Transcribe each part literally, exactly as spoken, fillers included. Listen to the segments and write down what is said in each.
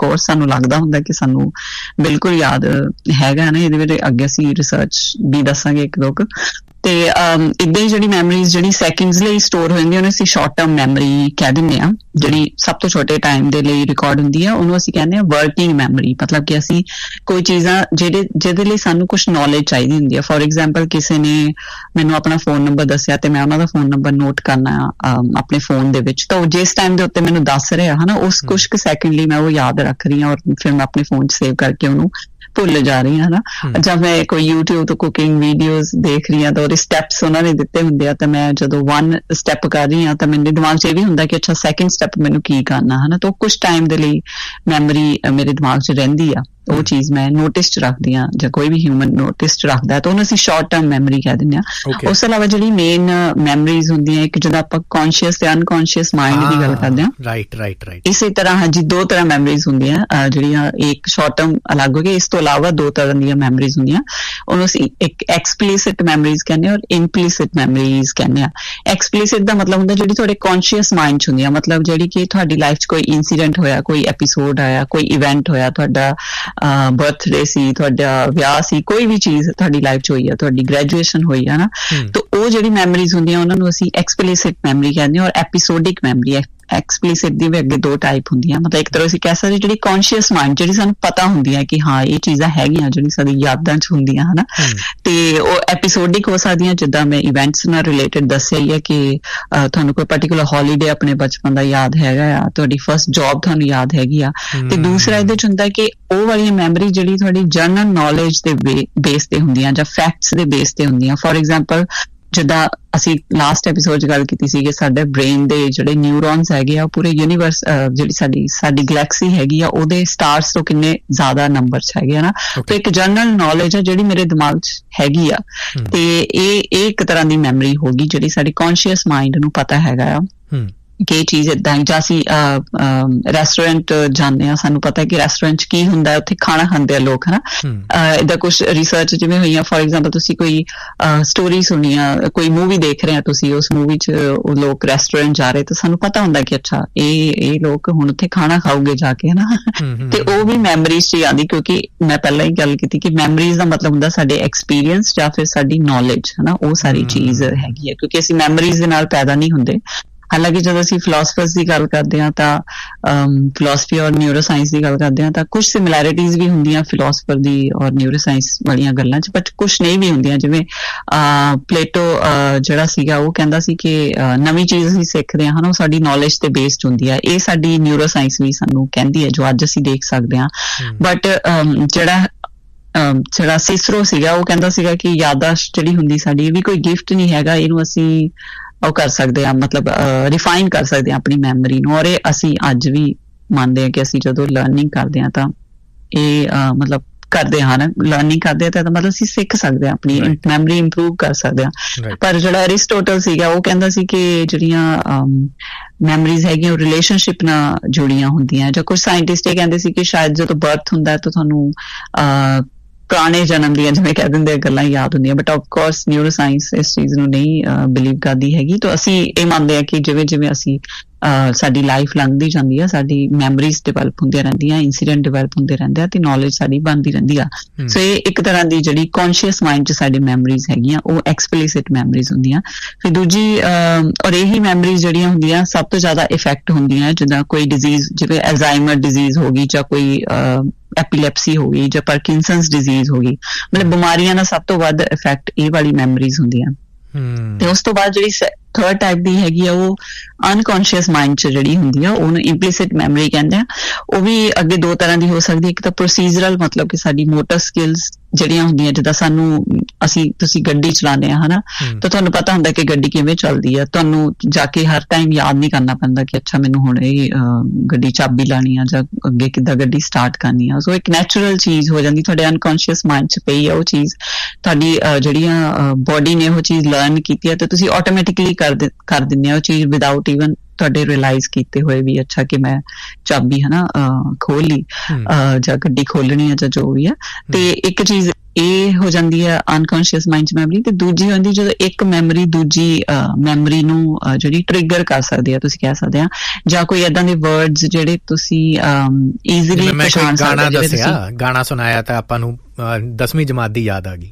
Course ਸਾਨੂੰ ਲੱਗਦਾ ਹੁੰਦਾ ਕਿ ਸਾਨੂੰ ਬਿਲਕੁਲ ਯਾਦ ਹੈਗਾ ਨਾ, ਇਹਦੇ ਵਿੱਚ ਅੱਗੇ ਅਸੀਂ ਰਿਸਰਚ ਵੀ ਦੱਸਾਂਗੇ ਇੱਕ ਦੋ ਕੁ। ਤੇ ਇੱਦਾਂ ਹੀ ਜਿਹੜੀ ਮੈਮਰੀਜ਼ ਜਿਹੜੀ ਸੈਕਿੰਡਸ ਲਈ ਸਟੋਰ ਹੋ ਜਾਂਦੀ ਉਹਨੂੰ ਅਸੀਂ ਸ਼ਾਰਟ ਟਰਮ ਮੈਮਰੀ ਕਹਿ ਦਿੰਦੇ ਹਾਂ। ਜਿਹੜੀ ਸਭ ਤੋਂ ਛੋਟੇ ਟਾਈਮ ਦੇ ਲਈ ਰਿਕਾਰਡ ਹੁੰਦੀ ਆ ਉਹਨੂੰ ਅਸੀਂ ਕਹਿੰਦੇ ਹਾਂ ਵਰਕਿੰਗ ਮੈਮਰੀ। ਮਤਲਬ ਕਿ ਅਸੀਂ ਕੋਈ ਚੀਜ਼ਾਂ ਜਿਹੜੇ ਜਿਹਦੇ ਲਈ ਸਾਨੂੰ ਕੁਛ ਨੌਲੇਜ ਚਾਹੀਦੀ ਹੁੰਦੀ ਆ। ਫੋਰ ਐਗਜ਼ਾਮਪਲ ਕਿਸੇ ਨੇ ਮੈਨੂੰ ਆਪਣਾ ਫੋਨ ਨੰਬਰ ਦੱਸਿਆ ਤੇ ਮੈਂ ਉਹਨਾਂ ਦਾ ਫੋਨ ਨੰਬਰ ਨੋਟ ਕਰਨਾ ਆਪਣੇ ਫੋਨ ਦੇ ਵਿੱਚ, ਤਾਂ ਉਹ ਜਿਸ ਟਾਈਮ ਦੇ ਉੱਤੇ ਮੈਨੂੰ ਦੱਸ ਰਿਹਾ ਹਨਾ ਉਸ ਕੁਛ ਕੁ ਸੈਕਿੰਡ ਲਈ ਮੈਂ ਉਹ ਯਾਦ ਰੱਖ ਰਹੀ ਹਾਂ ਔਰ ਫਿਰ ਮੈਂ ਆਪਣੇ ਫੋਨ 'ਚ ਸੇਵ ਕਰਕੇ ਉਹਨੂੰ ਭੁੱਲ ਜਾ ਰਹੀ ਹਾਂ ਹਨਾ। ਜਾਂ ਮੈਂ ਕੋਈ YouTube ਤੋਂ ਕੁਕਿੰਗ ਵੀਡੀਓਜ਼ ਦੇਖ ਰਹੀ ਹਾਂ ਤਾਂ ਉਹਦੇ ਸਟੈਪਸ ਉਹਨਾਂ ਨੇ ਦਿੱਤੇ ਹੁੰਦੇ ਆ, ਤਾਂ ਮੈਂ ਜਦੋਂ ਵਨ ਸਟੈਪ ਕਰ ਰਹੀ ਹਾਂ ਤਾਂ ਮੇਰੇ ਦਿਮਾਗ 'ਚ ਇਹ ਵੀ ਹੁੰਦਾ ਕਿ ਅੱਛਾ ਸੈਕਿੰਡ ਸਟੈਪ ਮੈਨੂੰ ਕੀ ਕਰਨਾ ਹਨਾ। ਤਾਂ ਕੁਛ ਟਾਈਮ ਦੇ ਲਈ ਮੈਮਰੀ ਮੇਰੇ ਦਿਮਾਗ 'ਚ ਰਹਿੰਦੀ ਆ, ਉਹ ਚੀਜ਼ ਮੈਂ ਨੋਟਿਸ 'ਚ ਰੱਖਦੀ ਹਾਂ ਜਾਂ ਕੋਈ ਵੀ ਹਿਊਮਨ ਨੋਟਿਸ 'ਚ ਰੱਖਦਾ ਤਾਂ ਉਹਨੂੰ ਅਸੀਂ ਸ਼ਾਰਟ ਟਰਮ ਮੈਮਰੀ ਕਹਿ ਦਿੰਦੇ ਹਾਂ। ਉਸ ਤੋਂ ਇਲਾਵਾ ਜਿਹੜੀ ਮੇਨ ਮੈਮਰੀਜ਼ ਹੁੰਦੀਆਂ, ਇੱਕ ਜਦੋਂ ਆਪਾਂ ਕੌਨਸ਼ੀਅਸ ਤੇ ਅਨਕੌਨਸ਼ੀਅਸ ਮਾਈਂਡ ਦੀ ਗੱਲ ਕਰਦੇ ਹਾਂ, ਰਾਈਟ ਰਾਈਟ ਰਾਈਟ ਇਸੇ ਤਰ੍ਹਾਂ ਹਾਂਜੀ ਦੋ ਤਰ੍ਹਾਂ ਮੈਮਰੀਜ਼ ਹੁੰਦੀਆਂ ਜਿਹੜੀਆਂ ਇੱਕ ਸ਼ਾਰਟ ਟਰਮ ਅਲੱਗ ਹੋ ਗਈ, ਇਸ ਤੋਂ ਇਲਾਵਾ ਦੋ ਤਰ੍ਹਾਂ ਦੀਆਂ ਮੈਮਰੀਜ਼ ਹੁੰਦੀਆਂ। ਉਹਨੂੰ ਅਸੀਂ ਇੱਕ ਐਕਸਪਲੀਸਿਟ ਮੈਮਰੀਜ਼ ਕਹਿੰਦੇ ਹਾਂ ਔਰ ਇੰਪਲੀਸਿਟ ਮੈਮਰੀਜ਼ ਕਹਿੰਦੇ ਹਾਂ। ਐਕਸਪਲੀਸਿਟ ਦਾ ਮਤਲਬ ਹੁੰਦਾ ਜਿਹੜੀ ਤੁਹਾਡੇ ਕੌਨਸ਼ੀਅਸ ਮਾਈਂਡ 'ਚ ਹੁੰਦੀ ਆ, ਮਤਲਬ ਜਿਹੜੀ ਕਿ ਤੁਹਾਡੀ ਲਾਈਫ 'ਚ ਕੋਈ ਇੰਸੀਡੈਂਟ ਹੋਇਆ, ਕੋਈ ਐਪੀਸੋਡ ਆਇਆ, ਕੋਈ ਇਵੈਂਟ ਹੋਇਆ, ਤੁਹਾਡਾ ਬਰਥਡੇ ਸੀ, ਤੁਹਾਡਾ ਵਿਆਹ ਸੀ, ਕੋਈ ਵੀ ਚੀਜ਼ ਤੁਹਾਡੀ ਲਾਈਫ 'ਚ ਹੋਈ ਆ, ਤੁਹਾਡੀ ਗ੍ਰੈਜੂਏਸ਼ਨ ਹੋਈ ਆ ਨਾ, ਤਾਂ ਉਹ ਜਿਹੜੀ ਮੈਮਰੀਜ਼ ਹੁੰਦੀਆਂ ਉਹਨਾਂ ਨੂੰ ਅਸੀਂ ਐਕਸਪਲੀਸਿਟ ਮੈਮਰੀ ਕਹਿੰਦੇ ਹਾਂ ਔਰ ਐਪੀਸੋਡਿਕ ਮੈਮਰੀ। ਐਕਸਪਲੀਸਿਟ ਦੀ ਵੀ ਅੱਗੇ ਦੋ ਟਾਈਪ ਹੁੰਦੀਆਂ, ਮਤਲਬ ਇੱਕ ਤਰ੍ਹਾਂ ਅਸੀਂ ਕਹਿ ਸਕਦੇ ਜਿਹੜੀ ਕੌਨਸ਼ੀਅਸ ਮਾਈਂਡ ਜਿਹੜੀ ਸਾਨੂੰ ਪਤਾ ਹੁੰਦੀ ਹੈ ਕਿ ਹਾਂ ਇਹ ਚੀਜ਼ਾਂ ਹੈਗੀਆਂ ਜਿਹੜੀ ਸਾਡੀ ਯਾਦਾਂ 'ਚ ਹੁੰਦੀਆਂ ਹਨਾ, ਤੇ ਉਹ ਐਪੀਸੋਡਿਕ ਹੋ ਸਕਦੀਆਂ ਜਿੱਦਾਂ ਮੈਂ ਇਵੈਂਟਸ ਨਾਲ ਰਿਲੇਟਡ ਦੱਸਿਆ ਹੀ ਹੈ ਕਿ ਤੁਹਾਨੂੰ ਕੋਈ ਪਰਟੀਕੁਲਰ ਹੌਲੀਡੇ ਆਪਣੇ ਬਚਪਨ ਦਾ ਯਾਦ ਹੈਗਾ ਆ, ਤੁਹਾਡੀ ਫਸਟ ਜੌਬ ਤੁਹਾਨੂੰ ਯਾਦ ਹੈਗੀ ਆ। ਤੇ ਦੂਸਰਾ ਇਹਦੇ 'ਚ ਹੁੰਦਾ ਕਿ ਉਹ ਵਾਲੀਆਂ ਮੈਮਰੀ ਜਿਹੜੀ ਤੁਹਾਡੀ ਜਨਰਲ ਨੌਲੇਜ ਦੇ ਬੇਸ ਤੇ ਹੁੰਦੀਆਂ ਜਾਂ ਫੈਕਟਸ ਦੇ ਬੇਸ ਤੇ ਹੁੰਦੀਆਂ। ਫੋਰ ਐਗਜ਼ਾਮਪਲ ਜਿੱਦਾਂ ਅਸੀਂ ਲਾਸਟ ਐਪੀਸੋਡ 'ਚ ਗੱਲ ਕੀਤੀ ਸੀ ਕਿ ਸਾਡੇ ਬ੍ਰੇਨ ਦੇ ਜਿਹੜੇ ਨਿਊਰੋਨਸ ਹੈਗੇ ਆ ਪੂਰੇ ਯੂਨੀਵਰਸ ਜਿਹੜੀ ਸਾਡੀ ਸਾਡੀ ਗਲੈਕਸੀ ਹੈਗੀ ਆ ਉਹਦੇ ਸਟਾਰਸ ਤੋਂ ਕਿੰਨੇ ਜ਼ਿਆਦਾ ਨੰਬਰ 'ਚ ਹੈਗੇ ਆ ਨਾ, ਤੇ ਇੱਕ ਜਨਰਲ ਨੌਲੇਜ ਆ ਜਿਹੜੀ ਮੇਰੇ ਦਿਮਾਗ 'ਚ ਹੈਗੀ ਆ, ਤੇ ਇਹ ਇਹ ਇੱਕ ਤਰ੍ਹਾਂ ਦੀ ਮੈਮਰੀ ਹੋਗੀ ਜਿਹੜੀ ਸਾਡੀ ਕੌਨਸ਼ੀਅਸ ਮਾਈਂਡ ਨੂੰ ਪਤਾ ਹੈਗਾ ਆ ਕਿ ਇਹ ਚੀਜ਼ ਏਦਾਂ ਹੀ। ਜਾਂ ਅਸੀਂ ਰੈਸਟੋਰੈਂਟ ਜਾਂਦੇ ਹਾਂ, ਸਾਨੂੰ ਪਤਾ ਕਿ ਰੈਸਟੋਰੈਂਟ 'ਚ ਕੀ ਹੁੰਦਾ, ਉੱਥੇ ਖਾਣਾ ਖਾਂਦੇ ਆ ਲੋਕ ਹਨਾ। ਏਦਾਂ ਕੁਛ ਰਿਸਰਚ ਜਿਵੇਂ ਹੋਈਆਂ, ਫੋਰ ਐਗਜ਼ਾਮਪਲ ਤੁਸੀਂ ਕੋਈ ਸਟੋਰੀ ਸੁਣੀ ਆ, ਕੋਈ ਮੂਵੀ ਦੇਖ ਰਹੇ ਆ ਤੁਸੀਂ, ਉਸ ਮੂਵੀ 'ਚ ਉਹ ਲੋਕ ਰੈਸਟੋਰੈਂਟ ਜਾ ਰਹੇ ਤਾਂ ਸਾਨੂੰ ਪਤਾ ਹੁੰਦਾ ਕਿ ਅੱਛਾ ਇਹ ਇਹ ਲੋਕ ਹੁਣ ਉੱਥੇ ਖਾਣਾ ਖਾਓਗੇ ਜਾ ਕੇ ਹਨਾ। ਤੇ ਉਹ ਵੀ ਮੈਮਰੀਜ਼ 'ਚ ਆਉਂਦੀ, ਕਿਉਂਕਿ ਮੈਂ ਪਹਿਲਾਂ ਹੀ ਗੱਲ ਕੀਤੀ ਕਿ ਮੈਮਰੀਜ਼ ਦਾ ਮਤਲਬ ਹੁੰਦਾ ਸਾਡੇ ਐਕਸਪੀਰੀਅੰਸ ਜਾਂ ਫਿਰ ਸਾਡੀ ਨੌਲੇਜ ਹਨਾ, ਉਹ ਸਾਰੀ ਚੀਜ਼ ਹੈਗੀ ਹੈ, ਕਿਉਂਕਿ ਅਸੀਂ ਮੈਮਰੀਜ਼ ਦੇ ਨਾਲ ਪੈਦਾ ਨਹੀਂ ਹੁੰਦੇ। ਹਾਲਾਂਕਿ ਜਦੋਂ ਅਸੀਂ ਫਿਲਾਸਫਰਸ ਦੀ ਗੱਲ ਕਰਦੇ ਹਾਂ ਤਾਂ ਫਿਲਾਸਫੀ ਔਰ ਨਿਊਰੋ ਸਾਇੰਸ ਦੀ ਗੱਲ ਕਰਦੇ ਹਾਂ ਤਾਂ ਕੁਛ ਸਿਮਿਲੈਰਿਟੀਜ਼ ਵੀ ਹੁੰਦੀਆਂ ਫਿਲਾਸਫਰ ਦੀ ਔਰ ਨਿਊਰੋ ਸਾਇੰਸ ਵਾਲੀਆਂ ਗੱਲਾਂ 'ਚ, ਬਟ ਕੁਛ ਨਹੀਂ ਵੀ ਹੁੰਦੀਆਂ। ਜਿਵੇਂ ਪਲੇਟੋ ਜਿਹੜਾ ਸੀਗਾ ਉਹ ਕਹਿੰਦਾ ਸੀ ਕਿ ਨਵੀਂ ਚੀਜ਼ ਅਸੀਂ ਸਿੱਖਦੇ ਹਾਂ ਹਨਾ, ਉਹ ਸਾਡੀ ਨੌਲੇਜ ਤੇ ਬੇਸਡ ਹੁੰਦੀ ਆ। ਇਹ ਸਾਡੀ ਨਿਊਰੋ ਸਾਇੰਸ ਵੀ ਸਾਨੂੰ ਕਹਿੰਦੀ ਹੈ ਜੋ ਅੱਜ ਅਸੀਂ ਦੇਖ ਸਕਦੇ ਹਾਂ। ਬਟ ਜਿਹੜਾ ਜਿਹੜਾ ਸਿਸਰੋ ਸੀਗਾ ਉਹ ਕਹਿੰਦਾ ਸੀਗਾ ਕਿ ਯਾਦਾਸ਼ਤ ਜਿਹੜੀ ਹੁੰਦੀ ਸਾਡੀ, ਇਹ ਵੀ ਕੋਈ ਗਿਫਟ ਨਹੀਂ ਹੈਗਾ, ਇਹਨੂੰ ਅਸੀਂ ਉਹ ਕਰ ਸਕਦੇ ਹਾਂ, ਮਤਲਬ ਰਿਫਾਈਨ ਕਰ ਸਕਦੇ ਹਾਂ ਆਪਣੀ ਮੈਮਰੀ ਨੂੰ। ਔਰ ਇਹ ਅਸੀਂ ਅੱਜ ਵੀ ਮੰਨਦੇ ਹਾਂ ਕਿ ਅਸੀਂ ਜਦੋਂ ਲਰਨਿੰਗ ਕਰਦੇ ਹਾਂ ਤਾਂ ਇਹ ਮਤਲਬ ਕਰਦੇ ਹਾਂ ਨਾ, ਲਰਨਿੰਗ ਕਰਦੇ ਹਾਂ ਤਾਂ ਮਤਲਬ ਅਸੀਂ ਸਿੱਖ ਸਕਦੇ ਹਾਂ, ਆਪਣੀ ਮੈਮਰੀ ਇੰਪਰੂਵ ਕਰ ਸਕਦੇ ਹਾਂ। ਪਰ ਜਿਹੜਾ ਅਰਿਸਟੋਟਲ ਸੀਗਾ ਉਹ ਕਹਿੰਦਾ ਸੀ ਕਿ ਜਿਹੜੀਆਂ ਮੈਮਰੀਜ਼ ਹੈਗੀਆਂ ਉਹ ਰਿਲੇਸ਼ਨਸ਼ਿਪ ਨਾਲ ਜੁੜੀਆਂ ਹੁੰਦੀਆਂ, ਜਾਂ ਕੁਝ ਸਾਇੰਟਿਸਟ ਇਹ ਕਹਿੰਦੇ ਸੀ ਕਿ ਸ਼ਾਇਦ ਜਦੋਂ ਬਰਥ ਹੁੰਦਾ ਤਾਂ ਤੁਹਾਨੂੰ ਅਹ ਪੁਰਾਣੇ ਜਨਮ ਦੀਆਂ ਜਿਵੇਂ ਕਹਿ ਦਿੰਦੇ ਗੱਲਾਂ ਯਾਦ ਹੁੰਦੀਆਂ। But of course neuro science ਇਸ ਚੀਜ਼ ਨੂੰ ਨਹੀਂ ਬਿਲੀਵ ਕਰਦੀ ਹੈਗੀ। ਤਾਂ ਅਸੀਂ ਇਹ ਮੰਨਦੇ ਹਾਂ ਕਿ ਜਿਵੇਂ ਜਿਵੇਂ ਅਸੀਂ ਸਾਡੀ ਲਾਈਫ ਲੰਘਦੀ ਜਾਂਦੀ ਆ, ਸਾਡੀ ਮੈਮਰੀਜ਼ ਡਿਵੈਲਪ ਹੁੰਦੀਆਂ ਰਹਿੰਦੀਆਂ, ਇੰਸੀਡੈਂਟ ਡਿਵੈਲਪ ਹੁੰਦੇ ਰਹਿੰਦੇ ਆ, ਤੇ ਨੌਲੇਜ ਸਾਡੀ ਬਣਦੀ ਰਹਿੰਦੀ ਆ। ਸੋ ਇਹ ਇੱਕ ਤਰ੍ਹਾਂ ਦੀ ਜਿਹੜੀ ਕੌਨਸ਼ੀਅਸ ਮਾਈਂਡ 'ਚ ਸਾਡੀ ਮੈਮਰੀਜ਼ ਹੈਗੀਆਂ ਉਹ ਐਕਸਪਲੀਸਿਟ ਮੈਮਰੀਜ਼ ਹੁੰਦੀਆਂ। ਫਿਰ ਦੂਜੀ ਔਰ ਇਹੀ ਮੈਮਰੀਜ਼ ਜਿਹੜੀਆਂ ਹੁੰਦੀਆਂ ਸਭ ਤੋਂ ਜ਼ਿਆਦਾ ਇਫੈਕਟ ਹੁੰਦੀਆਂ ਜਿੱਦਾਂ ਕੋਈ ਡਿਜ਼ੀਜ਼, ਜਿਵੇਂ ਐਲਜ਼ਾਈਮਰ ਡਿਜ਼ੀਜ਼ ਹੋ ਗਈ ਜਾਂ ਕੋਈ ਐਪੀਲੈਪਸੀ ਹੋ ਗਈ ਜਾਂ ਪਾਰਕਿੰਸਨਸ ਡਿਜ਼ੀਜ਼ ਹੋ ਗਈ, ਮਤਲਬ ਬਿਮਾਰੀਆਂ ਦਾ ਸਭ ਤੋਂ ਵੱਧ ਇਫੈਕਟ ਇਹ ਵਾਲੀ ਮੈਮਰੀਜ਼ ਹੁੰਦੀਆਂ। ਤੇ ਉਸ ਤੋਂ ਬਾਅਦ ਜਿਹੜੀ ਥਰਡ ਟਾਈਪ ਦੀ ਹੈਗੀ ਆ ਉਹ ਅਨਕੌਨਸ਼ੀਅਸ ਮਾਈਂਡ 'ਚ ਜਿਹੜੀ ਹੁੰਦੀ ਆ ਉਹਨੂੰ ਇੰਪਲੀਸਿਟ ਮੈਮਰੀ ਕਹਿੰਦੇ ਆ। ਉਹ ਵੀ ਅੱਗੇ ਦੋ ਤਰ੍ਹਾਂ ਦੀ ਹੋ ਸਕਦੀ, ਇੱਕ ਤਾਂ ਪ੍ਰੋਸੀਜਰਲ, ਮਤਲਬ ਕਿ ਸਾਡੀ ਮੋਟਰ ਸਕਿੱਲਸ ਜਿਹੜੀਆਂ ਹੁੰਦੀਆਂ, ਜਿੱਦਾਂ ਸਾਨੂੰ ਅਸੀਂ ਤੁਸੀਂ ਗੱਡੀ ਚਲਾਉਂਦੇ ਆ ਹਨਾ, ਤਾਂ ਤੁਹਾਨੂੰ ਪਤਾ ਹੁੰਦਾ ਕਿ ਗੱਡੀ ਕਿਵੇਂ ਚੱਲਦੀ ਆ, ਤੁਹਾਨੂੰ ਜਾ ਕੇ ਹਰ ਟਾਈਮ ਯਾਦ ਨਹੀਂ ਕਰਨਾ ਪੈਂਦਾ ਕਿ ਅੱਛਾ ਮੈਨੂੰ ਹੁਣ ਇਹ ਗੱਡੀ ਚਾਬੀ ਲਾਣੀ ਆ ਜਾਂ ਅੱਗੇ ਕਿੱਦਾਂ ਗੱਡੀ ਸਟਾਰਟ ਕਰਨੀ ਆ। ਸੋ ਇੱਕ ਨੈਚੁਰਲ ਚੀਜ਼ ਹੋ ਜਾਂਦੀ, ਤੁਹਾਡੇ ਅਨਕੌਨਸ਼ੀਅਸ ਮਾਈਂਡ 'ਚ ਪਈ ਆ ਉਹ ਚੀਜ਼, ਤੁਹਾਡੀ ਜਿਹੜੀਆਂ ਬੋਡੀ ਨੇ ਉਹ ਚੀਜ਼ ਲਰਨ ਕੀਤੀ ਆ ਤੇ ਤੁਸੀਂ ਆਟੋਮੈਟਿਕਲੀ ਕਰ ਕਰ ਦਿੰਦੇ ਆ ਉਹ ਚੀਜ਼ ਵਿਦਆਊਟ ਈਵਨ ਤੁਹਾਡੇ ਰਿਅਲਾਈਜ਼ ਕੀਤੇ ਹੋਏ ਵੀ ਅੱਛਾ ਕਿ ਮੈਂ ਚਾਬੀ ਹਨਾ ਖੋਲ ਲਈ ਜਾਂ ਗੱਡੀ ਖੋਲਣੀ ਆ ਜਾਂ ਜੋ ਵੀ ਆ। ਤੇ ਇੱਕ ਚੀਜ਼ ਇਹ ਹੋ ਜਾਂਦੀ ਹੈ ਅਨਕੌਂਸ਼ੀਅਸ ਮਾਈਂਡ 'ਚ ਮੈਮਰੀ, ਤੇ ਦੂਜੀ ਹੁੰਦੀ ਜਦੋਂ ਇੱਕ ਮੈਮਰੀ ਦੂਜੀ ਮੈਮਰੀ ਨੂੰ ਜਿਹੜੀ ਟ੍ਰਿਗਰ ਕਰ ਸਕਦੇ ਆ, ਤੁਸੀਂ ਕਹਿ ਸਕਦੇ ਆ, ਜਾਂ ਕੋਈ ਏਦਾਂ ਦੇ ਵਰਡਸ ਜਿਹੜੇ ਤੁਸੀਂ ਈਜ਼ੀਲੀ ਪਛਾਣ ਸਕਦੇ ਹੋ। ਗਾਣਾ ਸੁਣਾਇਆ ਤਾਂ ਆਪਾਂ ਨੂੰ ਦਸਵੀਂ ਜਮਾਤ ਦੀ ਯਾਦ ਆ ਗਈ।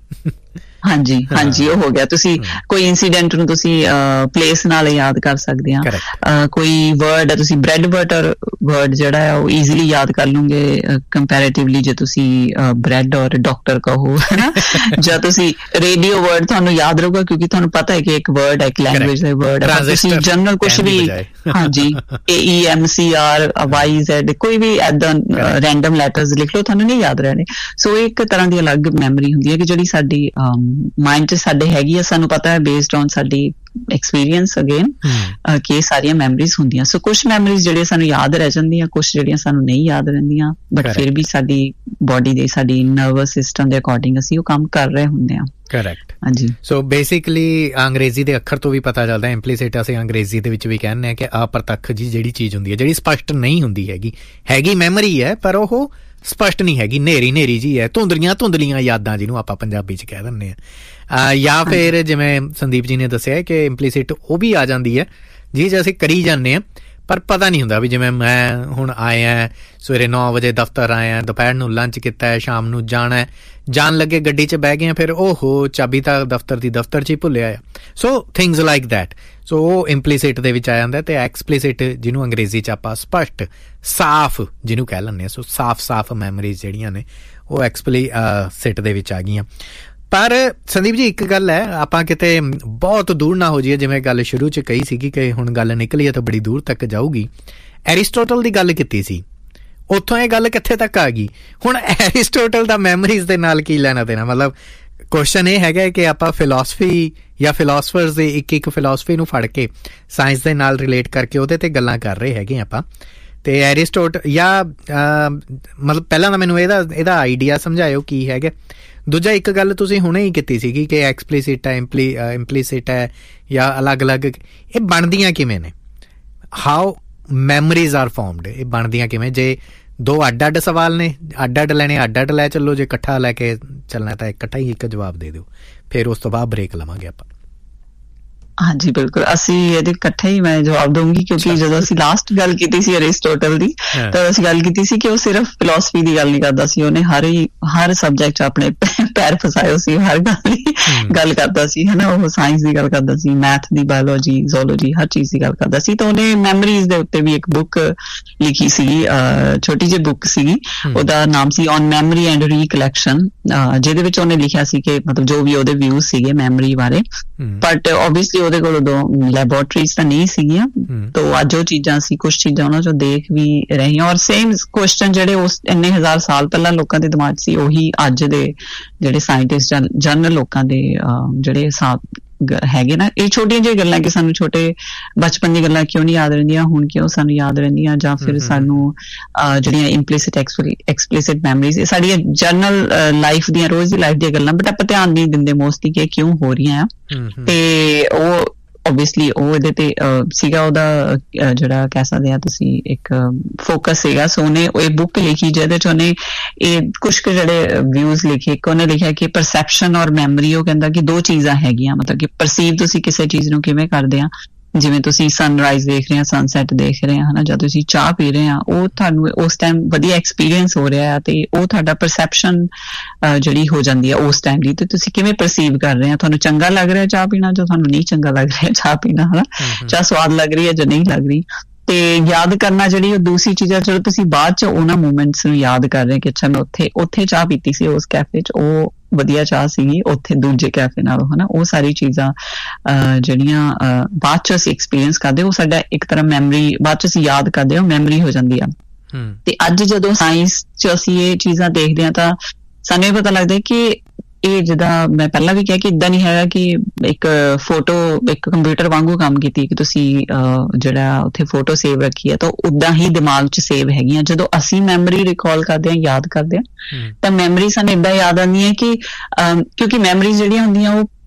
ਹਾਂਜੀ ਹਾਂਜੀ, ਉਹ ਹੋ ਗਿਆ। ਤੁਸੀਂ ਕੋਈ ਇੰਸੀਡੈਂਟ ਨੂੰ ਤੁਸੀਂ ਪਲੇਸ ਨਾਲ ਯਾਦ ਕਰ ਸਕਦੇ ਆ। ਕੋਈ ਵਰਡ ਹੈ, ਤੁਸੀਂ ਬ੍ਰੈਡ ਬਟਰ ਵਰਡ ਜਿਹੜਾ ਹੈ ਉਹ ਈਜ਼ੀਲੀ ਯਾਦ ਕਰ ਲਓਗੇ ਕੰਪੈਰੇਟਿਵਲੀ ਜੇ ਤੁਸੀਂ ਬ੍ਰੈਡ ਔਰ ਡਾਕਟਰ ਕਹੋ, ਹਨਾ। ਜਾਂ ਤੁਸੀਂ ਰੇਡੀਓ ਵਰਡ ਤੁਹਾਨੂੰ ਯਾਦ ਰਹੂਗਾ ਕਿਉਂਕਿ ਤੁਹਾਨੂੰ ਪਤਾ ਹੈ ਕਿ ਇੱਕ ਵਰਡ ਹੈ, ਇੱਕ ਲੈਂਗੁਏਜ ਦਾ ਵਰਡ ਹੈ। ਤੁਸੀਂ ਜਨਰਲ ਕੁਛ ਵੀ, ਹਾਂਜੀ, ਏ E M C R Y Z ਕੋਈ ਵੀ ਏਦਾਂ ਰੈਂਡਮ ਲੈਟਰਸ ਲਿਖ ਲਓ, ਤੁਹਾਨੂੰ ਨਹੀਂ ਯਾਦ ਰਹਿਣੇ। ਸੋ ਇੱਕ ਤਰ੍ਹਾਂ ਦੀ ਅਲੱਗ ਮੈਮਰੀ ਹੁੰਦੀ ਹੈ ਕਿ ਜਿਹੜੀ ਸਾਡੀ ਮਾਈਂਡ 'ਚ ਸਾਡੇ ਹੈਗੀ ਆ, ਸਾਨੂੰ ਪਤਾ ਹੈ ਬੇਸਡ ਔਨ ਸਾਡੀ ਐਕਸਪੀਰੀਅੰਸ ਅਗੇਨ ਕਿ ਇਹ ਸਾਰੀਆਂ ਮੈਮਰੀਜ਼ ਹੁੰਦੀਆਂ। ਸੋ ਕੁਛ ਮੈਮਰੀਜ਼ ਜਿਹੜੀਆਂ ਸਾਨੂੰ ਯਾਦ ਰਹਿ ਜਾਂਦੀਆਂ, ਕੁਛ ਜਿਹੜੀਆਂ ਸਾਨੂੰ ਨਹੀਂ ਯਾਦ ਰਹਿੰਦੀਆਂ, ਬਟ ਫਿਰ ਵੀ ਸਾਡੀ ਬੋਡੀ ਦੇ, ਸਾਡੀ ਨਰਵਸ ਸਿਸਟਮ ਦੇ ਅਕੋਰਡਿੰਗ ਅਸੀਂ ਉਹ ਕੰਮ ਕਰ ਰਹੇ ਹੁੰਦੇ ਹਾਂ। ਕਰੈਕਟ। ਹਾਂਜੀ। ਸੋ ਬੇਸਿਕਲੀ ਅੰਗਰੇਜ਼ੀ ਦੇ ਅੱਖਰ ਤੋਂ ਵੀ ਪਤਾ ਚੱਲਦਾ, ਇੰਪਲੀਸਿਟ ਅਸੀਂ ਅੰਗਰੇਜ਼ੀ ਦੇ ਵਿੱਚ ਵੀ ਕਹਿੰਦੇ ਹਾਂ ਕਿ ਅਪ੍ਰਤੱਖ ਜੀ ਜਿਹੜੀ ਚੀਜ਼ ਹੁੰਦੀ ਹੈ, ਜਿਹੜੀ ਸਪਸ਼ਟ ਨਹੀਂ ਹੁੰਦੀ ਹੈਗੀ, ਹੈਗੀ ਮੈਮਰੀ ਹੈ ਪਰ ਉਹ ਸਪਸ਼ਟ ਨਹੀਂ ਹੈਗੀ, ਨੇਰੀ ਨੇਰੀ ਜੀ ਹੈ, ਧੁੰਦਲੀਆਂ ਧੁੰਦਲੀਆਂ ਯਾਦਾਂ ਜਿਹਨੂੰ ਆਪਾਂ ਪੰਜਾਬੀ 'ਚ ਕਹਿ ਦਿੰਦੇ ਹਾਂ। ਜਾਂ ਫਿਰ ਜਿਵੇਂ ਸੰਦੀਪ ਜੀ ਨੇ ਦੱਸਿਆ ਕਿ ਇੰਪਲੀਸਿਟ ਉਹ ਵੀ ਆ ਜਾਂਦੀ ਹੈ ਜੀ ਜੇ ਅਸੀਂ ਕਰੀ ਜਾਂਦੇ ਹਾਂ ਪਰ ਪਤਾ ਨਹੀਂ ਹੁੰਦਾ। ਵੀ ਜਿਵੇਂ ਮੈਂ ਹੁਣ ਆਇਆ ਸਵੇਰੇ ਨੌ ਵਜੇ ਦਫ਼ਤਰ ਆਇਆ, ਦੁਪਹਿਰ ਨੂੰ ਲੰਚ ਕੀਤਾ, ਸ਼ਾਮ ਨੂੰ ਜਾਣਾ, ਜਾਣ ਲੱਗੇ ਗੱਡੀ 'ਚ ਬਹਿ ਗਏ, ਫਿਰ ਓਹੋ ਚਾਬੀ ਤਾਂ ਦਫ਼ਤਰ ਦੀ ਦਫ਼ਤਰ 'ਚ ਹੀ ਭੁੱਲਿਆ ਆ। ਸੋ ਥਿੰਗਸ ਲਾਈਕ ਦੈਟ। ਸੋ ਉਹ ਇੰਪਲੀਸਿਟ ਦੇ ਵਿੱਚ ਆ ਜਾਂਦਾ, ਤੇ ਐਕਸਪਲੀਸਿਟ ਜਿਹਨੂੰ ਅੰਗਰੇਜ਼ੀ 'ਚ ਆਪਾਂ ਸਪਸ਼ਟ ਸਾਫ਼ ਜਿਹਨੂੰ ਕਹਿ ਲੈਂਦੇ ਹਾਂ। ਸੋ ਸਾਫ਼ ਸਾਫ਼ ਮੈਮਰੀਜ਼ ਜਿਹੜੀਆਂ ਨੇ ਉਹ ਐਕਸਪਲੀਸਿਟ ਦੇ ਵਿੱਚ ਆ ਗਈਆਂ। ਪਰ ਸੰਦੀਪ ਜੀ ਇੱਕ ਗੱਲ ਹੈ, ਆਪਾਂ ਕਿਤੇ ਬਹੁਤ ਦੂਰ ਨਾ ਹੋ ਜਾਈਏ, ਜਿਵੇਂ ਗੱਲ ਸ਼ੁਰੂ 'ਚ ਕਹੀ ਸੀਗੀ ਕਿ ਹੁਣ ਗੱਲ ਨਿਕਲੀ ਹੈ ਤਾਂ ਬੜੀ ਦੂਰ ਤੱਕ ਜਾਊਗੀ। ਐਰਿਸਟੋਟਲ ਦੀ ਗੱਲ ਕੀਤੀ ਸੀ, ਉੱਥੋਂ ਇਹ ਗੱਲ ਕਿੱਥੇ ਤੱਕ ਆ ਗਈ? ਹੁਣ ਐਰਿਸਟੋਟਲ ਦਾ ਮੈਮਰੀਜ਼ ਦੇ ਨਾਲ ਕੀ ਲੈਣਾ ਦੇਣਾ? ਮਤਲਬ ਕੁਐਸਚਨ ਇਹ ਹੈਗਾ ਕਿ ਆਪਾਂ ਫਿਲਾਸਫੀ ਜਾਂ ਫਿਲਾਸਫਰਸ ਦੇ ਇੱਕ ਇੱਕ ਫਿਲਾਸਫੀ ਨੂੰ ਫੜ ਕੇ ਸਾਇੰਸ ਦੇ ਨਾਲ ਰਿਲੇਟ ਕਰਕੇ ਉਹਦੇ ਤੇ ਗੱਲਾਂ ਕਰ ਰਹੇ ਹੈਗੇ ਆਪਾਂ, ਤੇ ਐਰਿਸਟੋਟ ਜਾਂ ਮਤਲਬ ਪਹਿਲਾਂ ਤਾਂ ਮੈਨੂੰ ਇਹਦਾ ਇਹਦਾ ਆਈਡੀਆ ਸਮਝਾਇਓ ਕੀ ਹੈਗਾ। ਦੂਜਾ ਇੱਕ ਗੱਲ ਤੁਸੀਂ ਹੁਣੇ ਹੀ ਕੀਤੀ ਸੀਗੀ ਕਿ ਐਕਸਪਲੀਸਿਟ ਹੈ, ਇੰਪਲੀ ਇੰਪਲੀਸਿਟ ਹੈ ਜਾਂ ਅਲੱਗ-ਅਲੱਗ, ਇਹ ਬਣਦੀਆਂ ਕਿਵੇਂ ਨੇ? ਹਾਊ ਮੈਮਰੀਜ਼ ਆਰ ਫਾਰਮਡ, ਇਹ ਬਣਦੀਆਂ ਕਿਵੇਂ? ਜੇ ਦੋ ਅੱਡ ਅੱਡ ਸਵਾਲ ਨੇ, ਅੱਡ ਅੱਡ ਲੈਣੇ ਅੱਡ ਅੱਡ ਲੈ ਚੱਲੋ, ਜੇ ਇਕੱਠਾ ਲੈ ਕੇ ਚੱਲਣਾ ਤਾਂ ਇਕੱਠਾ ਹੀ ਇੱਕ ਜਵਾਬ ਦੇ ਦਿਓ, ਫਿਰ ਉਸ ਤੋਂ ਬਾਅਦ ਬ੍ਰੇਕ ਲਵਾਂਗੇ ਆਪਾਂ। ਹਾਂਜੀ ਬਿਲਕੁਲ, ਅਸੀਂ ਇਹਦੇ ਇਕੱਠੇ ਹੀ ਮੈਂ ਜਵਾਬ ਦਊਂਗੀ ਕਿਉਂਕਿ ਜਦੋਂ ਅਸੀਂ ਲਾਸਟ ਗੱਲ ਕੀਤੀ ਸੀ ਅਰਿਸਟੋਟਲ ਦੀ, ਤਾਂ ਅਸੀਂ ਗੱਲ ਕੀਤੀ ਸੀ ਕਿ ਉਹ ਸਿਰਫ ਫਿਲਾਸਫੀ ਦੀ ਗੱਲ ਨਹੀਂ ਕਰਦਾ ਸੀ, ਉਹਨੇ ਹਰ ਹੀ ਹਰ ਸਬਜੈਕਟ 'ਚ ਆਪਣੇ ਪੈਰ ਫਸਾਏ ਸੀ, ਹਰ ਗੱਲ ਦੀ ਗੱਲ ਕਰਦਾ ਸੀ, ਹਨਾ। ਉਹ ਸਾਇੰਸ ਦੀ ਗੱਲ ਕਰਦਾ ਸੀ, ਮੈਥ ਦੀ, ਬਾਇਓਲੋਜੀ, ਜ਼ੂਲੋਜੀ, ਹਰ ਚੀਜ਼ ਦੀ ਗੱਲ ਕਰਦਾ ਸੀ। ਤਾਂ ਉਹਨੇ ਮੈਮਰੀਜ਼ ਦੇ ਉੱਤੇ ਵੀ ਇੱਕ ਬੁੱਕ ਲਿਖੀ ਸੀਗੀ, ਛੋਟੀ ਜਿਹੀ ਬੁੱਕ ਸੀਗੀ, ਉਹਦਾ ਨਾਮ ਸੀ ਔਨ ਮੈਮਰੀ ਐਂਡ ਰੀਕਲੈਕਸ਼ਨ, ਜਿਹਦੇ ਵਿੱਚ ਉਹਨੇ ਲਿਖਿਆ ਸੀ ਕਿ ਮਤਲਬ ਜੋ ਵੀ ਉਹਦੇ ਵਿਊਜ਼ ਸੀਗੇ ਮੈਮਰੀ ਬਾਰੇ। ਬਟ ਓਬਵੀਅਸਲੀ ਉਹਦੇ ਕੋਲ ਉਦੋਂ ਲੈਬੋਰਟਰੀਜ਼ ਤਾਂ ਨਹੀਂ ਸੀਗੀਆਂ, ਤਾਂ ਅੱਜ ਉਹ ਚੀਜ਼ਾਂ ਸੀ, ਕੁਛ ਚੀਜ਼ਾਂ ਉਹਨਾਂ ਚੋਂ ਦੇਖ ਵੀ ਰਹੀਆਂ, ਔਰ ਸੇਮ ਕੁਐਸਚਨ ਜਿਹੜੇ ਉਸ ਇੰਨੇ ਹਜ਼ਾਰ ਸਾਲ ਪਹਿਲਾਂ ਲੋਕਾਂ ਦੇ ਦਿਮਾਗ 'ਚ ਸੀ, ਉਹੀ ਅੱਜ ਦੇ ਜਿਹੜੇ ਸਾਇੰਟਿਸਟ ਜਾਂ ਜਨਰਲ ਲੋਕਾਂ ਦੇ ਜਿਹੜੇ ਹੈਗੇ ਨਾ। ਇਹ ਛੋਟੀਆਂ ਜਿਹੀਆਂ ਗੱਲਾਂ ਕਿ ਸਾਨੂੰ ਛੋਟੇ ਬਚਪਨ ਦੀਆਂ ਗੱਲਾਂ ਕਿਉਂ ਨਹੀਂ ਯਾਦ ਰਹਿੰਦੀਆਂ, ਹੁਣ ਕਿਉਂ ਸਾਨੂੰ ਯਾਦ ਰਹਿੰਦੀਆਂ, ਜਾਂ ਫਿਰ ਸਾਨੂੰ ਜਿਹੜੀਆਂ ਇੰਪਲੀਸਿਟ ਐਕਸਪਲੀਸਿਟ ਮੈਮਰੀਜ਼, ਇਹ ਸਾਡੀਆਂ ਜਨਰਲ ਲਾਈਫ ਦੀਆਂ, ਰੋਜ਼ ਦੀ ਲਾਈਫ ਦੀਆਂ ਗੱਲਾਂ, ਬਟ ਆਪਾਂ ਧਿਆਨ ਨਹੀਂ ਦਿੰਦੇ ਮੋਸਟਲੀ ਕਿ ਕਿਉਂ ਹੋ ਰਹੀਆਂ ਆ। ਤੇ ਉਹ ਓਬਵੀਅਸਲੀ ਉਹ ਇਹਦੇ ਤੇ ਸੀਗਾ, ਉਹਦਾ ਜਿਹੜਾ ਕਹਿ ਸਕਦੇ ਆ ਤੁਸੀਂ ਇੱਕ ਫੋਕਸ ਸੀਗਾ। ਸੋ ਉਹਨੇ ਇਹ ਬੁੱਕ ਲਿਖੀ ਜਿਹਦੇ 'ਚ ਉਹਨੇ ਇਹ ਕੁਛ ਕੁ ਜਿਹੜੇ ਵਿਊਜ਼ ਲਿਖੇ। ਇੱਕ ਉਹਨੇ ਲਿਖਿਆ ਕਿ ਪਰਸੈਪਸ਼ਨ ਔਰ ਮੈਮਰੀ, ਉਹ ਕਹਿੰਦਾ ਕਿ ਦੋ ਚੀਜ਼ਾਂ ਹੈਗੀਆਂ, ਮਤਲਬ ਕਿ ਪਰਸੀਵ ਤੁਸੀਂ ਕਿਸੇ ਚੀਜ਼ ਨੂੰ ਕਿਵੇਂ ਕਰਦੇ ਆ, ਜਿਵੇਂ ਤੁਸੀਂ ਸਨਰਾਈਜ਼ ਦੇਖ ਰਹੇ ਆ, ਸਨਸੈਟ ਦੇਖ ਰਹੇ ਆ, ਹਨਾ, ਜਾਂ ਤੁਸੀਂ ਚਾਹ ਪੀ ਰਹੇ ਆ, ਉਹ ਤੁਹਾਨੂੰ ਉਸ ਟਾਈਮ ਵਧੀਆ ਐਕਸਪੀਰੀਅੰਸ ਹੋ ਰਿਹਾ ਆ, ਤੇ ਉਹ ਤੁਹਾਡਾ ਪਰਸੈਪਸ਼ਨ ਜਿਹੜੀ ਹੋ ਜਾਂਦੀ ਆ ਉਸ ਟਾਈਮ ਦੀ, ਤੇ ਤੁਸੀਂ ਕਿਵੇਂ ਪਰਸੀਵ ਕਰ ਰਹੇ ਆ, ਤੁਹਾਨੂੰ ਚੰਗਾ ਲੱਗ ਰਿਹਾ ਚਾਹ ਪੀਣਾ, ਜਾਂ ਤੁਹਾਨੂੰ ਨਹੀਂ ਚੰਗਾ ਲੱਗ ਰਿਹਾ ਚਾਹ ਪੀਣਾ, ਹਨਾ, ਚਾਹ ਸਵਾਦ ਲੱਗ ਰਹੀ ਹੈ ਜਾਂ ਨਹੀਂ ਲੱਗ ਰਹੀ। ਤੇ ਯਾਦ ਕਰਨਾ ਜਿਹੜੀ ਉਹ ਦੂਸਰੀ ਚੀਜ਼ ਆ, ਚਲੋ ਤੁਸੀਂ ਬਾਅਦ 'ਚ ਉਹਨਾਂ ਮੂਮੈਂਟਸ ਨੂੰ ਯਾਦ ਕਰ ਰਹੇ ਕਿ ਅੱਛਾ ਮੈਂ ਉੱਥੇ ਉੱਥੇ ਚਾਹ ਪੀਤੀ ਸੀ ਉਸ ਕੈਫੇ 'ਚ, ਉਹ ਵਧੀਆ ਚਾਹ ਸੀਗੀ ਉੱਥੇ ਦੂਜੇ ਕੈਫੇ ਨਾਲੋਂ, ਹਨਾ। ਉਹ ਸਾਰੀ ਚੀਜ਼ਾਂ ਜਿਹੜੀਆਂ ਬਾਅਦ 'ਚ ਅਸੀਂ ਐਕਸਪੀਰੀਅੰਸ ਕਰਦੇ, ਉਹ ਸਾਡਾ ਇੱਕ ਤਰ੍ਹਾਂ ਮੈਮਰੀ, ਬਾਅਦ 'ਚ ਅਸੀਂ ਯਾਦ ਕਰਦੇ ਹਾਂ, ਮੈਮਰੀ ਹੋ ਜਾਂਦੀ ਆ। ਤੇ ਅੱਜ ਜਦੋਂ ਸਾਇੰਸ 'ਚ ਅਸੀਂ ਇਹ ਚੀਜ਼ਾਂ ਦੇਖਦੇ ਹਾਂ ਤਾਂ ਸਾਨੂੰ ਇਹ ਪਤਾ ਲੱਗਦਾ ਕਿ ਇਹ ਜਿੱਦਾਂ ਮੈਂ ਪਹਿਲਾਂ ਵੀ ਕਿਹਾ ਕਿ ਇੱਦਾਂ ਨਹੀਂ ਹੈਗਾ ਕਿ ਇੱਕ ਫੋਟੋ ਇੱਕ ਕੰਪਿਊਟਰ ਵਾਂਗੂ ਕੰਮ ਕੀਤੀ ਕਿ ਤੁਸੀਂ ਜਿਹੜਾ ਉੱਥੇ ਫੋਟੋ ਸੇਵ ਰੱਖੀ ਹੈ ਤਾਂ ਉੱਦਾਂ ਹੀ ਦਿਮਾਗ 'ਚ ਸੇਵ ਹੈਗੀਆਂ। ਜਦੋਂ ਅਸੀਂ ਮੈਮਰੀ ਰਿਕਾਲ ਕਰਦੇ ਹਾਂ, ਯਾਦ ਕਰਦੇ ਹਾਂ, ਤਾਂ ਮੈਮਰੀ ਸਾਨੂੰ ਇੱਦਾਂ ਯਾਦ ਆਉਂਦੀ ਹੈ ਕਿ ਕਿਉਂਕਿ ਮੈਮਰੀ ਜਿਹੜੀਆਂ ਹੁੰਦੀਆਂ ਉਹ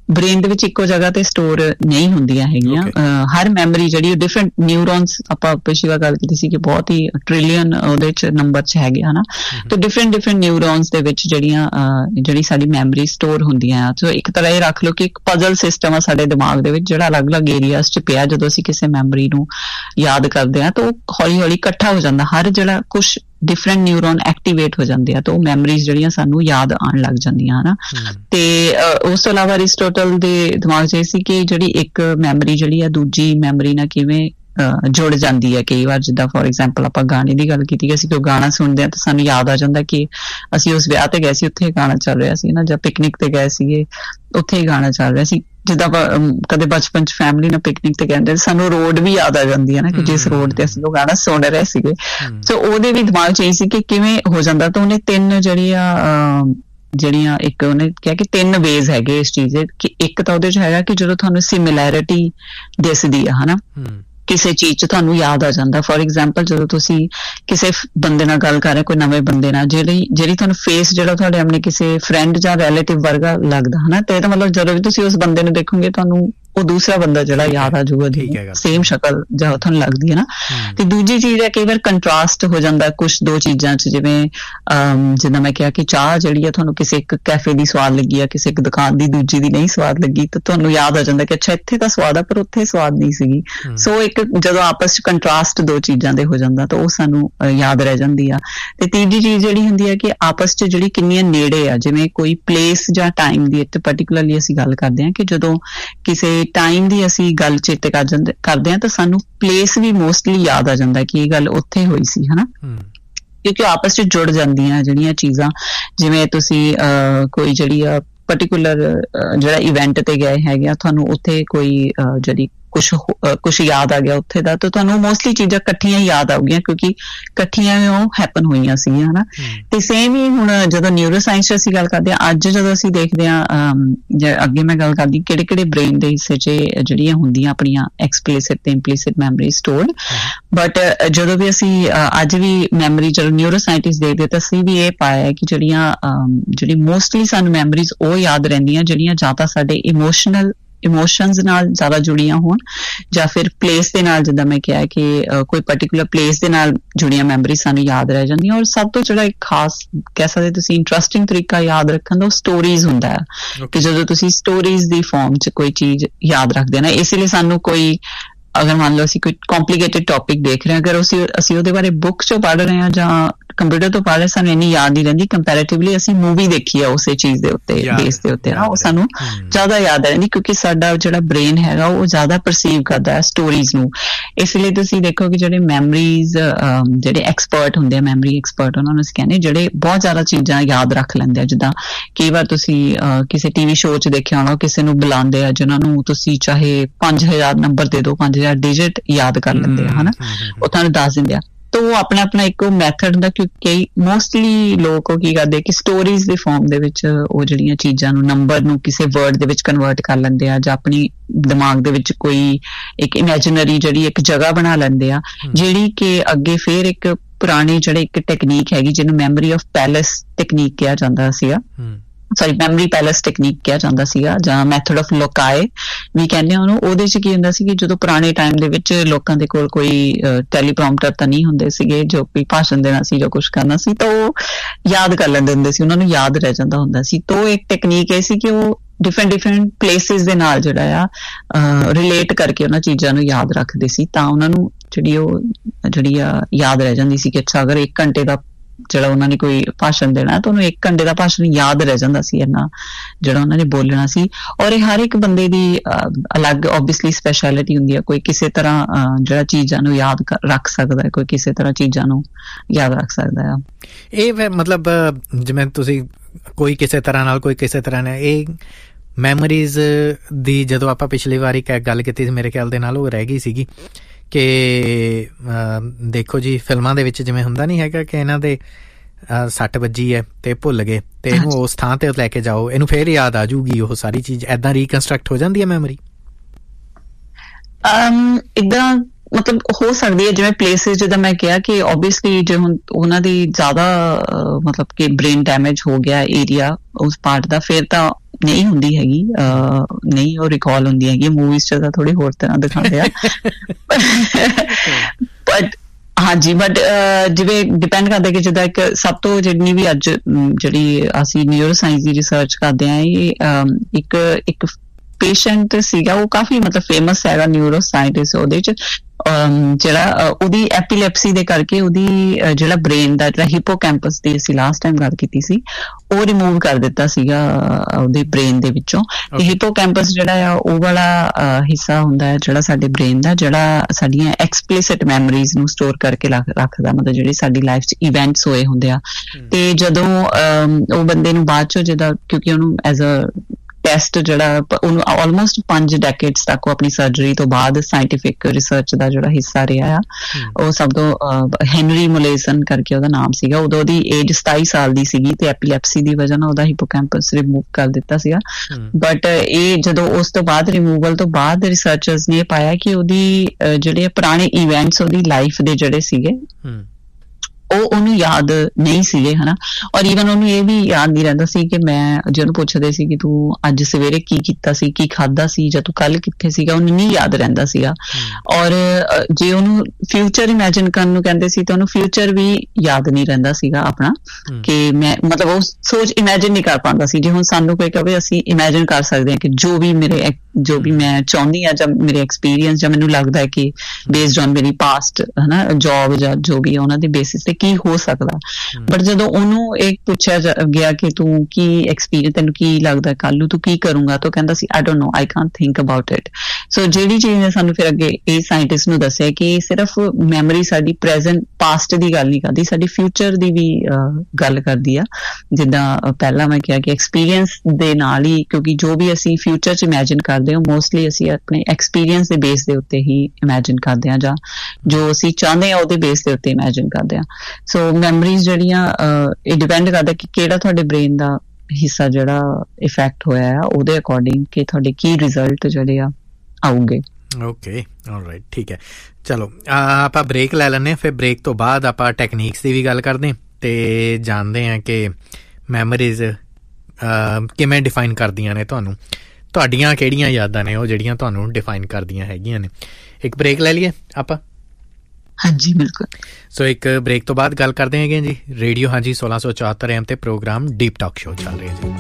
ਬ੍ਰੇਨ ਦੇ ਵਿੱਚ ਇੱਕੋ ਜਗ੍ਹਾ ਤੇ ਸਟੋਰ ਨਹੀਂ ਹੁੰਦੀਆਂ ਹੈਗੀਆਂ। ਹਰ ਮੈਮਰੀ ਜਿਹੜੀ ਉਹ ਡਿਫਰੈਂਟ ਨਿਊਰੋਨਸ, ਆਪਾਂ ਪਿਛਲੀ ਵਾਰ ਗੱਲ ਕੀਤੀ ਸੀ ਕਿ ਬਹੁਤ ਹੀ ਟ੍ਰਿਲੀਅਨ ਉਹਦੇ ਚ ਨੰਬਰ ਚ ਹੈਗੇ ਹਨਾ, ਤੇ ਡਿਫਰੈਂਟ ਡਿਫਰੈਂਟ ਨਿਊਰੋਨਸ ਦੇ ਵਿੱਚ ਜਿਹੜੀਆਂ ਜਿਹੜੀ ਸਾਡੀ ਮੈਮਰੀ ਸਟੋਰ ਹੁੰਦੀਆਂ ਆ। ਸੋ ਇੱਕ ਤਰ੍ਹਾਂ ਇਹ ਰੱਖ ਲਓ ਕਿ ਇੱਕ ਪਜ਼ਲ ਸਿਸਟਮ ਆ ਸਾਡੇ ਦਿਮਾਗ ਦੇ ਵਿੱਚ, ਜਿਹੜਾ ਅਲੱਗ-ਅਲੱਗ ਏਰੀਆਜ਼ ਚ ਪਿਆ। ਜਦੋਂ ਅਸੀਂ ਕਿਸੇ ਮੈਮਰੀ ਨੂੰ ਯਾਦ ਕਰਦੇ ਹਾਂ ਤਾਂ ਉਹ ਹੌਲੀ ਹੌਲੀ ਇਕੱਠਾ ਹੋ ਜਾਂਦਾ, ਹਰ ਜਿਹੜਾ ਕੁਛ ਡਿਫਰੈਂਟ ਨਿਊਰੋਨ ਐਕਟੀਵੇਟ ਹੋ ਜਾਂਦੇ ਆ, ਤਾਂ ਉਹ ਮੈਮਰੀਜ਼ ਜਿਹੜੀਆਂ ਸਾਨੂੰ ਯਾਦ ਆਉਣ ਲੱਗ ਜਾਂਦੀਆਂ ਹਨਾ। ਤੇ ਉਸ ਤੋਂ ਇਲਾਵਾ ਅਰਿਸਟੋਟਲ ਦੇ ਦਿਮਾਗ 'ਚ ਇਹ ਸੀ ਕਿ ਜਿਹੜੀ ਇੱਕ ਮੈਮਰੀ ਜਿਹੜੀ ਆ ਦੂਜੀ ਮੈਮਰੀ ਨਾਲ ਕਿਵੇਂ ਜੁੜ ਜਾਂਦੀ ਹੈ। ਕਈ ਵਾਰ ਜਿੱਦਾਂ ਫੋਰ ਐਗਜ਼ਾਮਪਲ ਆਪਾਂ ਗਾਣੇ ਦੀ ਗੱਲ ਕੀਤੀ ਕਿ ਅਸੀਂ ਕੋਈ ਗਾਣਾ ਸੁਣਦੇ ਹਾਂ ਤਾਂ ਸਾਨੂੰ ਯਾਦ ਆ ਜਾਂਦਾ ਕਿ ਅਸੀਂ ਉਸ ਵਿਆਹ ਤੇ ਗਏ ਸੀ, ਉੱਥੇ ਗਾਣਾ ਚੱਲ ਰਿਹਾ ਸੀ ਨਾ, ਜਾਂ ਪਿਕਨਿਕ ਤੇ ਗਏ ਸੀਗੇ ਉੱਥੇ ਹੀ ਗਾਣਾ ਚੱਲ ਰਿਹਾ ਸੀ। ਜਿੱਦਾਂ ਕਦੇ ਬਚਪਨ ਚ ਫੈਮਿਲੀ ਨਾਲ ਪਿਕਨਿਕ ਤੇ ਕਹਿੰਦੇ ਸਾਨੂੰ ਰੋਡ ਵੀ ਯਾਦ ਆ ਜਾਂਦੀ ਹੈ ਨਾ, ਕਿ ਜਿਸ ਰੋਡ ਤੇ ਅਸੀਂ ਉਹ ਗਾਣਾ ਸੁਣ ਰਹੇ ਸੀਗੇ। ਸੋ ਉਹਦੇ ਵੀ ਦਿਮਾਗ 'ਚ ਇਹ ਸੀ ਕਿ ਕਿਵੇਂ ਹੋ ਜਾਂਦਾ। ਤਾਂ ਉਹਨੇ ਤਿੰਨ ਜਿਹੜੀਆਂ ਜਿਹੜੀਆਂ ਇੱਕ ਉਹਨੇ ਕਿਹਾ ਕਿ ਤਿੰਨ ਵੇਜ਼ ਹੈਗੇ ਇਸ ਚੀਜ਼ ਦੇ, ਕਿ ਇੱਕ ਤਾਂ ਉਹਦੇ 'ਚ ਹੈਗਾ ਕਿ ਜਦੋਂ ਤੁਹਾਨੂੰ ਸਿਮਿਲੈਰਿਟੀ ਦਿਸਦੀ ਆ ਹਨਾ, ਕਿਸੇ ਚੀਜ਼ 'ਚ ਤੁਹਾਨੂੰ ਯਾਦ ਆ ਜਾਂਦਾ। ਫੋਰ ਐਗਜ਼ਾਮਪਲ ਜਦੋਂ ਤੁਸੀਂ ਕਿਸੇ ਬੰਦੇ ਨਾਲ ਗੱਲ ਕਰ ਰਹੇ, ਕੋਈ ਨਵੇਂ ਬੰਦੇ ਨਾਲ, ਜਿਹੜੀ ਜਿਹੜੀ ਤੁਹਾਨੂੰ ਫੇਸ ਜਿਹੜਾ ਤੁਹਾਡੇ ਆਪਣੇ ਕਿਸੇ ਫਰੈਂਡ ਜਾਂ ਰਿਲੇਟਿਵ ਵਰਗਾ ਲੱਗਦਾ ਹਨਾ, ਤੇ ਇਹਦਾ ਮਤਲਬ ਜਦੋਂ ਵੀ ਤੁਸੀਂ ਉਸ ਬੰਦੇ ਨੂੰ ਦੇਖੋਗੇ ਤੁਹਾਨੂੰ ਉਹ ਦੂਸਰਾ ਬੰਦਾ ਜਿਹੜਾ ਯਾਦ ਆ ਜਾਊਗਾ, ਸੇਮ ਸ਼ਕਲ ਜਾਂ ਤੁਹਾਨੂੰ ਲੱਗਦੀ ਹੈ ਨਾ। ਤੇ ਦੂਜੀ ਚੀਜ਼ ਹੈ ਕਈ ਵਾਰ ਕੰਟਰਾਸਟ ਹੋ ਜਾਂਦਾ ਕੁਛ ਦੋ ਚੀਜ਼ਾਂ 'ਚ, ਜਿਵੇਂ ਜਿੱਦਾਂ ਮੈਂ ਕਿਹਾ ਕਿ ਚਾਹ ਜਿਹੜੀ ਆ ਤੁਹਾਨੂੰ ਕਿਸੇ ਇੱਕ ਕੈਫੇ ਦੀ ਸਵਾਦ ਲੱਗੀ ਆ, ਕਿਸੇ ਇੱਕ ਦੁਕਾਨ ਦੀ ਦੂਜੀ ਦੀ ਨਹੀਂ ਸਵਾਦ ਲੱਗੀ, ਤਾਂ ਤੁਹਾਨੂੰ ਯਾਦ ਆ ਜਾਂਦਾ ਕਿ ਅੱਛਾ ਇੱਥੇ ਤਾਂ ਸਵਾਦ ਆ ਪਰ ਉੱਥੇ ਸਵਾਦ ਨਹੀਂ ਸੀਗੀ। ਸੋ ਇੱਕ ਜਦੋਂ ਆਪਸ 'ਚ ਕੰਟਰਾਸਟ ਦੋ ਚੀਜ਼ਾਂ ਦੇ ਹੋ ਜਾਂਦਾ ਤਾਂ ਉਹ ਸਾਨੂੰ ਯਾਦ ਰਹਿ ਜਾਂਦੀ ਆ। ਤੇ ਤੀਜੀ ਚੀਜ਼ ਜਿਹੜੀ ਹੁੰਦੀ ਹੈ ਕਿ ਆਪਸ 'ਚ ਜਿਹੜੀ ਕਿੰਨੀਆਂ ਨੇੜੇ ਆ, ਜਿਵੇਂ ਕੋਈ ਪਲੇਸ ਜਾਂ ਟਾਈਮ ਦੀ ਇੱਥੇ ਪਰਟੀਕੁਲਰਲੀ ਅਸੀਂ ਗੱਲ ਕਰਦੇ ਹਾਂ ਕਿ ਜਦੋਂ ਕਿਸੇ ਟਾਈਮ ਦੀ ਅਸੀਂ ਗੱਲ ਚੇਤੇ ਕਰ ਜਾਂਦੇ ਕਰਦੇ ਹਾਂ ਤਾਂ ਸਾਨੂੰ ਪਲੇਸ ਵੀ ਮੋਸਟਲੀ ਯਾਦ ਆ ਜਾਂਦਾ ਕਿ ਇਹ ਗੱਲ ਉੱਥੇ ਹੋਈ ਸੀ ਹਨਾ, ਕਿਉਂਕਿ ਆਪਸ 'ਚ ਜੁੜ ਜਾਂਦੀਆਂ ਜਿਹੜੀਆਂ ਚੀਜ਼ਾਂ। ਜਿਵੇਂ ਤੁਸੀਂ ਕੋਈ ਜਿਹੜੀ ਆ ਪਰਟੀਕੁਲਰ ਜਿਹੜਾ ਇਵੈਂਟ ਤੇ ਗਏ ਹੈਗੇ ਆ, ਤੁਹਾਨੂੰ ਉੱਥੇ ਕੋਈ ਜਿਹੜੀ ਕੁਛ ਕੁਛ ਯਾਦ ਆ ਗਿਆ ਉੱਥੇ ਦਾ, ਤਾਂ ਤੁਹਾਨੂੰ ਮੋਸਟਲੀ ਚੀਜ਼ਾਂ ਇਕੱਠੀਆਂ ਯਾਦ ਆਉਗੀਆਂ ਕਿਉਂਕਿ ਇਕੱਠੀਆਂ ਉਹ ਹੈਪਨ ਹੋਈਆਂ ਸੀਗੀਆਂ ਹਨਾ। ਤੇ ਸੇਮ ਹੀ ਹੁਣ ਜਦੋਂ ਨਿਊਰੋ ਸਾਇੰਸ 'ਚ ਅਸੀਂ ਗੱਲ ਕਰਦੇ ਹਾਂ, ਅੱਜ ਜਦੋਂ ਅਸੀਂ ਦੇਖਦੇ ਹਾਂ, ਅੱਗੇ ਮੈਂ ਗੱਲ ਕਰਦੀ ਕਿਹੜੇ ਕਿਹੜੇ ਬ੍ਰੇਨ ਦੇ ਹਿੱਸੇ 'ਚ ਜਿਹੜੀਆਂ ਹੁੰਦੀਆਂ ਆਪਣੀਆਂ ਐਕਸਪਲਿਸਿਟ ਤੇ ਇੰਪਲਿਸਿਟ ਮੈਮਰੀ ਸਟੋਰਡ, ਬਟ ਜਦੋਂ ਵੀ ਅਸੀਂ ਅੱਜ ਵੀ ਮੈਮਰੀ ਜਦੋਂ ਨਿਊਰੋ ਸਾਇੰਟਿਸਟ ਦੇਖਦੇ ਤਾਂ ਅਸੀਂ ਵੀ ਇਹ ਪਾਇਆ ਕਿ ਜਿਹੜੀਆਂ ਜਿਹੜੀ ਮੋਸਟਲੀ ਸਾਨੂੰ ਮੈਮਰੀਜ਼ ਉਹ ਯਾਦ ਰਹਿੰਦੀਆਂ ਜਿਹੜੀਆਂ ਜਾਂ ਤਾਂ ਸਾਡੇ ਇਮੋਸ਼ਨਲ ਇਮੋਸ਼ਨਸ ਨਾਲ ਜ਼ਿਆਦਾ ਜੁੜੀਆਂ ਹੋਣ ਜਾਂ ਫਿਰ ਪਲੇਸ ਦੇ ਨਾਲ, ਜਿੱਦਾਂ ਮੈਂ ਕਿਹਾ ਕਿ ਕੋਈ ਪਰਟੀਕੁਲਰ ਪਲੇਸ ਦੇ ਨਾਲ ਜੁੜੀਆਂ ਮੈਮਰੀ ਸਾਨੂੰ ਯਾਦ ਰਹਿ ਜਾਂਦੀਆਂ। ਔਰ ਸਭ ਤੋਂ ਜਿਹੜਾ ਇੱਕ ਖਾਸ ਕਹਿ ਸਕਦੇ ਤੁਸੀਂ ਇੰਟਰਸਟਿੰਗ ਤਰੀਕਾ ਯਾਦ ਰੱਖਣ ਦਾ ਉਹ ਸਟੋਰੀਜ਼ ਹੁੰਦਾ ਹੈ ਕਿ ਜਦੋਂ ਤੁਸੀਂ ਸਟੋਰੀਜ਼ ਦੀ ਫਾਰਮ 'ਚ ਕੋਈ ਚੀਜ਼ ਯਾਦ ਰੱਖਦੇ ਨਾ, ਇਸ ਲਈ ਸਾਨੂੰ ਕੋਈ ਅਗਰ ਮੰਨ ਲਓ ਅਸੀਂ ਕੋਈ ਕੰਪਲੀਕੇਟਡ ਟੌਪਿਕ ਦੇਖ ਰਹੇ ਹਾਂ, ਅਗਰ ਅਸੀਂ ਅਸੀਂ ਉਹਦੇ ਬਾਰੇ ਬੁੱਕ 'ਚੋਂ ਪੜ੍ਹ ਰਹੇ ਹਾਂ ਜਾਂ ਕੰਪਿਊਟਰ ਤੋਂ ਪੜ੍ਹ ਰਹੇ, ਸਾਨੂੰ ਇੰਨੀ ਯਾਦ ਨਹੀਂ ਰਹਿੰਦੀ। ਕੰਪੈਰੇਟਿਵਲੀ ਅਸੀਂ ਮੂਵੀ ਦੇਖੀ ਆ ਉਸੇ ਚੀਜ਼ ਦੇ ਉੱਤੇ ਬੇਸ ਦੇ ਉੱਤੇ ਨਾ, ਉਹ ਸਾਨੂੰ ਜ਼ਿਆਦਾ ਯਾਦ ਰਹਿੰਦੀ ਕਿਉਂਕਿ ਸਾਡਾ ਜਿਹੜਾ ਬ੍ਰੇਨ ਹੈਗਾ ਉਹ ਜ਼ਿਆਦਾ ਪਰਸੀਵ ਕਰਦਾ ਹੈ ਸਟੋਰੀਜ਼ ਨੂੰ। ਇਸ ਲਈ ਤੁਸੀਂ ਦੇਖੋ ਕਿ ਜਿਹੜੇ ਮੈਮਰੀਜ਼ ਜਿਹੜੇ ਐਕਸਪਰਟ ਹੁੰਦੇ ਆ, ਮੈਮਰੀ ਐਕਸਪਰਟ ਉਹਨਾਂ ਨੂੰ ਅਸੀਂ ਕਹਿੰਦੇ ਜਿਹੜੇ ਬਹੁਤ ਜ਼ਿਆਦਾ ਚੀਜ਼ਾਂ ਯਾਦ ਰੱਖ ਲੈਂਦੇ ਆ। ਜਿੱਦਾਂ ਕਈ ਵਾਰ ਤੁਸੀਂ ਕਿਸੇ ਟੀਵੀ ਸ਼ੋਅ 'ਚ ਦੇਖਿਆ ਹੋਣਾ, ਕਿਸੇ ਨੂੰ ਬੁਲਾਉਂਦੇ ਆ ਜਿਹਨਾਂ ਨੂੰ ਤੁਸੀਂ ਚਾਹੇ ਪੰਜ ਹਜ਼ਾਰ ਨੰਬਰ ਦੇ ਦਿਓ, ਪੰਜ ਹਜ਼ਾਰ ਡਿਜਿਟ ਯਾਦ ਕਰ ਲੈਂਦੇ ਆ ਹਨਾ, ਉਹ ਤੁਹਾਨੂੰ ਦੱਸ ਦਿੰਦੇ ਆ। ਤਾਂ ਉਹ ਆਪਣਾ ਆਪਣਾ ਇੱਕ ਮੈਥਡ ਹੁੰਦਾ, ਕਿਉਂਕਿ ਮੋਸਟਲੀ ਲੋਕ ਉਹ ਕੀ ਕਰਦੇ ਕਿ ਸਟੋਰੀਜ਼ ਦੇ ਫਾਰਮ ਦੇ ਵਿੱਚ ਉਹ ਜਿਹੜੀਆਂ ਚੀਜ਼ਾਂ ਨੂੰ ਨੰਬਰ ਨੂੰ ਕਿਸੇ ਵਰਡ ਦੇ ਵਿੱਚ ਕਨਵਰਟ ਕਰ ਲੈਂਦੇ ਆ, ਜਾਂ ਆਪਣੀ ਦਿਮਾਗ ਦੇ ਵਿੱਚ ਕੋਈ ਇੱਕ ਇਮੈਜਿਨਰੀ ਜਿਹੜੀ ਇੱਕ ਜਗ੍ਹਾ ਬਣਾ ਲੈਂਦੇ ਆ, ਜਿਹੜੀ ਕਿ ਅੱਗੇ ਫਿਰ ਇੱਕ ਪੁਰਾਣੀ ਜਿਹੜੀ ਇੱਕ ਟੈਕਨੀਕ ਹੈਗੀ ਜਿਹਨੂੰ ਮੈਮਰੀ ਆਫ ਪੈਲੇਸ ਟੈਕਨੀਕ ਕਿਹਾ ਜਾਂਦਾ ਸੀਗਾ, ਸੌਰੀ ਮੈਮਰੀ ਪੈਲੇਸ ਟੈਕਨੀਕ ਕਿਹਾ ਜਾਂਦਾ ਸੀਗਾ, ਜਾਂ ਮੈਥਡ ਆਫ ਲੋਕਾਏ ਵੀ ਕਹਿੰਦੇ ਉਹਨੂੰ। ਉਹਦੇ 'ਚ ਕੀ ਹੁੰਦਾ ਸੀ ਕਿ ਜਦੋਂ ਪੁਰਾਣੇ ਟਾਈਮ ਦੇ ਵਿੱਚ ਲੋਕਾਂ ਦੇ ਕੋਲ ਕੋਈ ਟੈਲੀਪ੍ਰੋਮਪਟਰ ਤਾਂ ਨਹੀਂ ਹੁੰਦੇ ਸੀਗੇ ਜੋ ਕੋਈ ਭਾਸ਼ਣ ਦੇਣਾ ਸੀ ਜਾਂ ਕੁਛ ਕਰਨਾ ਸੀ, ਤਾਂ ਉਹ ਯਾਦ ਕਰ ਲੈਂਦੇ ਹੁੰਦੇ ਸੀ, ਉਹਨਾਂ ਨੂੰ ਯਾਦ ਰਹਿ ਜਾਂਦਾ ਹੁੰਦਾ ਸੀ। ਤਾਂ ਉਹ ਇੱਕ ਟੈਕਨੀਕ ਇਹ ਸੀ ਕਿ ਉਹ ਡਿਫਰੈਂਟ ਡਿਫਰੈਂਟ ਪਲੇਸਿਸ ਦੇ ਨਾਲ ਜਿਹੜਾ ਆ ਰਿਲੇਟ ਕਰਕੇ ਉਹਨਾਂ ਚੀਜ਼ਾਂ ਨੂੰ ਯਾਦ ਰੱਖਦੇ ਸੀ, ਤਾਂ ਉਹਨਾਂ ਨੂੰ ਜਿਹੜੀ ਉਹ ਜਿਹੜੀ ਆ ਯਾਦ ਰਹਿ ਜਾਂਦੀ ਸੀ ਕਿ ਅੱਛਾ ਅਗਰ ਇੱਕ ਘੰਟੇ ਦਾ ਜਿਹੜਾ ਉਹਨਾਂ ਨੇ ਕੋਈ ਭਾਸ਼ਣ ਦੇਣਾ ਤਾਂ ਉਹਨੂੰ ਇੱਕ ਘੰਟੇ ਦਾ ਭਾਸ਼ਣ ਯਾਦ ਰਹਿ ਜਾਂਦਾ ਸੀ ਇੰਨਾ ਜਿਹੜਾ ਉਹਨਾਂ ਨੇ ਬੋਲਣਾ ਸੀ। ਔਰ ਇਹ ਹਰ ਇੱਕ ਬੰਦੇ ਦੀ ਅਲੱਗ ਓਬਵੀਅਸਲੀ ਸਪੈਸ਼ਲਿਟੀ ਹੁੰਦੀ ਹੈ, ਕੋਈ ਕਿਸੇ ਤਰ੍ਹਾਂ ਜਿਹੜਾ ਚੀਜ਼ਾਂ ਨੂੰ ਯਾਦ ਰੱਖ ਸਕਦਾ ਹੈ, ਕੋਈ ਕਿਸੇ ਤਰ੍ਹਾਂ ਚੀਜ਼ਾਂ ਨੂੰ ਯਾਦ ਰੱਖ ਸਕਦਾ ਹੈ। ਇਹ ਮਤਲਬ ਜਿਵੇਂ ਤੁਸੀਂ ਕੋਈ ਕਿਸੇ ਤਰ੍ਹਾਂ ਨਾਲ ਕੋਈ ਕਿਸੇ ਤਰ੍ਹਾਂ ਨਾਲ ਇਹ ਮੈਮਰੀਜ਼ ਦੀ ਜਦੋਂ ਆਪਾਂ ਪਿਛਲੀ ਵਾਰੀ ਗੱਲ ਕੀਤੀ ਸੀ ਮੇਰੇ ਖਿਆਲ ਦੇ ਨਾਲ ਉਹ ਰਹਿ ਗਈ ਸੀਗੀ ਕਿ ਦੇਖੋ ਜੀ ਫਿਲਮਾਂ ਦੇ ਵਿੱਚ ਜਿਵੇਂ ਹੁੰਦਾ ਨਹੀਂ ਹੈਗਾ ਕਿ ਇਹਨਾਂ ਦੇ ਸੱਟ ਵੱਜੀ ਹੈ ਤੇ ਭੁੱਲ ਗਏ ਤੇ ਇਹਨੂੰ ਉਸ ਥਾਂ ਤੇ ਲੈ ਕੇ ਜਾਓ, ਇਹਨੂੰ ਫੇਰ ਯਾਦ ਆ ਜੂਗੀ ਉਹ ਸਾਰੀ ਚੀਜ਼, ਏਦਾਂ ਰੀਕਨਸਟਰਕਟ ਹੋ ਜਾਂਦੀ ਹੈ ਮੈਮਰੀ। ਇੱਦਾਂ ਮਤਲਬ ਹੋ ਸਕਦੀ ਹੈ ਜਿਵੇਂ ਪਲੇਸਿਸ, ਜਿੱਦਾਂ ਮੈਂ ਕਿਹਾ ਕਿ ਓਬਵੀਅਸਲੀ ਜੇ ਹੁਣ ਉਹਨਾਂ ਦੀ ਜ਼ਿਆਦਾ ਮਤਲਬ ਕਿ ਬ੍ਰੇਨ ਡੈਮੇਜ ਹੋ ਗਿਆ ਏਰੀਆ ਉਸ ਪਾਰਟ ਦਾ, ਫਿਰ ਤਾਂ ਨਹੀਂ ਹੁੰਦੀ ਹੈਗੀ, ਨਹੀਂ ਉਹ ਰਿਕਾਲ ਹੁੰਦੀ ਹੈਗੀ, ਮੂਵੀਜ਼ 'ਚ ਤਾਂ ਥੋੜੀ ਹੋਰ ਤਰ੍ਹਾਂ ਦਿਖਾਉਂਦੇ ਆ ਬਟ ਹਾਂਜੀ ਬਟ ਜਿਵੇਂ ਡਿਪੈਂਡ ਕਰਦਾ ਕਿ ਜਿੱਦਾਂ ਇੱਕ ਸਭ ਤੋਂ ਜਿੰਨੀ ਵੀ ਅੱਜ ਜਿਹੜੀ ਅਸੀਂ ਨਿਊਰੋ ਸਾਇੰਸ ਦੀ ਰਿਸਰਚ ਕਰਦੇ ਹਾਂ, ਇਹ ਇੱਕ ਇੱਕ ਪੇਸ਼ੈਂਟ ਸੀਗਾ, ਉਹ ਕਾਫੀ ਮਤਲਬ ਫੇਮਸ ਹੈਗਾ ਨਿਊਰੋ ਸਾਇੰਟਿਸਟ, ਉਹਦੇ 'ਚ ਜਿਹੜਾ ਉਹਦੀ ਐਪੀਲੈਪਸੀ ਦੇ ਕਰਕੇ ਉਹਦੀ ਜਿਹੜਾ ਬ੍ਰੇਨ ਦਾ ਜਿਹੜਾ ਹਿਪੋਕੈਂਪਸ ਦੀ ਅਸੀਂ ਲਾਸਟ ਟਾਈਮ ਗੱਲ ਕੀਤੀ ਸੀ, ਉਹ ਰਿਮੂਵ ਕਰ ਦਿੱਤਾ ਸੀਗਾ ਉਹਦੇ ਬ੍ਰੇਨ ਦੇ ਵਿੱਚੋਂ। ਤੇ ਹਿਪੋਕੈਂਪਸ ਜਿਹੜਾ ਆ ਉਹ ਵਾਲਾ ਹਿੱਸਾ ਹੁੰਦਾ ਹੈ ਜਿਹੜਾ ਸਾਡੇ ਬ੍ਰੇਨ ਦਾ, ਜਿਹੜਾ ਸਾਡੀਆਂ ਐਕਸਪਲਿਸਿਟ ਮੈਮਰੀਜ਼ ਨੂੰ ਸਟੋਰ ਕਰਕੇ ਰੱਖਦਾ, ਮਤਲਬ ਜਿਹੜੀ ਸਾਡੀ ਲਾਈਫ 'ਚ ਇਵੈਂਟਸ ਹੋਏ ਹੁੰਦੇ ਆ। ਤੇ ਜਦੋਂ ਉਹ ਬੰਦੇ ਨੂੰ ਬਾਅਦ ਚੋਂ ਜਿੱਦਾਂ, ਕਿਉਂਕਿ ਉਹਨੂੰ ਐਜ਼ ਅ ਟੈਸਟ ਜਿਹੜਾ ਉਹਨੂੰ ਆਲਮੋਸਟ ਪੰਜ ਡੈਕੇਡਸ ਤੱਕ ਉਹ ਆਪਣੀ ਸਰਜਰੀ ਤੋਂ ਬਾਅਦ ਸਾਇੰਟੀਫਿਕ ਰਿਸਰਚ ਦਾ ਜਿਹੜਾ ਹਿੱਸਾ ਰਿਹਾ ਆ, ਉਹ ਸਭ ਤੋਂ ਹੈਨਰੀ ਮੋਲੇਸਨ ਕਰਕੇ ਉਹਦਾ ਨਾਮ ਸੀਗਾ। ਉਦੋਂ ਉਹਦੀ ਏਜ ਸਤਾਈ ਸਾਲ ਦੀ ਸੀਗੀ ਤੇ ਐਪੀਲੈਪਸੀ ਦੀ ਵਜ੍ਹਾ ਨਾਲ ਉਹਦਾ ਹਿਪੋਕੈਂਪਸ ਰਿਮੂਵ ਕਰ ਦਿੱਤਾ ਸੀਗਾ। ਬਟ ਇਹ ਜਦੋਂ ਉਸ ਤੋਂ ਬਾਅਦ ਰਿਮੂਵਲ ਤੋਂ ਬਾਅਦ ਰਿਸਰਚਰਸ ਨੇ ਪਾਇਆ ਕਿ ਉਹਦੀ ਜਿਹੜੇ ਪੁਰਾਣੇ ਇਵੈਂਟਸ ਉਹਦੀ ਲਾਈਫ ਦੇ ਜਿਹੜੇ ਸੀਗੇ ਉਹ ਉਹਨੂੰ ਯਾਦ ਨਹੀਂ ਸੀਗੇ, ਹਨਾ। ਔਰ ਈਵਨ ਉਹਨੂੰ ਇਹ ਵੀ ਯਾਦ ਨਹੀਂ ਰਹਿੰਦਾ ਸੀ ਕਿ ਮੈਂ ਜੇ ਉਹਨੂੰ ਪੁੱਛਦੇ ਸੀ ਕਿ ਤੂੰ ਅੱਜ ਸਵੇਰੇ ਕੀ ਕੀਤਾ ਸੀ, ਕੀ ਖਾਧਾ ਸੀ, ਜਾਂ ਤੂੰ ਕੱਲ ਕਿੱਥੇ ਸੀਗਾ, ਉਹਨੂੰ ਨਹੀਂ ਯਾਦ ਰਹਿੰਦਾ ਸੀਗਾ। ਔਰ ਜੇ ਉਹਨੂੰ ਫਿਊਚਰ ਇਮੈਜਿਨ ਕਰਨ ਨੂੰ ਕਹਿੰਦੇ ਸੀ ਤਾਂ ਉਹਨੂੰ ਫਿਊਚਰ ਵੀ ਯਾਦ ਨਹੀਂ ਰਹਿੰਦਾ ਸੀਗਾ ਆਪਣਾ, ਕਿ ਮੈਂ ਮਤਲਬ ਉਹ ਸੋਚ ਇਮੈਜਿਨ ਨਹੀਂ ਕਰ ਪਾਉਂਦਾ ਸੀ। ਜੇ ਹੁਣ ਸਾਨੂੰ ਕੋਈ ਕਹੇ ਅਸੀਂ ਇਮੈਜਿਨ ਕਰ ਸਕਦੇ ਹਾਂ ਕਿ ਜੋ ਵੀ ਮੇਰੇ ਜੋ ਵੀ ਮੈਂ ਚਾਹੁੰਦੀ ਹਾਂ ਜਾਂ ਮੇਰੇ ਐਕਸਪੀਰੀਅੰਸ ਜਾਂ ਮੈਨੂੰ ਲੱਗਦਾ ਹੈ ਕਿ ਬੇਸਡ ਔਨ ਮੇਰੀ ਪਾਸਟ ਹਨਾ ਜੌਬ ਜਾਂ ਜੋ ਵੀ ਉਹਨਾਂ ਦੇ ਬੇਸਿਸ ਤੇ ਕੀ ਹੋ ਸਕਦਾ। ਬਟ ਜਦੋਂ ਉਹਨੂੰ ਇਹ ਪੁੱਛਿਆ ਗਿਆ ਕਿ ਤੂੰ ਕੀ ਐਕਸਪੀਰੀਅੰਸ, ਤੈਨੂੰ ਕੀ ਲੱਗਦਾ ਕੱਲ ਨੂੰ ਤੂੰ ਕੀ ਕਰੂੰਗਾ, ਤਾਂ ਕਹਿੰਦਾ ਸੀ I don't know, I can't think about it. ਸੋ ਜਿਹੜੀ ਚੀਜ਼ ਨੇ ਸਾਨੂੰ ਫਿਰ ਅੱਗੇ ਇਹ ਸਾਇੰਟਿਸਟ ਨੂੰ ਦੱਸਿਆ ਕਿ ਸਿਰਫ ਮੈਮਰੀ ਸਾਡੀ ਪ੍ਰੈਜ਼ੈਂਟ ਪਾਸਟ ਦੀ ਗੱਲ ਨਹੀਂ ਕਰਦੀ, ਸਾਡੀ ਫਿਊਚਰ ਦੀ ਵੀ ਗੱਲ ਕਰਦੀ ਆ। ਜਿੱਦਾਂ ਪਹਿਲਾਂ ਮੈਂ ਕਿਹਾ ਕਿ ਐਕਸਪੀਰੀਅੰਸ ਦੇ ਨਾਲ ਹੀ, ਕਿਉਂਕਿ ਜੋ ਵੀ ਅਸੀਂ ਫਿਊਚਰ 'ਚ ਇਮੈਜਿਨ ਕਰਦੇ ਹਾਂ ਮੋਸਟਲੀ ਅਸੀਂ ਆਪਣੇ ਐਕਸਪੀਰੀਅੰਸ ਦੇ ਬੇਸ ਦੇ ਉੱਤੇ ਹੀ ਇਮੈਜਿਨ ਕਰਦੇ ਹਾਂ, ਜਾਂ ਜੋ ਅਸੀਂ ਚਾਹੁੰਦੇ ਹਾਂ ਉਹਦੇ ਬੇਸ ਦੇ ਉੱਤੇ ਇਮੈਜਿਨ ਕਰਦੇ ਹਾਂ। ਸੋ ਮੈਮਰੀਜ਼ ਜਿਹੜੀਆਂ ਇਹ ਡਿਪੈਂਡ ਕਰਦਾ ਕਿ ਕਿਹੜਾ ਤੁਹਾਡੇ ਬ੍ਰੇਨ ਦਾ ਹਿੱਸਾ ਜਿਹੜਾ ਇਫੈਕਟ ਹੋਇਆ ਆ, ਉਹਦੇ ਅਕੋਰਡਿੰਗ ਕਿ ਤੁਹਾਡੇ ਕੀ ਰਿਜ਼ਲਟ ਜਿਹੜੇ ਆ ਆਉਗੇ। ਓਕੇ ਆਲਰਾਈਟ, ਠੀਕ ਹੈ। ਚਲੋ ਆਪਾਂ ਬ੍ਰੇਕ ਲੈ ਲੈਂਦੇ ਹਾਂ, ਫਿਰ ਬ੍ਰੇਕ ਤੋਂ ਬਾਅਦ ਆਪਾਂ ਟੈਕਨੀਕਸ ਦੀ ਵੀ ਗੱਲ ਕਰਦੇ ਹਾਂ ਤੇ ਜਾਣਦੇ ਹਾਂ ਕਿ ਮੈਮਰੀਜ਼ ਕਿਵੇਂ ਡਿਫਾਈਨ ਕਰਦੀਆਂ ਨੇ ਤੁਹਾਨੂੰ, ਤੁਹਾਡੀਆਂ ਕਿਹੜੀਆਂ ਯਾਦਾਂ ਨੇ ਉਹ ਜਿਹੜੀਆਂ ਤੁਹਾਨੂੰ ਡਿਫਾਈਨ ਕਰਦੀਆਂ ਹੈਗੀਆਂ ਨੇ। ਇੱਕ ਬ੍ਰੇਕ ਲੈ ਲਈਏ ਆਪਾਂ। ਹਾਂਜੀ ਬਿਲਕੁਲ। ਸੋ ਇੱਕ ਬ੍ਰੇਕ ਤੋਂ ਬਾਅਦ ਗੱਲ ਕਰਦੇ ਹੈਗੇ ਜੀ। ਰੇਡੀਓ ਹਾਂਜੀ ਸੋਲਾਂ ਸੌ ਚੁਹੱਤਰ ਐਮ ਤੇ ਪ੍ਰੋਗਰਾਮ ਡੀਪ ਟਾਕ ਸ਼ੋ ਚੱਲ ਰਿਹਾ ਜੀ।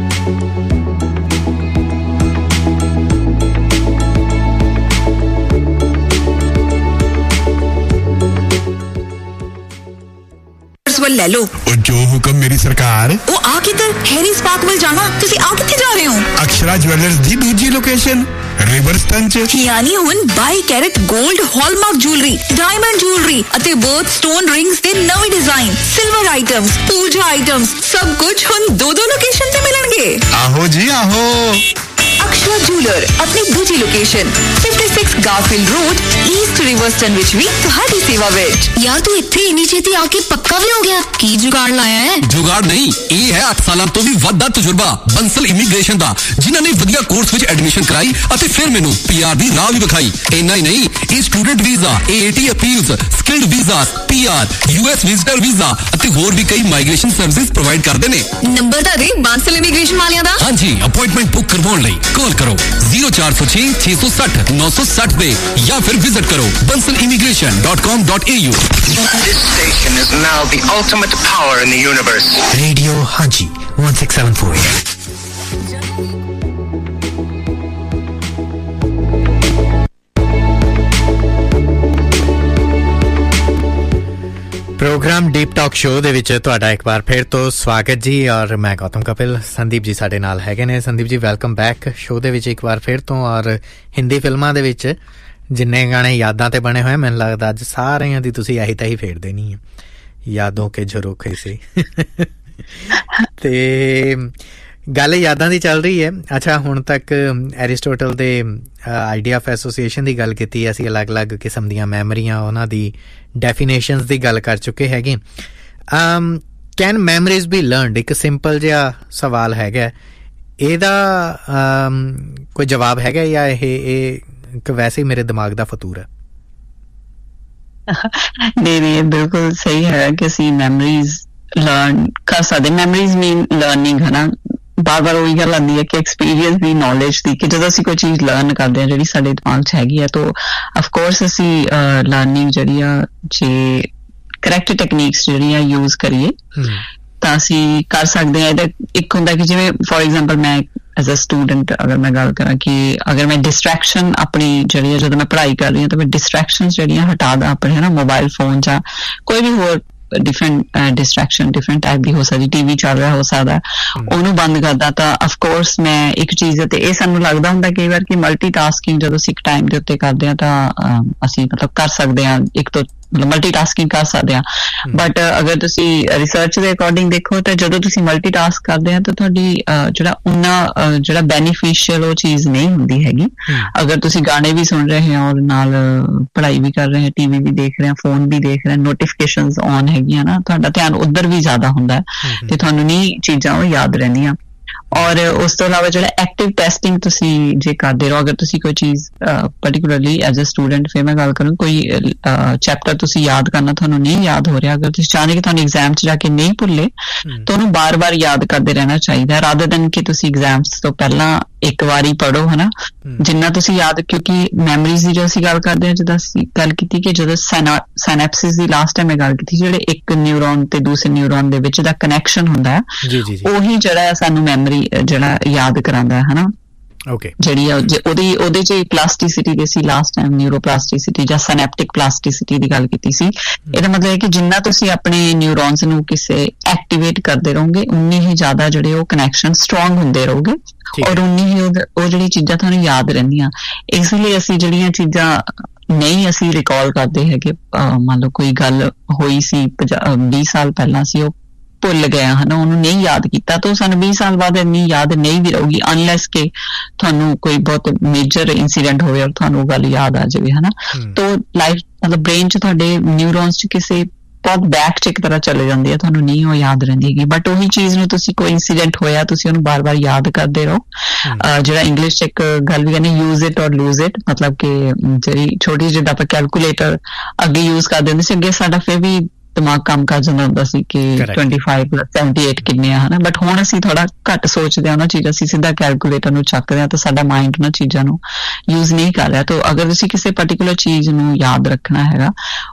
ਲੈ ਲਓ ਉਹ ਜੋ ਹੁਕਮ ਮੇਰੀ ਸਰਕਾਰ। ਉਹ ਆ ਕਿੱਧਰ? ਹੈਰੀ ਸਪਾਕ ਵੱਲ ਜਾਣਾ। ਤੁਸੀਂ ਆ ਕਿੱਥੇ ਜਾ ਰਹੇ ਹੋ? ਅਕਸ਼ਰਾ ਜਵੈਲਰਸ ਦੀ ਦੂਜੀ ਲੋਕੇਸ਼ਨ ਰਿਵਰਸਟਨ ਚ, ਯਾਨੀ ਹੁਣ ਬਾਈ ਕੈਰਟ 골ਡ ਹਾਲਮਾਰਕ ਜੁਐਲਰੀ, ਡਾਇਮੰਡ ਜੁਐਲਰੀ ਅਤੇ ਬਰਥ ਸਟੋਨ ਰਿੰਗਸ ਦੇ ਨਵੇਂ ਡਿਜ਼ਾਈਨ, ਸਿਲਵਰ ਆਈਟਮਸ, ਪੂਜਾ ਆਈਟਮਸ, ਸਭ ਕੁਝ ਹੁਣ ਦੋ ਦੋ ਲੋਕੇਸ਼ਨ ਤੇ ਮਿਲਣਗੇ। ਆਹੋ ਜੀ ਆਹੋ। ਅਕਸ਼ਰਾ ਜੁਐਲਰ ਆਪਣੀ ਦੂਜੀ ਲੋਕੇਸ਼ਨ ਛਪਨ ਗਾਰਫੀਲਡ ਰੋਡ ਈਸਟ ਰਿਵਰਸਟਨ ਵਿੱਚ ਵੀ ਤੁਹਾਡੀ ਸੇਵਾ ਵਿੱਚ। ਯਾਰ ਤੂੰ ਇੱਥੇ ਇੰਨੀ ਛੇਤੀ ਆ ਕੇ ਪੱਕਾ ਵੀ ਹੋ ਗਿਆ, ਕੀ ਜੁਗਾੜ ਲਾਇਆ ਹੈ? ਜੁਗਾੜ ਨਹੀਂ, ਇਹ ਹੈ ਅੱਠ ਸਾਲਾਂ ਤੋਂ ਵੀ ਵੱਧ ਦਾ ਤਜਰਬਾ ਬੰਸਲ ਇਮੀਗ੍ਰੇਸ਼ਨ ਦਾ, ਜਿਨ੍ਹਾਂ ਨੇ ਵਧੀਆ ਕੋਰਸ ਵਿੱਚ ਐਡਮਿਸ਼ਨ ਕਰਾਈ ਅਤੇ ਫਿਰ ਮੈਨੂੰ ਪੀ ਆਰ ਦੀ ਰਾਹ ਵੀ ਵਿਖਾਈ। ਇੰਨਾ ਹੀ ਨਹੀਂ, ਇਹ student visa, A A T appeals, skilled visa, P R, U S visitor visa ਅਤੇ ਹੋਰ ਵੀ ਕਈ ਮਾਈਗ੍ਰੇਸ਼ਨ ਸਰਵਿਸਿਜ਼ ਪ੍ਰੋਵਾਈਡ ਕਰਦੇ ਨੇ। ਨੰਬਰ ਤਾਂ ਦੇ ਬੰਸਲ ਇਮੀਗ੍ਰੇਸ਼ਨ ਵਾਲਿਆਂ ਦਾ। ਹਾਂਜੀ, ਅਪਾਇੰਟਮੈਂਟ ਬੁੱਕ ਕਰਵਾਉਣ ਲਈ ਕਾਲ ਕਰੋ ਜ਼ੀਰੋ ਚਾਰ ਸੌ ਛੇ ਛੇ ਸੌ ਸੱਠ ਨੌ ਸੌ ਸੱਠ ਦੇ ਜਾਂ ਫਿਰ ਵਿਜ਼ਿਟ ਕਰੋ Bansal immigration dot com dot A you. This station is now the ultimate power in the universe. Radio Haji one six seven four. Programme deep talk show ਦੇ ਵਿੱਚ ਤੁਹਾਡਾ ਇੱਕ ਵਾਰ ਫਿਰ ਤੋਂ ਸਵਾਗਤ ਜੀ। ਔਰ ਮੈਂ ਗੌਤਮ ਕਪਿਲ, ਸੰਦੀਪ ਜੀ ਸਾਡੇ ਨਾਲ ਹੈਗੇ ਨੇ। Sandeep ji welcome back show ਦੇ ਵਿੱਚ ਇੱਕ ਵਾਰ ਫਿਰ ਤੋਂ। ਔਰ ਹਿੰਦੀ ਫਿਲਮਾਂ ਦੇ ਵਿੱਚ ਜਿੰਨੇ ਗਾਣੇ ਯਾਦਾਂ ਤੇ ਬਣੇ ਹੋਏ, ਮੈਨੂੰ ਲੱਗਦਾ ਅੱਜ ਸਾਰਿਆਂ ਦੀ ਤੁਸੀਂ ਆਹੀ ਤਾਹੀ ਫੇਰ ਦੇਣੀ ਹੈ, ਯਾਦੋਂ ਕੇ ਝਰੋਖੇ ਸੇ। ਤੇ ਗੱਲ ਯਾਦਾਂ ਦੀ ਚੱਲ ਰਹੀ ਹੈ। ਅੱਛਾ, ਹੁਣ ਤੱਕ ਐਰਿਸਟੋਟਲ ਦੇ ਆਈਡੀਆ ਆਫ ਐਸੋਸੀਏਸ਼ਨ ਦੀ ਗੱਲ ਕੀਤੀ, ਅਸੀਂ ਅਲੱਗ-ਅਲੱਗ ਕਿਸਮ ਦੀਆਂ ਮੈਮਰੀਆਂ, ਉਹਨਾਂ ਦੀ ਡੈਫੀਨੇਸ਼ਨਸ ਦੀ ਗੱਲ ਕਰ ਚੁੱਕੇ ਹੈਗੇ। Can memories B learned? ਇੱਕ ਸਿੰਪਲ ਜਿਹਾ ਸਵਾਲ ਹੈਗਾ, ਇਹਦਾ ਕੋਈ ਜਵਾਬ ਹੈਗਾ ਜਾਂ ਇਹ ਇਹ ਇੱਕ ਵੈਸੇ ਹੀ ਮੇਰੇ ਦਿਮਾਗ ਦਾ ਫਤੂਰ ਹੈ? ਨਹੀਂ ਨਹੀਂ, ਬਿਲਕੁਲ ਸਹੀ ਹੈ ਕਿ ਅਸੀਂ ਮੈਮਰੀਜ਼ ਲਰਨ ਕਰ ਸਕਦੇ। ਮੈਮਰੀਜ਼ ਮੀਨ ਲਰਨਿੰਗ ਹੈ ਨਾ। ਬਾਰ ਬਾਰ ਉਹੀ ਗੱਲ ਆਉਂਦੀ ਹੈ ਕਿ ਐਕਸਪੀਰੀਅੰਸ ਦੀ, ਨੌਲੇਜ ਦੀ, ਕਿ ਜਦੋਂ ਅਸੀਂ ਕੋਈ ਚੀਜ਼ ਲਰਨ ਕਰਦੇ ਹਾਂ ਜਿਹੜੀ ਸਾਡੇ ਦਿਮਾਗ 'ਚ ਹੈਗੀ ਹੈ, ਤਾਂ ਅਫਕੋਰਸ ਅਸੀਂ ਲਰਨਿੰਗ ਜਿਹੜੀ ਆ ਜੇ ਕਰੈਕਟ ਟੈਕਨੀਕਸ ਜਿਹੜੀਆਂ ਯੂਜ਼ ਕਰੀਏ ਤਾਂ ਅਸੀਂ ਕਰ ਸਕਦੇ ਹਾਂ। ਇਹਦਾ ਇੱਕ ਹੁੰਦਾ ਕਿ ਜਿਵੇਂ ਫੋਰ ਐਗਜ਼ਾਮਪਲ ਮੈਂ ਐਜ਼ ਅ ਸਟੂਡੈਂਟ ਅਗਰ ਮੈਂ ਗੱਲ ਕਰਾਂ ਕਿ ਅਗਰ ਮੈਂ ਡਿਸਟਰੈਕਸ਼ਨ ਆਪਣੀ ਜਿਹੜੀ ਹੈ ਜਦੋਂ ਮੈਂ ਪੜ੍ਹਾਈ ਕਰ ਰਹੀ ਹਾਂ ਤਾਂ ਮੈਂ ਡਿਸਟਰੈਕਸ਼ਨ ਜਿਹੜੀਆਂ ਹਟਾ ਦਾਂ ਆਪਣੇ, ਹੈ ਨਾ, ਮੋਬਾਈਲ ਫੋਨ ਜਾਂ ਕੋਈ ਵੀ ਹੋਰ ਡਿਫਰੈਂਟ ਡਿਸਟਰੈਕਸ਼ਨ ਡਿਫਰੈਂਟ ਟਾਈਪ ਦੀ ਹੋ ਸਕਦੀ, ਟੀ ਵੀ ਚੱਲ ਰਿਹਾ ਹੋ ਸਕਦਾ, ਉਹਨੂੰ ਬੰਦ ਕਰਦਾ ਤਾਂ ਅਫਕੋਰਸ ਮੈਂ ਇੱਕ ਚੀਜ਼ ਤੇ ਇਹ ਸਾਨੂੰ ਲੱਗਦਾ ਹੁੰਦਾ ਕਈ ਵਾਰ ਕਿ ਮਲਟੀਟਾਸਕਿੰਗ ਜਦੋਂ ਅਸੀਂ ਇੱਕ ਟਾਈਮ ਦੇ ਉੱਤੇ ਕਰਦੇ ਹਾਂ ਤਾਂ ਅਸੀਂ ਮਤਲਬ ਕਰ ਸਕਦੇ ਹਾਂ, ਇੱਕ ਤੋਂ ਮਤਲਬ ਮਲਟੀਟਾਸਕਿੰਗ ਕਰ ਸਕਦੇ ਹਾਂ। ਬਟ ਅਗਰ ਤੁਸੀਂ ਰਿਸਰਚ ਦੇ ਅਕੋਰਡਿੰਗ ਦੇਖੋ ਤਾਂ ਜਦੋਂ ਤੁਸੀਂ ਮਲਟੀਟਾਸਕ ਕਰਦੇ ਆ ਤਾਂ ਤੁਹਾਡੀ ਜਿਹੜਾ ਉਨਾ ਜਿਹੜਾ ਬੈਨੀਫਿਸ਼ੀਅਲ ਉਹ ਚੀਜ਼ ਨਹੀਂ ਹੁੰਦੀ ਹੈਗੀ। ਅਗਰ ਤੁਸੀਂ ਗਾਣੇ ਵੀ ਸੁਣ ਰਹੇ ਹੋ ਔਰ ਨਾਲ ਪੜ੍ਹਾਈ ਵੀ ਕਰ ਰਹੇ ਹੋ, ਟੀ ਵੀ ਵੀ ਦੇਖ ਰਹੇ ਹੋ, ਫੋਨ ਵੀ ਦੇਖ ਰਹੇ ਹੋ, ਨੋਟੀਫਿਕੇਸ਼ਨਸ ਔਨ ਹੈਗੀਆਂ ਨਾ, ਤੁਹਾਡਾ ਧਿਆਨ ਉੱਧਰ ਵੀ ਜ਼ਿਆਦਾ ਹੁੰਦਾ ਤੇ ਤੁਹਾਨੂੰ ਨਹੀਂ ਚੀਜ਼ਾਂ ਉਹ ਯਾਦ ਰਹਿੰਦੀਆਂ। ਔਰ ਉਸ ਤੋਂ ਇਲਾਵਾ ਜਿਹੜਾ ਐਕਟਿਵ ਟੈਸਟਿੰਗ ਤੁਸੀਂ ਜੇ ਕਰਦੇ ਰਹੋ, ਅਗਰ ਤੁਸੀਂ ਕੋਈ ਚੀਜ਼ ਪਰਟੀਕੁਲਰਲੀ ਐਜ਼ ਅ ਸਟੂਡੈਂਟ, ਫਿਰ ਮੈਂ ਗੱਲ ਕਰਾਂ ਕੋਈ ਚੈਪਟਰ ਤੁਸੀਂ ਯਾਦ ਕਰਨਾ ਤੁਹਾਨੂੰ ਨਹੀਂ ਯਾਦ ਹੋ ਰਿਹਾ, ਅਗਰ ਤੁਸੀਂ ਚਾਹੁੰਦੇ ਕਿ ਤੁਹਾਨੂੰ ਐਗਜ਼ਾਮ 'ਚ ਜਾ ਕੇ ਨਹੀਂ ਭੁੱਲੇ ਤਾਂ ਉਹਨੂੰ ਬਾਰ-ਬਾਰ ਯਾਦ ਕਰਦੇ ਰਹਿਣਾ ਚਾਹੀਦਾ, ਰਾਦਰ ਦੈਨ ਕਿ ਤੁਸੀਂ ਐਗਜ਼ਾਮਸ ਤੋਂ ਪਹਿਲਾਂ ਇੱਕ ਵਾਰੀ ਪੜ੍ਹੋ, ਹਨਾ, ਜਿੰਨਾ ਤੁਸੀਂ ਯਾਦ, ਕਿਉਂਕਿ ਮੈਮਰੀਜ਼ ਦੀ ਜੋ ਅਸੀਂ ਗੱਲ ਕਰਦੇ ਹਾਂ, ਜਿੱਦਾਂ ਅਸੀਂ ਗੱਲ ਕੀਤੀ ਕਿ ਜਦੋਂ ਸਾਇਨੈਪਸਿਸ ਦੀ ਲਾਸਟ ਟਾਈਮ ਮੈਂ ਗੱਲ ਕੀਤੀ, ਜਿਹੜੇ ਇੱਕ ਨਿਊਰੋਨ ਤੇ ਦੂਸਰੇ ਨਿਊਰੋਨ ਦੇ ਵਿੱਚ ਦਾ ਕਨੈਕਸ਼ਨ ਹੁੰਦਾ ਹੈ, ਉਹੀ ਜਿਹੜਾ ਸਾਨੂੰ ਮੈਮਰੀ ਜਿਹੜਾ ਯਾਦ ਕਰਾਉਂਦਾ ਹੈ, ਹਨਾ। ਓਕੇ, ਜਿਹੜੀ ਉਹਦੀ ਉਹਦੇ 'ਚ ਪਲਾਸਟਿਸਿਟੀ ਦੀ ਅਸੀਂ ਲਾਸਟ ਟਾਈਮ ਨਿਊਰੋਪਲਾਸਟਿਸਿਟੀ ਜਾਂ ਸਿਨੈਪਟਿਕ ਪਲਾਸਟਿਸਿਟੀ ਦੀ ਗੱਲ ਕੀਤੀ ਸੀ। ਇਹਦਾ ਮਤਲਬ ਹੈ ਕਿ ਜਿੰਨਾ ਤੁਸੀਂ ਆਪਣੇ ਨਿਊਰੋਨਸ ਨੂੰ ਕਿਸੇ ਐਕਟੀਵੇਟ ਕਰਦੇ ਰਹੋਗੇ ਉਨੀ ਹੀ ਜ਼ਿਆਦਾ ਜਿਹੜੇ ਉਹ ਕਨੈਕਸ਼ਨ ਸਟਰੋਂਗ ਹੁੰਦੇ ਰਹੋਗੇ ਔਰ ਉਨੀ ਹੀ ਉਹ ਜਿਹੜੀ ਚੀਜ਼ਾਂ ਤੁਹਾਨੂੰ ਯਾਦ ਰਹਿੰਦੀਆਂ। ਇਸ ਲਈ ਅਸੀਂ ਜਿਹੜੀਆਂ ਚੀਜ਼ਾਂ ਨਹੀਂ ਅਸੀਂ ਰਿਕਾਲ ਕਰਦੇ ਹੈਗੇ, ਮੰਨ ਲਓ ਕੋਈ ਗੱਲ ਹੋਈ ਸੀ ਵੀਹ ਸਾਲ ਪਹਿਲਾਂ ਸੀ, ਉਹ ਭੁੱਲ ਗਿਆ, ਹਨਾ, ਉਹਨੂੰ ਨਹੀਂ ਯਾਦ ਕੀਤਾ ਤਾਂ ਉਹ ਸਾਨੂੰ ਵੀਹ ਸਾਲ ਬਾਅਦ ਇੰਨੀ ਯਾਦ ਨਹੀਂ ਵੀ ਰਹੂਗੀ, ਅਨਲੈਸ ਕਿ ਤੁਹਾਨੂੰ ਕੋਈ ਬਹੁਤ ਮੇਜਰ ਇੰਸੀਡੈਂਟ ਹੋਵੇ ਔਰ ਤੁਹਾਨੂੰ ਉਹ ਗੱਲ ਯਾਦ ਆ ਜਾਵੇ, ਹਨਾ। ਤਾਂ ਲਾਈਫ ਮਤਲਬ ਬ੍ਰੇਨ 'ਚ ਤੁਹਾਡੇ ਨਿਊਰੋਨਸ 'ਚ ਕਿਸੇ ਬਹੁਤ ਬੈਕ 'ਚ ਇੱਕ ਤਰ੍ਹਾਂ ਚਲੇ ਜਾਂਦੀ ਹੈ, ਤੁਹਾਨੂੰ ਨਹੀਂ ਉਹ ਯਾਦ ਰਹਿੰਦੀ ਹੈਗੀ। ਬਟ ਉਹੀ ਚੀਜ਼ ਨੂੰ ਤੁਸੀਂ ਕੋਈ ਇੰਸੀਡੈਂਟ ਹੋਇਆ, ਤੁਸੀਂ ਉਹਨੂੰ ਬਾਰ-ਬਾਰ ਯਾਦ ਕਰਦੇ ਰਹੋ। ਜਿਹੜਾ ਇੰਗਲਿਸ਼ 'ਚ ਇੱਕ ਗੱਲ ਵੀ ਕਹਿੰਦੇ ਯੂਜ਼ ਇਟ ਔਰ ਲੂਜ਼ ਇਟ, ਮਤਲਬ ਕਿ ਜਿਹੜੀ ਛੋਟੀ ਜਿਹੀ ਆਪਾਂ ਕੈਲਕੂਲੇਟਰ ਅੱਗੇ ਯੂਜ਼ ਕਰਦੇ ਹੁੰਦੇ ਸੀ, ਅੱਗੇ ਸਾਡਾ ਫਿਰ ਵੀ ਦਿਮਾਗ ਕੰਮ ਕਰ ਜਾਂਦਾ ਹੁੰਦਾ ਸੀ ਕਿ twenty five plus seventy eight ਕਿੰਨੇ ਆ, ਹਨਾ। ਬਟ ਹੁਣ ਅਸੀਂ ਥੋੜਾ ਘੱਟ ਸੋਚਦੇ ਹਾਂ ਉਹਨਾਂ ਚੀਜ਼ਾਂ, ਅਸੀਂ ਸਿੱਧਾ ਕੈਲਕੂਲੇਟਰ ਨੂੰ ਚੱਕਦੇ ਹਾਂ ਤਾਂ ਸਾਡਾ ਮਾਈਂਡ ਉਹਨਾਂ ਚੀਜ਼ਾਂ ਨੂੰ ਯੂਜ਼ ਨਹੀਂ ਕਰ ਰਿਹਾ। ਤਾਂ ਅਗਰ ਤੁਸੀਂ ਕਿਸੇ ਪਰਟੀਕੂਲਰ ਚੀਜ਼ ਨੂੰ ਯਾਦ ਰੱਖਣਾ ਹੈਗਾ,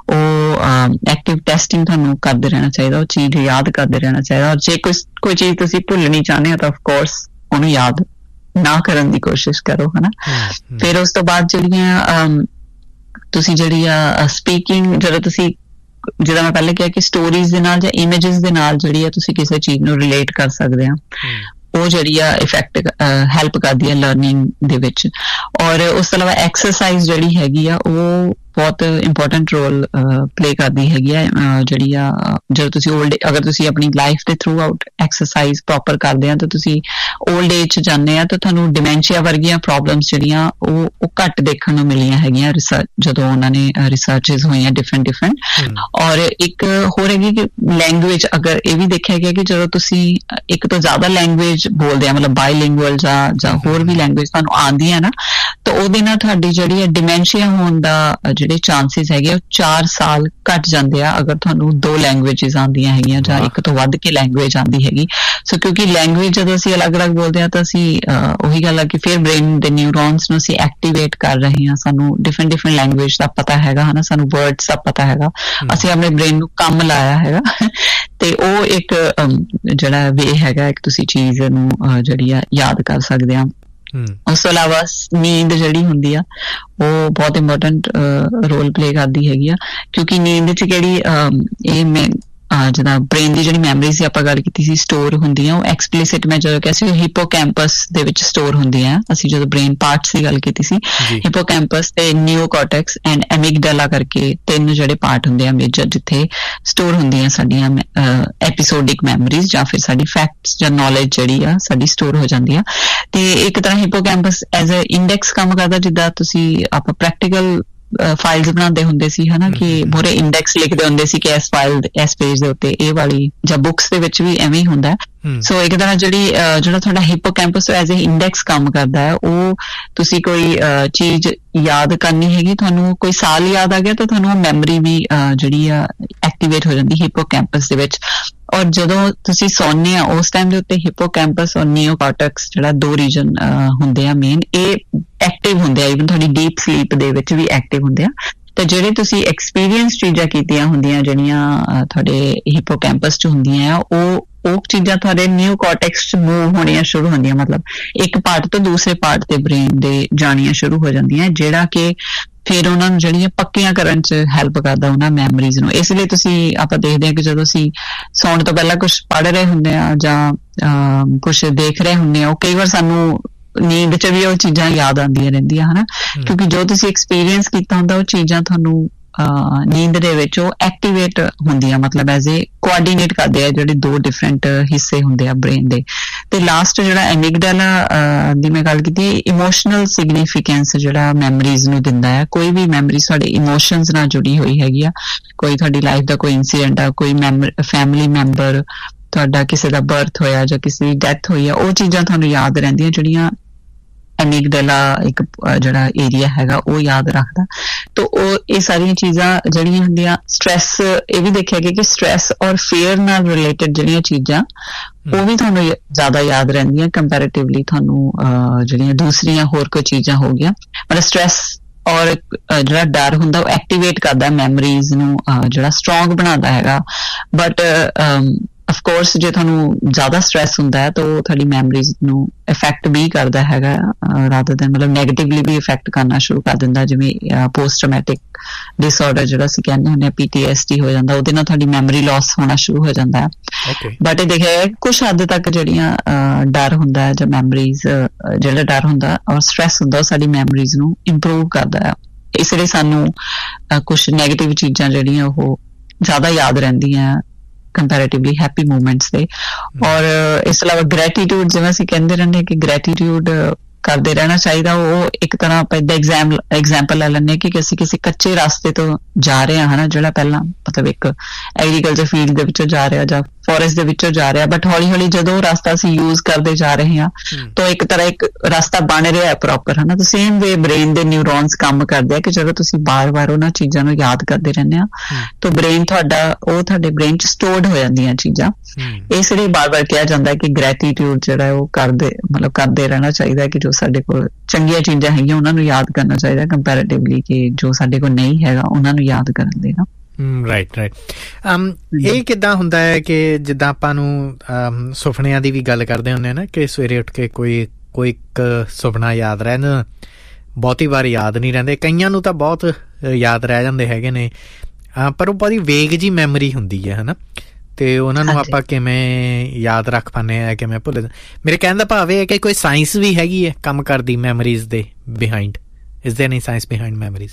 ਉਹ ਐਕਟਿਵ ਟੈਸਟਿੰਗ ਤੁਹਾਨੂੰ ਕਰਦੇ ਰਹਿਣਾ ਚਾਹੀਦਾ, ਉਹ ਚੀਜ਼ ਯਾਦ ਕਰਦੇ ਰਹਿਣਾ ਚਾਹੀਦਾ। ਔਰ ਜੇ ਕੋਈ ਕੋਈ ਚੀਜ਼ ਤੁਸੀਂ ਭੁੱਲਣੀ ਚਾਹੁੰਦੇ ਹੋ ਤਾਂ ਅਫਕੋਰਸ ਉਹਨੂੰ ਯਾਦ ਨਾ ਕਰਨ ਦੀ ਕੋਸ਼ਿਸ਼ ਕਰੋ, ਹਨਾ। ਫਿਰ ਉਸ ਤੋਂ ਬਾਅਦ ਜਿਹੜੀਆਂ ਤੁਸੀਂ ਜਿਹੜੀ ਆ ਸਪੀਕਿੰਗ, ਜਦੋਂ ਤੁਸੀਂ ਜਿੱਦਾਂ ਮੈਂ ਪਹਿਲੇ ਕਿਹਾ ਕਿ ਸਟੋਰੀਜ਼ ਦੇ ਨਾਲ ਜਾਂ ਇਮੇਜਿਸ ਦੇ ਨਾਲ ਜਿਹੜੀ ਆ ਤੁਸੀਂ ਕਿਸੇ ਚੀਜ਼ ਨੂੰ ਰਿਲੇਟ ਕਰ ਸਕਦੇ ਆ, ਉਹ ਜਿਹੜੀ ਆ ਇਫੈਕਟ ਹੈਲਪ ਕਰਦੀ ਆ ਲਰਨਿੰਗ ਦੇ ਵਿੱਚ। ਔਰ ਉਸ ਤੋਂ ਇਲਾਵਾ ਐਕਸਰਸਾਈਜ਼ ਜਿਹੜੀ ਹੈਗੀ ਆ ਉਹ ਬਹੁਤ ਇੰਪੋਰਟੈਂਟ ਰੋਲ ਪਲੇ ਕਰਦੀ ਹੈਗੀ ਆ, ਜਿਹੜੀ ਆ ਜਦੋਂ ਤੁਸੀਂ ਓਲਡ, ਅਗਰ ਤੁਸੀਂ ਆਪਣੀ ਲਾਈਫ ਦੇ ਥਰੂ ਆਊਟ ਐਕਸਰਸਾਈਜ਼ ਪ੍ਰੋਪਰ ਕਰਦੇ ਆ ਤਾਂ ਤੁਸੀਂ ਓਲਡ ਏਜ 'ਚ ਜਾਂਦੇ ਆ ਤਾਂ ਤੁਹਾਨੂੰ ਡਿਮੈਂਸ਼ੀਆ ਵਰਗੀਆਂ ਪ੍ਰੋਬਲਮਸ ਜਿਹੜੀਆਂ ਉਹ ਉਹ ਘੱਟ ਦੇਖਣ ਨੂੰ ਮਿਲੀਆਂ ਹੈਗੀਆਂ ਰਿਸਰਚ, ਜਦੋਂ ਉਹਨਾਂ ਨੇ ਰਿਸਰਚਸ ਹੋਈਆਂ ਡਿਫਰੈਂਟ ਡਿਫਰੈਂਟ। ਔਰ ਇੱਕ ਹੋਰ ਹੈਗੀ ਕਿ ਲੈਂਗੁਏਜ, ਅਗਰ ਇਹ ਵੀ ਦੇਖਿਆ ਗਿਆ ਕਿ ਜਦੋਂ ਤੁਸੀਂ ਇੱਕ ਤੋਂ ਜ਼ਿਆਦਾ ਲੈਂਗੁਏਜ ਬੋਲਦੇ ਆ, ਮਤਲਬ ਬਾਈਲਿੰਗੁਅਲ ਜਾਂ ਜਾਂ ਹੋਰ ਵੀ ਲੈਂਗੁਏਜ ਤੁਹਾਨੂੰ ਆਉਂਦੀਆਂ ਨਾ, ਤਾਂ ਉਹਦੇ ਨਾਲ ਤੁਹਾਡੀ ਜਿਹੜੀ ਹੈ ਡਿਮੈਂਸ਼ੀਆ ਹੋਣ ਦਾ ਜਿਹੜੇ ਚਾਂਸਿਸ ਹੈਗੇ ਉਹ ਚਾਰ ਸਾਲ ਘੱਟ ਜਾਂਦੇ ਆ ਅਗਰ ਤੁਹਾਨੂੰ ਦੋ ਲੈਂਗੁਏਜਿਸ ਆਉਂਦੀਆਂ ਹੈਗੀਆਂ ਜਾਂ ਇੱਕ ਤੋਂ ਵੱਧ ਕੇ ਲੈਂਗੁਏਜ ਆਉਂਦੀ ਹੈਗੀ। ਸੋ ਕਿਉਂਕਿ ਲੈਂਗੁਏਜ ਜਦੋਂ ਅਸੀਂ ਅਲੱਗ-ਅਲੱਗ ਬੋਲਦੇ ਹਾਂ ਤਾਂ ਅਸੀਂ ਉਹੀ ਗੱਲ ਆ ਕਿ ਫਿਰ ਬ੍ਰੇਨ ਦੇ ਨਿਊਰੋਨਸ ਨੂੰ ਅਸੀਂ ਐਕਟੀਵੇਟ ਕਰ ਰਹੇ ਹਾਂ, ਸਾਨੂੰ ਡਿਫਰੈਂਟ ਡਿਫਰੈਂਟ ਲੈਂਗੁਏਜ ਦਾ ਪਤਾ ਹੈਗਾ, ਹਨਾ, ਸਾਨੂੰ ਵਰਡਸ ਦਾ ਪਤਾ ਹੈਗਾ, ਅਸੀਂ ਆਪਣੇ ਬ੍ਰੇਨ ਨੂੰ ਕੰਮ ਲਾਇਆ ਹੈਗਾ ਤੇ ਉਹ ਇੱਕ ਜਿਹੜਾ ਵੇ ਹੈਗਾ ਇੱਕ ਤੁਸੀਂ ਚੀਜ਼ ਨੂੰ ਜਿਹੜੀ ਆ ਯਾਦ ਕਰ ਸਕਦੇ ਆ। ਉਸ ਤੋਂ ਇਲਾਵਾ ਨੀਂਦ ਜਿਹੜੀ ਹੁੰਦੀ ਆ ਉਹ ਬਹੁਤ ਇੰਪੋਰਟੈਂਟ ਰੋਲ ਪਲੇ ਕਰਦੀ ਹੈਗੀ ਆ, ਕਿਉਂਕਿ ਨੀਂਦ 'ਚ ਕਿਹੜੀ ਇਹ ਮੈਂ ਜਿੱਦਾਂ ਬ੍ਰੇਨ ਦੀ ਜਿਹੜੀ ਮੈਮਰੀਜ਼ ਦੀ ਆਪਾਂ ਗੱਲ ਕੀਤੀ ਸੀ ਸਟੋਰ ਹੁੰਦੀਆਂ, ਉਹ ਐਕਸਪਲਿਸਿਟ ਮੈਂ ਜਦੋਂ ਕਿਹਾ ਸੀ ਹਿਪੋਕੈਂਪਸ ਦੇ ਵਿੱਚ ਸਟੋਰ ਹੁੰਦੀਆਂ। ਅਸੀਂ ਜਦੋਂ ਬ੍ਰੇਨ ਪਾਰਟਸ ਦੀ ਗੱਲ ਕੀਤੀ ਸੀ, ਹਿਪੋਕੈਂਪਸ ਤੇ ਨਿਓਕਾਰਟੈਕਸ ਐਂਡ ਐਮਿਗਡਾਲਾ ਕਰਕੇ ਤਿੰਨ ਜਿਹੜੇ ਪਾਰਟ ਹੁੰਦੇ ਆ ਮੇਜਰ, ਜਿੱਥੇ ਸਟੋਰ ਹੁੰਦੀਆਂ ਸਾਡੀਆਂ ਐਪੀਸੋਡਿਕ ਮੈਮਰੀਜ਼ ਜਾਂ ਫਿਰ ਸਾਡੀ ਫੈਕਟਸ ਜਾਂ ਨੌਲੇਜ ਜਿਹੜੀ ਆ ਸਾਡੀ ਸਟੋਰ ਹੋ ਜਾਂਦੀ ਆ। ਤੇ ਇੱਕ ਤਰ੍ਹਾਂ ਹਿਪੋਕੈਂਪਸ ਐਜ਼ ਅ ਇੰਡੈਕਸ ਕੰਮ ਕਰਦਾ, ਜਿੱਦਾਂ ਤੁਸੀਂ ਆਪਾਂ ਪ੍ਰੈਕਟੀਕਲ ਫਾਈਲਸ ਬਣਾਉਂਦੇ ਹੁੰਦੇ ਸੀ ਹਨਾ, ਕਿ ਮੋਰੇ ਇੰਡੈਕਸ ਲਿਖਦੇ ਹੁੰਦੇ ਸੀ ਕਿ ਇਸ ਫਾਈਲ ਇਸ ਪੇਜ ਦੇ ਉੱਤੇ ਇਹ ਵਾਲੀ, ਜਾਂ ਬੁੱਕਸ ਦੇ ਵਿੱਚ ਵੀ ਐਵੇਂ ਹੀ ਹੁੰਦਾ। ਸੋ ਇੱਕ ਤਰ੍ਹਾਂ ਜਿਹੜੀ ਜਿਹੜਾ ਤੁਹਾਡਾ ਹਿਪੋਕੈਂਪਸ ਐਜ਼ ਏ ਇੰਡੈਕਸ ਕੰਮ ਕਰਦਾ ਹੈ, ਉਹ ਤੁਸੀਂ ਕੋਈ ਚੀਜ਼ ਯਾਦ ਕਰਨੀ ਹੈਗੀ, ਤੁਹਾਨੂੰ ਕੋਈ ਸਾਲ ਯਾਦ ਆ ਗਿਆ ਤਾਂ ਤੁਹਾਨੂੰ ਉਹ ਮੈਮਰੀ ਵੀ ਜਿਹੜੀ ਆ ਐਕਟੀਵੇਟ ਹੋ ਜਾਂਦੀ ਹਿਪੋਕੈਂਪਸ ਦੇ ਵਿੱਚ। ਔਰ ਜਦੋਂ ਤੁਸੀਂ ਸੌਂਦੇ ਆ ਉਸ ਟਾਈਮ ਦੇ ਉੱਤੇ ਹਿਪੋਕੈਂਪਸ ਔਰ ਨਿਓਕਾਰਟੈਕਸ ਜਿਹੜਾ ਦੋ ਰੀਜਨ ਹੁੰਦੇ ਆ ਮੇਨ, ਇਹ ਐਕਟਿਵ ਹੁੰਦੇ ਆ, ਈਵਨ ਤੁਹਾਡੀ ਡੀਪ ਸਲੀਪ ਦੇ ਵਿੱਚ ਵੀ ਐਕਟਿਵ ਹੁੰਦੇ ਆ। ਤੇ ਜਿਹੜੇ ਤੁਸੀਂ ਐਕਸਪੀਰੀਅੰਸ ਚੀਜ਼ਾਂ ਕੀਤੀਆਂ ਹੁੰਦੀਆਂ ਜਿਹੜੀਆਂ ਤੁਹਾਡੇ ਹਿਪੋਕੈਂਪਸ 'ਚ ਹੁੰਦੀਆਂ ਆ, ਉਹ ਉਹ ਚੀਜ਼ਾਂ ਤੁਹਾਡੇ ਨਿਓਕਾਰਟੈਕਸ 'ਚ ਮੂਵ ਹੋਣੀਆਂ ਸ਼ੁਰੂ ਹੁੰਦੀਆਂ, ਮਤਲਬ ਇੱਕ ਪਾਰਟ ਤੋਂ ਦੂਸਰੇ ਪਾਰਟ ਤੇ ਬ੍ਰੇਨ ਦੇ ਜਾਣੀਆਂ ਸ਼ੁਰੂ ਹੋ ਜਾਂਦੀਆਂ, ਜਿਹੜਾ ਕਿ ਫਿਰ ਉਹਨਾਂ ਨੂੰ ਜਿਹੜੀਆਂ ਪੱਕੀਆਂ ਕਰਨ 'ਚ ਹੈਲਪ ਕਰਦਾ ਉਹਨਾਂ ਮੈਮਰੀਜ਼ ਨੂੰ। ਇਸ ਲਈ ਤੁਸੀਂ ਆਪਾਂ ਦੇਖਦੇ ਹਾਂ ਕਿ ਜਦੋਂ ਅਸੀਂ ਸੌਣ ਤੋਂ ਪਹਿਲਾਂ ਕੁਛ ਪੜ੍ਹ ਰਹੇ ਹੁੰਦੇ ਆ ਜਾਂ ਕੁਛ ਦੇਖ ਰਹੇ ਹੁੰਦੇ ਆ, ਉਹ ਕਈ ਵਾਰ ਸਾਨੂੰ ਨੀਂਦ 'ਚ ਵੀ ਉਹ ਚੀਜ਼ਾਂ ਯਾਦ ਆਉਂਦੀਆਂ ਰਹਿੰਦੀਆਂ ਹਨਾ, ਕਿਉਂਕਿ ਜੋ ਤੁਸੀਂ ਐਕਸਪੀਰੀਅੰਸ ਕੀਤਾ ਹੁੰਦਾ ਉਹ ਚੀਜ਼ਾਂ ਤੁਹਾਨੂੰ ਨੀਂਦ ਦੇ ਵਿੱਚ ਉਹ ਐਕਟੀਵੇਟ ਹੁੰਦੀਆਂ, ਮਤਲਬ ਐਜ਼ ਏ ਕੋਆਰਡੀਨੇਟ ਕਰਦੇ ਆ ਜਿਹੜੇ ਦੋ ਡਿਫਰੈਂਟ ਹਿੱਸੇ ਹੁੰਦੇ ਆ ਬ੍ਰੇਨ ਦੇ। ਤੇ ਲਾਸਟ ਜਿਹੜਾ ਐਮਿਗਡਾਲਾ ਦੀ ਮੈਂ ਗੱਲ ਕੀਤੀ, ਇਮੋਸ਼ਨਲ ਸਿਗਨੀਫੀਕੈਂਸ ਜਿਹੜਾ ਮੈਮਰੀਜ਼ ਨੂੰ ਦਿੰਦਾ ਹੈ। ਕੋਈ ਵੀ ਮੈਮਰੀ ਤੁਹਾਡੇ ਇਮੋਸ਼ਨਸ ਨਾਲ ਜੁੜੀ ਹੋਈ ਹੈਗੀ ਆ, ਕੋਈ ਤੁਹਾਡੀ ਲਾਈਫ ਦਾ ਕੋਈ ਇੰਸੀਡੈਂਟ ਆ, ਕੋਈ ਫੈਮਿਲੀ ਮੈਂਬਰ ਤੁਹਾਡਾ ਕਿਸੇ ਦਾ ਬਰਥ ਹੋਇਆ ਜਾਂ ਕਿਸੇ ਦੀ ਡੈਥ ਹੋਈ ਆ, ਉਹ ਚੀਜ਼ਾਂ ਤੁਹਾਨੂੰ ਯਾਦ ਰਹਿੰਦੀਆਂ, ਜਿਹੜੀਆਂ ਐਮਿਗਡਾਲਾ ਇੱਕ ਜਿਹੜਾ ਏਰੀਆ ਹੈਗਾ ਉਹ ਯਾਦ ਰੱਖਦਾ। ਤਾਂ ਉਹ ਇਹ ਸਾਰੀਆਂ ਚੀਜ਼ਾਂ ਜਿਹੜੀਆਂ ਹੁੰਦੀਆਂ, ਸਟ੍ਰੈਸ, ਇਹ ਵੀ ਦੇਖਿਆ ਗਿਆ ਕਿ ਸਟ੍ਰੈਸ ਔਰ ਫੀਅਰ ਨਾਲ ਰਿਲੇਟਡ ਜਿਹੜੀਆਂ ਚੀਜ਼ਾਂ ਉਹ ਵੀ ਤੁਹਾਨੂੰ ਜ਼ਿਆਦਾ ਯਾਦ ਰਹਿੰਦੀਆਂ ਕੰਪੈਰੇਟਿਵਲੀ ਤੁਹਾਨੂੰ ਜਿਹੜੀਆਂ ਦੂਸਰੀਆਂ ਹੋਰ ਕੋਈ ਚੀਜ਼ਾਂ ਹੋ ਗਈਆਂ। ਮਤਲਬ ਸਟ੍ਰੈਸ ਔਰ ਜਿਹੜਾ ਡਰ ਹੁੰਦਾ ਉਹ ਐਕਟੀਵੇਟ ਕਰਦਾ ਮੈਮਰੀਜ਼ ਨੂੰ, ਜਿਹੜਾ ਸਟਰੋਂਗ ਬਣਾਉਂਦਾ ਹੈਗਾ। ਬਟ ਅਫਕੋਰਸ ਜੇ ਤੁਹਾਨੂੰ ਜ਼ਿਆਦਾ ਸਟ੍ਰੈਸ ਹੁੰਦਾ ਹੈ ਤਾਂ ਉਹ ਤੁਹਾਡੀ ਮੈਮਰੀਜ਼ ਨੂੰ ਇਫੈਕਟ ਵੀ ਕਰਦਾ ਹੈਗਾ, ਰਾਦਰ ਦੈਨ ਮਤਲਬ ਨੈਗੇਟਿਵਲੀ ਵੀ ਇਫੈਕਟ ਕਰਨਾ ਸ਼ੁਰੂ ਕਰ ਦਿੰਦਾ, ਜਿਵੇਂ ਪੋਸਟ ਟਰਾਮੈਟਿਕ ਡਿਸਆਰਡਰ ਜਿਹੜਾ ਅਸੀਂ ਕਹਿੰਦੇ ਹੁੰਦੇ ਹਾਂ, ਪੀ ਟੀ ਐਸ ਡੀ ਹੋ ਜਾਂਦਾ, ਉਹਦੇ ਨਾਲ ਤੁਹਾਡੀ ਮੈਮਰੀ ਲਾਸ ਹੋਣਾ ਸ਼ੁਰੂ ਹੋ ਜਾਂਦਾ ਹੈ। ਬਟ ਇਹ ਦੇਖਿਆ ਕੁਛ ਹੱਦ ਤੱਕ ਜਿਹੜੀਆਂ ਡਰ ਹੁੰਦਾ ਹੈ ਜਾਂ ਮੈਮਰੀਜ਼, ਜਿਹੜਾ ਡਰ ਹੁੰਦਾ ਔਰ ਸਟ੍ਰੈਸ ਹੁੰਦਾ ਉਹ ਸਾਡੀ ਮੈਮਰੀਜ਼ ਨੂੰ ਇੰਪਰੂਵ ਕਰਦਾ ਹੈ। ਇਸ ਲਈ ਸਾਨੂੰ ਕੁਛ ਨੈਗੇਟਿਵ ਚੀਜ਼ਾਂ ਜਿਹੜੀਆਂ ਉਹ ਜ਼ਿਆਦਾ ਯਾਦ ਰਹਿੰਦੀਆਂ ਕੰਪੈਰੇਟਿਵਲੀ ਹੈਪੀ ਮੂਮੈਂਟਸ ਦੇ। ਔਰ ਇਸ ਤੋਂ ਇਲਾਵਾ ਗ੍ਰੈਟੀਟਿਊਡ, ਜਿਵੇਂ ਅਸੀਂ ਕਹਿੰਦੇ ਰਹਿੰਦੇ ਕਿ ਗ੍ਰੈਟੀਟਿਊਡ ਕਰਦੇ ਰਹਿਣਾ ਚਾਹੀਦਾ, ਉਹ ਇੱਕ ਤਰ੍ਹਾਂ ਆਪਾਂ ਏਦਾਂ ਐਗਜ਼ਾਮ ਐਗਜ਼ਾਮਪਲ ਲੈ ਲੈਂਦੇ ਕਿ ਅਸੀਂ ਕਿਸੇ ਕੱਚੇ ਰਸਤੇ ਤੋਂ ਜਾ ਰਹੇ ਹਾਂ ਹਨਾ, ਜਿਹੜਾ ਪਹਿਲਾਂ ਮਤਲਬ ਇੱਕ ਐਗਰੀਕਲਚਰ ਫੀਲਡ ਦੇ ਵਿੱਚੋਂ ਜਾ ਰਿਹਾ ਜਾਂ ਫੋਰੈਸਟ ਦੇ ਵਿੱਚੋਂ ਜਾ ਰਿਹਾ, ਬਟ ਹੌਲੀ ਹੌਲੀ ਜਦੋਂ ਰਸਤਾ ਅਸੀਂ ਯੂਜ਼ ਕਰਦੇ ਜਾ ਰਹੇ ਹਾਂ ਤਾਂ ਇੱਕ ਤਰ੍ਹਾਂ ਇੱਕ ਰਸਤਾ ਬਣ ਰਿਹਾ ਹੈ ਪ੍ਰੋਪਰ ਹਨਾ। ਤਾਂ ਸੇਮ ਵੇ ਬ੍ਰੇਨ ਦੇ ਨਿਊਰੋਨਸ ਕੰਮ ਕਰਦੇ ਆ ਕਿ ਜਦੋਂ ਤੁਸੀਂ ਬਾਰ-ਬਾਰ ਉਹਨਾਂ ਚੀਜ਼ਾਂ ਨੂੰ ਯਾਦ ਕਰਦੇ ਰਹਿੰਦੇ ਆ ਤਾਂ ਬ੍ਰੇਨ ਤੁਹਾਡਾ ਉਹ ਤੁਹਾਡੇ ਬ੍ਰੇਨ 'ਚ ਸਟੋਰਡ ਹੋ ਜਾਂਦੀਆਂ ਚੀਜ਼ਾਂ। ਇਸ ਲਈ ਬਾਰ-ਬਾਰ ਕਿਹਾ ਜਾਂਦਾ ਕਿ ਗ੍ਰੈਟੀਟਿਊਡ ਜਿਹੜਾ ਉਹ ਕਰਦੇ ਮਤਲਬ ਕਰਦੇ ਰਹਿਣਾ ਚਾਹੀਦਾ, ਕਿ ਜੋ ਸਾਡੇ ਕੋਲ ਚੰਗੀਆਂ ਚੀਜ਼ਾਂ ਹੈਗੀਆਂ ਉਹਨਾਂ ਨੂੰ ਯਾਦ ਕਰਨਾ ਚਾਹੀਦਾ ਕੰਪੈਰੇਟਿਵਲੀ ਕਿ ਜੋ ਸਾਡੇ ਕੋਲ ਨਹੀਂ ਹੈਗਾ ਉਹਨਾਂ ਨੂੰ ਯਾਦ ਕਰਨ ਦੇ ਨਾ। ਰਾਈਟ ਰਾਈਟ ਇਹ ਕਿੱਦਾਂ ਹੁੰਦਾ ਹੈ ਕਿ ਜਿੱਦਾਂ ਆਪਾਂ ਨੂੰ ਸੁਪਨਿਆਂ ਦੀ ਵੀ ਗੱਲ ਕਰਦੇ ਹੁੰਦੇ ਨਾ, ਕਿ ਸਵੇਰੇ ਉੱਠ ਕੇ ਕੋਈ ਕੋਈ ਇੱਕ ਸੁਪਨਾ ਯਾਦ ਰਹਿਣਾ, ਬਹੁਤੀ ਵਾਰ ਯਾਦ ਨਹੀਂ ਰਹਿੰਦੇ, ਕਈਆਂ ਨੂੰ ਤਾਂ ਬਹੁਤ ਯਾਦ ਰਹਿ ਜਾਂਦੇ ਹੈਗੇ ਨੇ, ਪਰ ਉਹ ਬੜੀ ਵੇਗ ਜੀ ਮੈਮਰੀ ਹੁੰਦੀ ਹੈ ਹਨਾ, ਤੇ ਉਹਨਾਂ ਨੂੰ ਆਪਾਂ ਕਿਵੇਂ ਯਾਦ ਰੱਖ ਪਾਉਂਦੇ ਆ, ਕਿਵੇਂ ਭੁੱਲ। ਮੇਰੇ ਕਹਿਣ ਦਾ ਭਾਵ ਇਹ ਹੈ ਕਿ ਕੋਈ ਸਾਇੰਸ ਵੀ ਹੈਗੀ ਹੈ ਕੰਮ ਕਰਦੀ ਮੈਮਰੀਜ਼ ਦੇ behind, is there any science behind memories?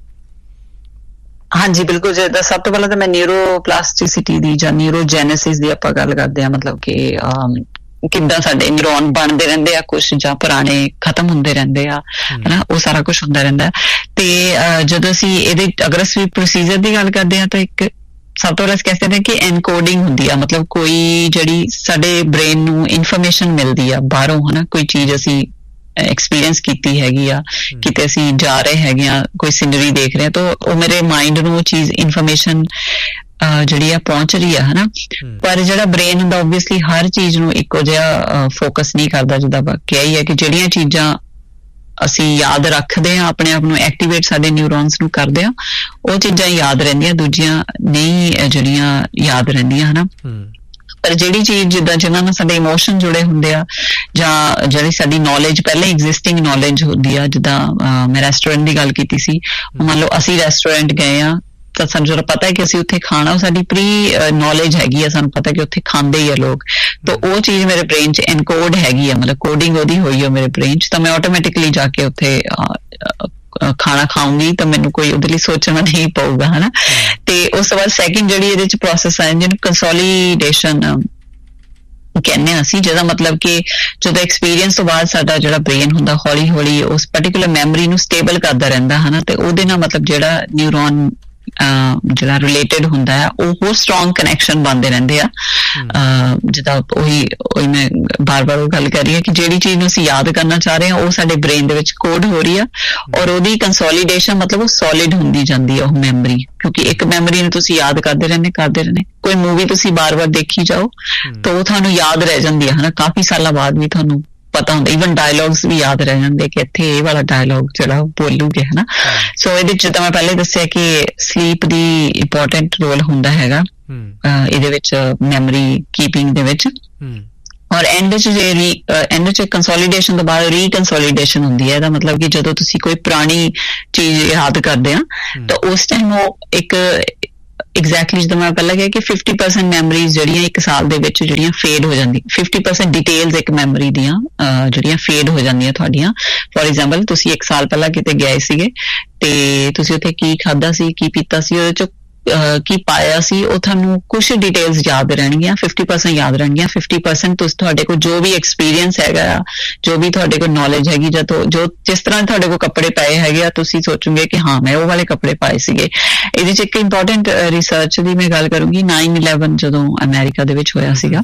ਹਾਂਜੀ ਬਿਲਕੁਲ। ਜਿੱਦਾਂ ਸਭ ਤੋਂ ਪਹਿਲਾਂ ਤਾਂ ਮੈਂ ਨਿਊਰੋਪਲਾਸਟਿਸਿਟੀ ਦੀ ਜਾਂ ਨਿਊਰੋਜੈਨੇਸਿਸ ਦੀ ਆਪਾਂ ਗੱਲ ਕਰਦੇ ਹਾਂ, ਮਤਲਬ ਕਿ ਕਿੱਦਾਂ ਸਾਡੇ ਨਿਊਰੋਨ ਬਣਦੇ ਰਹਿੰਦੇ ਆ ਕੁਛ, ਜਾਂ ਪੁਰਾਣੇ ਖਤਮ ਹੁੰਦੇ ਰਹਿੰਦੇ ਆ ਹਨਾ, ਉਹ ਸਾਰਾ ਕੁਛ ਹੁੰਦਾ ਰਹਿੰਦਾ। ਤੇ ਜਦੋਂ ਅਸੀਂ ਇਹਦੇ ਅਗਰ ਅਸੀਂ ਪ੍ਰੋਸੀਜਰ ਦੀ ਗੱਲ ਕਰਦੇ ਹਾਂ ਤਾਂ ਇੱਕ ਸਭ ਤੋਂ ਪਹਿਲਾਂ ਕਹਿੰਦੇ ਨੇ ਕਿ ਐਨਕੋਡਿੰਗ ਹੁੰਦੀ ਆ, ਮਤਲਬ ਕੋਈ ਜਿਹੜੀ ਸਾਡੇ ਬ੍ਰੇਨ ਨੂੰ ਇਨਫੋਰਮੇਸ਼ਨ ਮਿਲਦੀ ਆ ਬਾਹਰੋਂ ਹਨਾ, ਕੋਈ ਚੀਜ਼ ਅਸੀਂ ਐਕਸਪੀਰੀਅੰਸ ਕੀਤੀ ਹੈਗੀ ਆ, ਕਿਤੇ ਅਸੀਂ ਜਾ ਰਹੇ ਹੈਗੇ ਆ, ਕੋਈ ਸੀਨਰੀ ਦੇਖ ਰਹੇ ਆ, ਤਾਂ ਉਹ ਮੇਰੇ ਮਾਈਂਡ ਨੂੰ ਉਹ ਚੀਜ਼ ਇਨਫੋਰਮੇਸ਼ਨ ਜਿਹੜੀ ਆ ਪਹੁੰਚ ਰਹੀ ਆ ਹਨਾ। ਪਰ ਜਿਹੜਾ ਬ੍ਰੇਨ ਹੁੰਦਾ ਓਬਵੀਅਸਲੀ ਹਰ ਚੀਜ਼ ਨੂੰ ਇੱਕੋ ਜਿਹਾ ਫੋਕਸ ਨਹੀਂ ਕਰਦਾ, ਜਿੱਦਾਂ ਆਪਾਂ ਕਿਹਾ ਹੀ ਹੈ ਕਿ ਜਿਹੜੀਆਂ ਚੀਜ਼ਾਂ ਅਸੀਂ ਯਾਦ ਰੱਖਦੇ ਹਾਂ ਆਪਣੇ ਆਪ ਨੂੰ ਐਕਟੀਵੇਟ ਸਾਡੇ ਨਿਊਰੋਨਸ ਨੂੰ ਕਰਦੇ ਆ, ਉਹ ਚੀਜ਼ਾਂ ਯਾਦ ਰਹਿੰਦੀਆਂ, ਦੂਜੀਆਂ ਨਹੀਂ ਜਿਹੜੀਆਂ ਯਾਦ ਰਹਿੰਦੀਆਂ ਹਨਾ। ਪਰ ਜਿਹੜੀ ਚੀਜ਼ ਜਿੱਦਾਂ ਜਿਹਨਾਂ ਨਾਲ ਸਾਡੇ ਇਮੋਸ਼ਨ ਜੁੜੇ ਹੁੰਦੇ ਆ, ਜਾਂ ਜਿਹੜੀ ਸਾਡੀ ਨੌਲੇਜ ਪਹਿਲਾਂ ਐਗਜ਼ਿਸਟਿੰਗ ਨੌਲੇਜ ਹੁੰਦੀ ਆ, ਜਿੱਦਾਂ ਮੈਂ ਰੈਸਟੋਰੈਂਟ ਦੀ ਗੱਲ ਕੀਤੀ ਸੀ, ਮੰਨ ਲਓ ਅਸੀਂ ਰੈਸਟੋਰੈਂਟ ਗਏ ਆ ਤਾਂ ਸਾਨੂੰ ਜਦੋਂ ਪਤਾ ਹੈ ਕਿ ਅਸੀਂ ਉੱਥੇ ਖਾਣਾ, ਉਹ ਸਾਡੀ ਪ੍ਰੀ ਨੌਲੇਜ ਹੈਗੀ ਆ, ਸਾਨੂੰ ਪਤਾ ਕਿ ਉੱਥੇ ਖਾਂਦੇ ਹੀ ਆ ਲੋਕ, ਤਾਂ ਉਹ ਚੀਜ਼ ਮੇਰੇ ਬ੍ਰੇਨ 'ਚ ਐਨਕੋਡ ਹੈਗੀ ਆ, ਮਤਲਬ ਕੋਡਿੰਗ ਉਹਦੀ ਹੋਈ ਆ ਮੇਰੇ ਬ੍ਰੇਨ 'ਚ, ਤਾਂ ਮੈਂ ਆਟੋਮੈਟਿਕਲੀ ਜਾ ਕੇ ਉੱਥੇ ਖਾਣਾ ਖਾਊਂਗੀ, ਤਾਂ ਮੈਨੂੰ ਕੋਈ ਉਹਦੇ ਲਈ ਸੋਚਣਾ ਨਹੀਂ ਪਊਗਾ ਹਨਾ। ਤੇ ਉਸ ਤੋਂ ਬਾਅਦ ਸੈਕਿੰਡ ਜਿਹੜੀ ਇਹਦੇ 'ਚ ਪ੍ਰੋਸੈਸ ਆ ਜਿਹਨੂੰ ਕੰਸੋਲੀਡੇਸ਼ਨ ਕਹਿੰਦੇ ਹਾਂ ਅਸੀਂ, ਜਿਹਦਾ ਮਤਲਬ ਕਿ ਜਦੋਂ ਐਕਸਪੀਰੀਅੰਸ ਤੋਂ ਬਾਅਦ ਸਾਡਾ ਜਿਹੜਾ ਬ੍ਰੇਨ ਹੁੰਦਾ ਹੌਲੀ ਹੌਲੀ ਉਸ ਪਰਟੀਕੁਲਰ ਮੈਮਰੀ ਨੂੰ ਸਟੇਬਲ ਕਰਦਾ ਰਹਿੰਦਾ ਹੈ ਨਾ, ਤੇ ਉਹਦੇ ਨਾਲ ਮਤਲਬ ਜਿਹੜਾ ਨਿਊਰੋਨ ਜਿਹੜਾ ਰਿਲੇਟਡ ਹੁੰਦਾ ਹੈ ਉਹ ਹੋਰ ਸਟਰੋਂਗ ਕਨੈਕਸ਼ਨ ਬਣਦੇ ਰਹਿੰਦੇ ਆ। ਜਿੱਦਾਂ ਉਹੀ ਉਹੀ ਮੈਂ ਬਾਰ ਬਾਰ ਉਹ ਗੱਲ ਕਰ ਰਹੀ ਹਾਂ ਕਿ ਜਿਹੜੀ ਚੀਜ਼ ਨੂੰ ਅਸੀਂ ਯਾਦ ਕਰਨਾ ਚਾਹ ਰਹੇ ਹਾਂ ਉਹ ਸਾਡੇ ਬ੍ਰੇਨ ਦੇ ਵਿੱਚ ਕੋਡ ਹੋ ਰਹੀ ਆ, ਔਰ ਉਹਦੀ ਕੰਸੋਲੀਡੇਸ਼ਨ ਮਤਲਬ ਉਹ ਸੋਲਿਡ ਹੁੰਦੀ ਜਾਂਦੀ ਆ ਉਹ ਮੈਮਰੀ, ਕਿਉਂਕਿ ਇੱਕ ਮੈਮਰੀ ਨੂੰ ਤੁਸੀਂ ਯਾਦ ਕਰਦੇ ਰਹਿੰਦੇ ਕਰਦੇ ਰਹਿੰਦੇ ਕੋਈ ਮੂਵੀ ਤੁਸੀਂ ਬਾਰ ਬਾਰ ਦੇਖੀ ਜਾਓ ਤਾਂ ਉਹ ਤੁਹਾਨੂੰ ਯਾਦ ਰਹਿ ਜਾਂਦੀ ਹੈ ਹਨਾ, ਕਾਫੀ ਸਾਲਾਂ ਬਾਅਦ ਵੀ ਤੁਹਾਨੂੰ ਪਤਾ ਹੁੰਦਾ, ਈਵਨ ਡਾਇਲੌਗਸ ਵੀ ਯਾਦ ਰਹਿ ਜਾਂਦੇ ਕਿ ਇੱਥੇ ਇਹ ਵਾਲਾ ਡਾਇਲੌਗ ਜਿਹੜਾ ਬੋਲੂਗੇ ਹਨਾ। ਸੋ ਇਹਦੇ ਚ ਤਾਂ ਮੈਂ ਪਹਿਲੇ ਦੱਸਿਆ ਕਿ ਸਲੀਪ ਦੀ ਇੰਪੋਰਟੈਂਟ ਰੋਲ ਹੁੰਦਾ ਹੈਗਾ ਇਹਦੇ ਵਿੱਚ ਮੈਮਰੀ ਕੀਪਿੰਗ ਦੇ ਵਿੱਚ। ਔਰ ਐਂਡ ਚ ਜੇ ਰੀ ਐਂਡ ਚ ਕੰਸੋਲੀਡੇਸ਼ਨ ਤੋਂ ਬਾਅਦ ਰੀਕੰਸੋਲੀਡੇਸ਼ਨ ਹੁੰਦੀ ਹੈ। ਇਹਦਾ ਮਤਲਬ ਕਿ ਜਦੋਂ ਤੁਸੀਂ ਕੋਈ ਪੁਰਾਣੀ ਚੀਜ਼ ਯਾਦ ਕਰਦੇ ਆ ਤਾਂ ਉਸ ਟਾਈਮ ਉਹ ਇੱਕ ਐਗਜ਼ੈਕਟਲੀ ਜਿੱਦਾਂ ਮੈਂ ਪਹਿਲਾਂ ਕਿਹਾ ਕਿ ਫਿਫਟੀ ਪਰਸੈਂਟ ਮੈਮਰੀਜ਼ ਜਿਹੜੀਆਂ ਇੱਕ ਸਾਲ ਦੇ ਵਿੱਚ ਜਿਹੜੀਆਂ ਫੇਡ ਹੋ ਜਾਂਦੀ, ਫਿਫਟੀ ਪਰਸੈਂਟ ਡਿਟੇਲਸ ਇੱਕ ਮੈਮਰੀ ਦੀਆਂ ਜਿਹੜੀਆਂ ਫੇਡ ਹੋ ਜਾਂਦੀਆਂ ਤੁਹਾਡੀਆਂ। ਫੋਰ ਐਗਜ਼ਾਮਪਲ ਤੁਸੀਂ ਇੱਕ ਸਾਲ ਪਹਿਲਾਂ ਕਿਤੇ ਗਏ ਸੀਗੇ ਤੇ ਤੁਸੀਂ ਉੱਥੇ ਕੀ ਖਾਧਾ ਸੀ, ਕੀ ਪੀਤਾ ਸੀ, ਉਹਦੇ ਚ ਕੀ ਪਾਇਆ ਸੀ, ਉਹ ਤੁਹਾਨੂੰ ਕੁਛ ਡਿਟੇਲਸ ਯਾਦ ਰਹਿਣਗੀਆਂ, ਫਿਫਟੀ ਪਰਸੈਂਟ ਯਾਦ ਰਹਿਣਗੀਆਂ। ਫਿਫਟੀ ਪਰਸੈਂਟ ਤੁਸੀਂ ਤੁਹਾਡੇ ਕੋਲ ਜੋ ਵੀ ਐਕਸਪੀਰੀਅੰਸ ਹੈਗਾ ਆ, ਜੋ ਵੀ ਤੁਹਾਡੇ ਕੋਲ ਨੌਲੇਜ ਹੈਗੀ, ਜਾਂ ਜੋ ਜਿਸ ਤਰ੍ਹਾਂ ਤੁਹਾਡੇ ਕੋਲ ਕੱਪੜੇ ਪਾਏ ਹੈਗੇ ਆ ਤੁਸੀਂ ਸੋਚੋਗੇ ਕਿ ਹਾਂ ਮੈਂ ਉਹ ਵਾਲੇ ਕੱਪੜੇ ਪਾਏ ਸੀਗੇ। ਇਹਦੇ ਚ ਇੱਕ ਇੰਪੋਰਟੈਂਟ ਰਿਸਰਚ ਦੀ ਮੈਂ ਗੱਲ ਕਰੂੰਗੀ, ਨਾਈਨ ਇਲੈਵਨ ਜਦੋਂ ਅਮਰੀਕਾ ਦੇ ਵਿੱਚ ਹੋਇਆ ਸੀਗਾ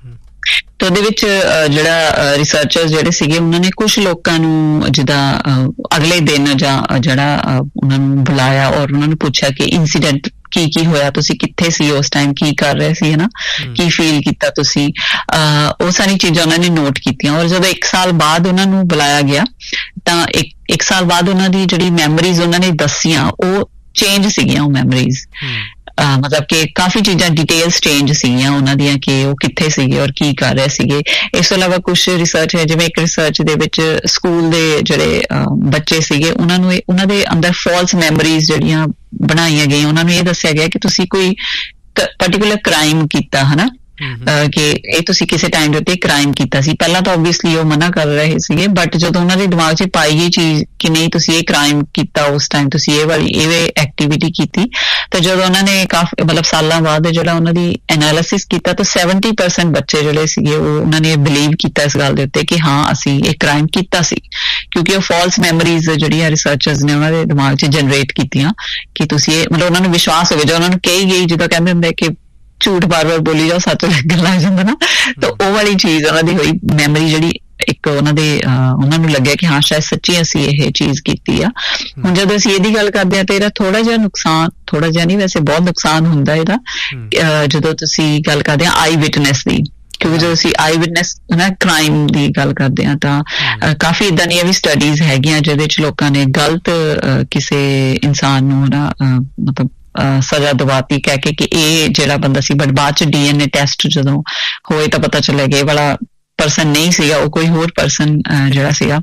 ਤਾਂ ਉਹਦੇ ਵਿੱਚ ਜਿਹੜਾ ਰਿਸਰਚਰਸ ਜਿਹੜੇ ਸੀਗੇ ਉਹਨਾਂ ਨੇ ਕੁਛ ਲੋਕਾਂ ਨੂੰ ਜਿੱਦਾਂ ਅਗਲੇ ਦਿਨ ਜਾਂ ਜਿਹੜਾ ਉਹਨਾਂ ਨੂੰ ਬੁਲਾਇਆ ਔਰ ਉਹਨਾਂ ਨੂੰ ਪੁੱਛਿਆ ਕਿ ਇਨਸੀਡੈਂਟ ਕੀ ਕੀ ਹੋਇਆ, ਤੁਸੀਂ ਕਿੱਥੇ ਸੀ ਉਸ ਟਾਈਮ, ਕੀ ਕਰ ਰਹੇ ਸੀ ਹਨਾ, ਕੀ ਫੀਲ ਕੀਤਾ ਤੁਸੀਂ, ਉਹ ਸਾਰੀ ਚੀਜ਼ਾਂ ਉਹਨਾਂ ਨੇ ਨੋਟ ਕੀਤੀਆਂ। ਔਰ ਜਦੋਂ ਇੱਕ ਸਾਲ ਬਾਅਦ ਉਹਨਾਂ ਨੂੰ ਬੁਲਾਇਆ ਗਿਆ ਤਾਂ ਇੱਕ ਇੱਕ ਸਾਲ ਬਾਅਦ ਉਹਨਾਂ ਦੀ ਜਿਹੜੀ ਮੈਮਰੀਜ਼ ਉਹਨਾਂ ਨੇ ਦੱਸੀਆਂ ਉਹ ਚੇਂਜ ਸੀਗੀਆਂ, ਉਹ ਮੈਮਰੀਜ਼ ਮਤਲਬ ਕਿ ਕਾਫੀ ਚੀਜ਼ਾਂ ਡਿਟੇਲਸ ਚੇਂਜ ਸੀਗੀਆਂ ਉਹਨਾਂ ਦੀਆਂ ਕਿ ਉਹ ਕਿੱਥੇ ਸੀਗੇ ਔਰ ਕੀ ਕਰ ਰਹੇ ਸੀਗੇ। ਇਸ ਤੋਂ ਇਲਾਵਾ ਕੁਛ ਰਿਸਰਚ ਹੈ, ਜਿਵੇਂ ਇੱਕ ਰਿਸਰਚ ਦੇ ਵਿੱਚ ਸਕੂਲ ਦੇ ਜਿਹੜੇ ਬੱਚੇ ਸੀਗੇ ਉਹਨਾਂ ਨੂੰ ਉਹਨਾਂ ਦੇ ਅੰਦਰ ਫਾਲਸ ਮੈਮਰੀਜ਼ ਜਿਹੜੀਆਂ ਬਣਾਈਆਂ ਗਈਆਂ, ਉਹਨਾਂ ਨੂੰ ਇਹ ਦੱਸਿਆ ਗਿਆ ਕਿ ਤੁਸੀਂ ਕੋਈ ਪਰਟੀਕੁਲਰ ਕ੍ਰਾਈਮ ਕੀਤਾ ਹਨਾ, ਕਿ ਇਹ ਤੁਸੀਂ ਕਿਸੇ ਟਾਈਮ ਦੇ ਉੱਤੇ ਕ੍ਰਾਈਮ ਕੀਤਾ ਸੀ। ਪਹਿਲਾਂ ਤਾਂ ਓਬਵੀਅਸਲੀ ਉਹ ਮਨਾ ਕਰ ਰਹੇ ਸੀਗੇ, ਬਟ ਜਦੋਂ ਉਹਨਾਂ ਦੇ ਦਿਮਾਗ 'ਚ ਪਾਈ ਗਈ ਚੀਜ਼ ਕਿ ਨਹੀਂ ਤੁਸੀਂ ਇਹ ਕ੍ਰਾਈਮ ਕੀਤਾ, ਉਸ ਟਾਈਮ ਤੁਸੀਂ ਇਹ ਵਾਲੀ ਇਹ ਐਕਟੀਵਿਟੀ ਕੀਤੀ, ਤਾਂ ਜਦੋਂ ਉਹਨਾਂ ਨੇ ਕਾਫੀ ਮਤਲਬ ਸਾਲਾਂ ਬਾਅਦ ਜਿਹੜਾ ਉਹਨਾਂ ਦੀ ਐਨਾਲਿਸਿਸ ਕੀਤਾ ਤਾਂ ਸੈਵਨਟੀ ਪਰਸੈਂਟ ਬੱਚੇ ਜਿਹੜੇ ਸੀਗੇ ਉਹ ਉਹਨਾਂ ਨੇ ਬਿਲੀਵ ਕੀਤਾ ਇਸ ਗੱਲ ਦੇ ਉੱਤੇ ਕਿ ਹਾਂ ਅਸੀਂ ਇਹ ਕ੍ਰਾਈਮ ਕੀਤਾ ਸੀ, ਕਿਉਂਕਿ ਉਹ ਫਾਲਸ ਮੈਮਰੀਜ਼ ਜਿਹੜੀਆਂ ਰਿਸਰਚਰਸ ਨੇ ਉਹਨਾਂ ਦੇ ਦਿਮਾਗ 'ਚ ਜਨਰੇਟ ਕੀਤੀਆਂ ਕਿ ਤੁਸੀਂ ਇਹ ਮਤਲਬ ਉਹਨਾਂ ਨੂੰ ਵਿਸ਼ਵਾਸ ਹੋਵੇ, ਜੋ ਉਹਨਾਂ ਨੂੰ ਕਹੀ ਗਈ, ਜਿੱਦਾਂ ਕਹਿੰਦੇ ਹੁੰਦੇ ਕਿ ਝੂਠ ਬਾਰ ਬਾਰ ਬੋਲੀ ਜਾਓ ਸੱਚ ਲੱਗਣ ਲੱਗ ਜਾਂਦਾ ਨਾ, ਤਾਂ ਉਹ ਵਾਲੀ ਚੀਜ਼ ਉਹਨਾਂ ਦੀ ਹੋਈ ਮੈਮਰੀ ਜਿਹੜੀ ਇੱਕ ਉਹਨਾਂ ਦੇ ਉਹਨਾਂ ਨੂੰ ਲੱਗਿਆ ਕਿ ਹਾਂ ਸ਼ਾਇਦ ਸੱਚੀ ਅਸੀਂ ਇਹ ਚੀਜ਼ ਕੀਤੀ ਆ। ਹੁਣ ਜਦੋਂ ਅਸੀਂ ਇਹਦੀ ਗੱਲ ਕਰਦੇ ਹਾਂ ਤਾਂ ਇਹਦਾ ਥੋੜਾ ਜਿਹਾ ਨੁਕਸਾਨ, ਥੋੜਾ ਜਿਹਾ ਨਹੀਂ ਵੈਸੇ ਬਹੁਤ ਨੁਕਸਾਨ ਹੁੰਦਾ ਇਹਦਾ, ਜਦੋਂ ਤੁਸੀਂ ਗੱਲ ਕਰਦੇ ਹਾਂ ਆਈ ਵਿਟਨੈਸ ਦੀ, ਕਿਉਂਕਿ ਜਦੋਂ ਅਸੀਂ ਆਈ ਵਿਟਨੈਸ ਨਾ ਕ੍ਰਾਈਮ ਦੀ ਗੱਲ ਕਰਦੇ ਹਾਂ ਤਾਂ ਕਾਫੀ ਏਦਾਂ ਦੀਆਂ ਵੀ ਸਟੱਡੀਜ਼ ਹੈਗੀਆਂ ਜਿਹਦੇ ਚ ਲੋਕਾਂ ਨੇ ਗਲਤ ਕਿਸੇ ਇਨਸਾਨ ਨੂੰ ਨਾ ਮਤਲਬ ਸਜ਼ਾ ਦਵਾਤੀ ਕਹਿ ਕੇ ਕਿ ਇਹ ਜਿਹੜਾ ਬੰਦਾ ਸੀ, ਬਟ ਬਾਅਦ ਚ ਡੀ ਐਨ ਏ ਟੈਸਟ ਜਦੋਂ ਹੋਏ ਤਾਂ ਪਤਾ ਚੱਲਿਆ ਕਿ ਇਹ ਵਾਲਾ ਪਰਸਨ ਨਹੀਂ ਸੀਗਾ, ਉਹ ਕੋਈ ਹੋਰ ਪਰਸਨ ਜਿਹੜਾ ਸੀਗਾ।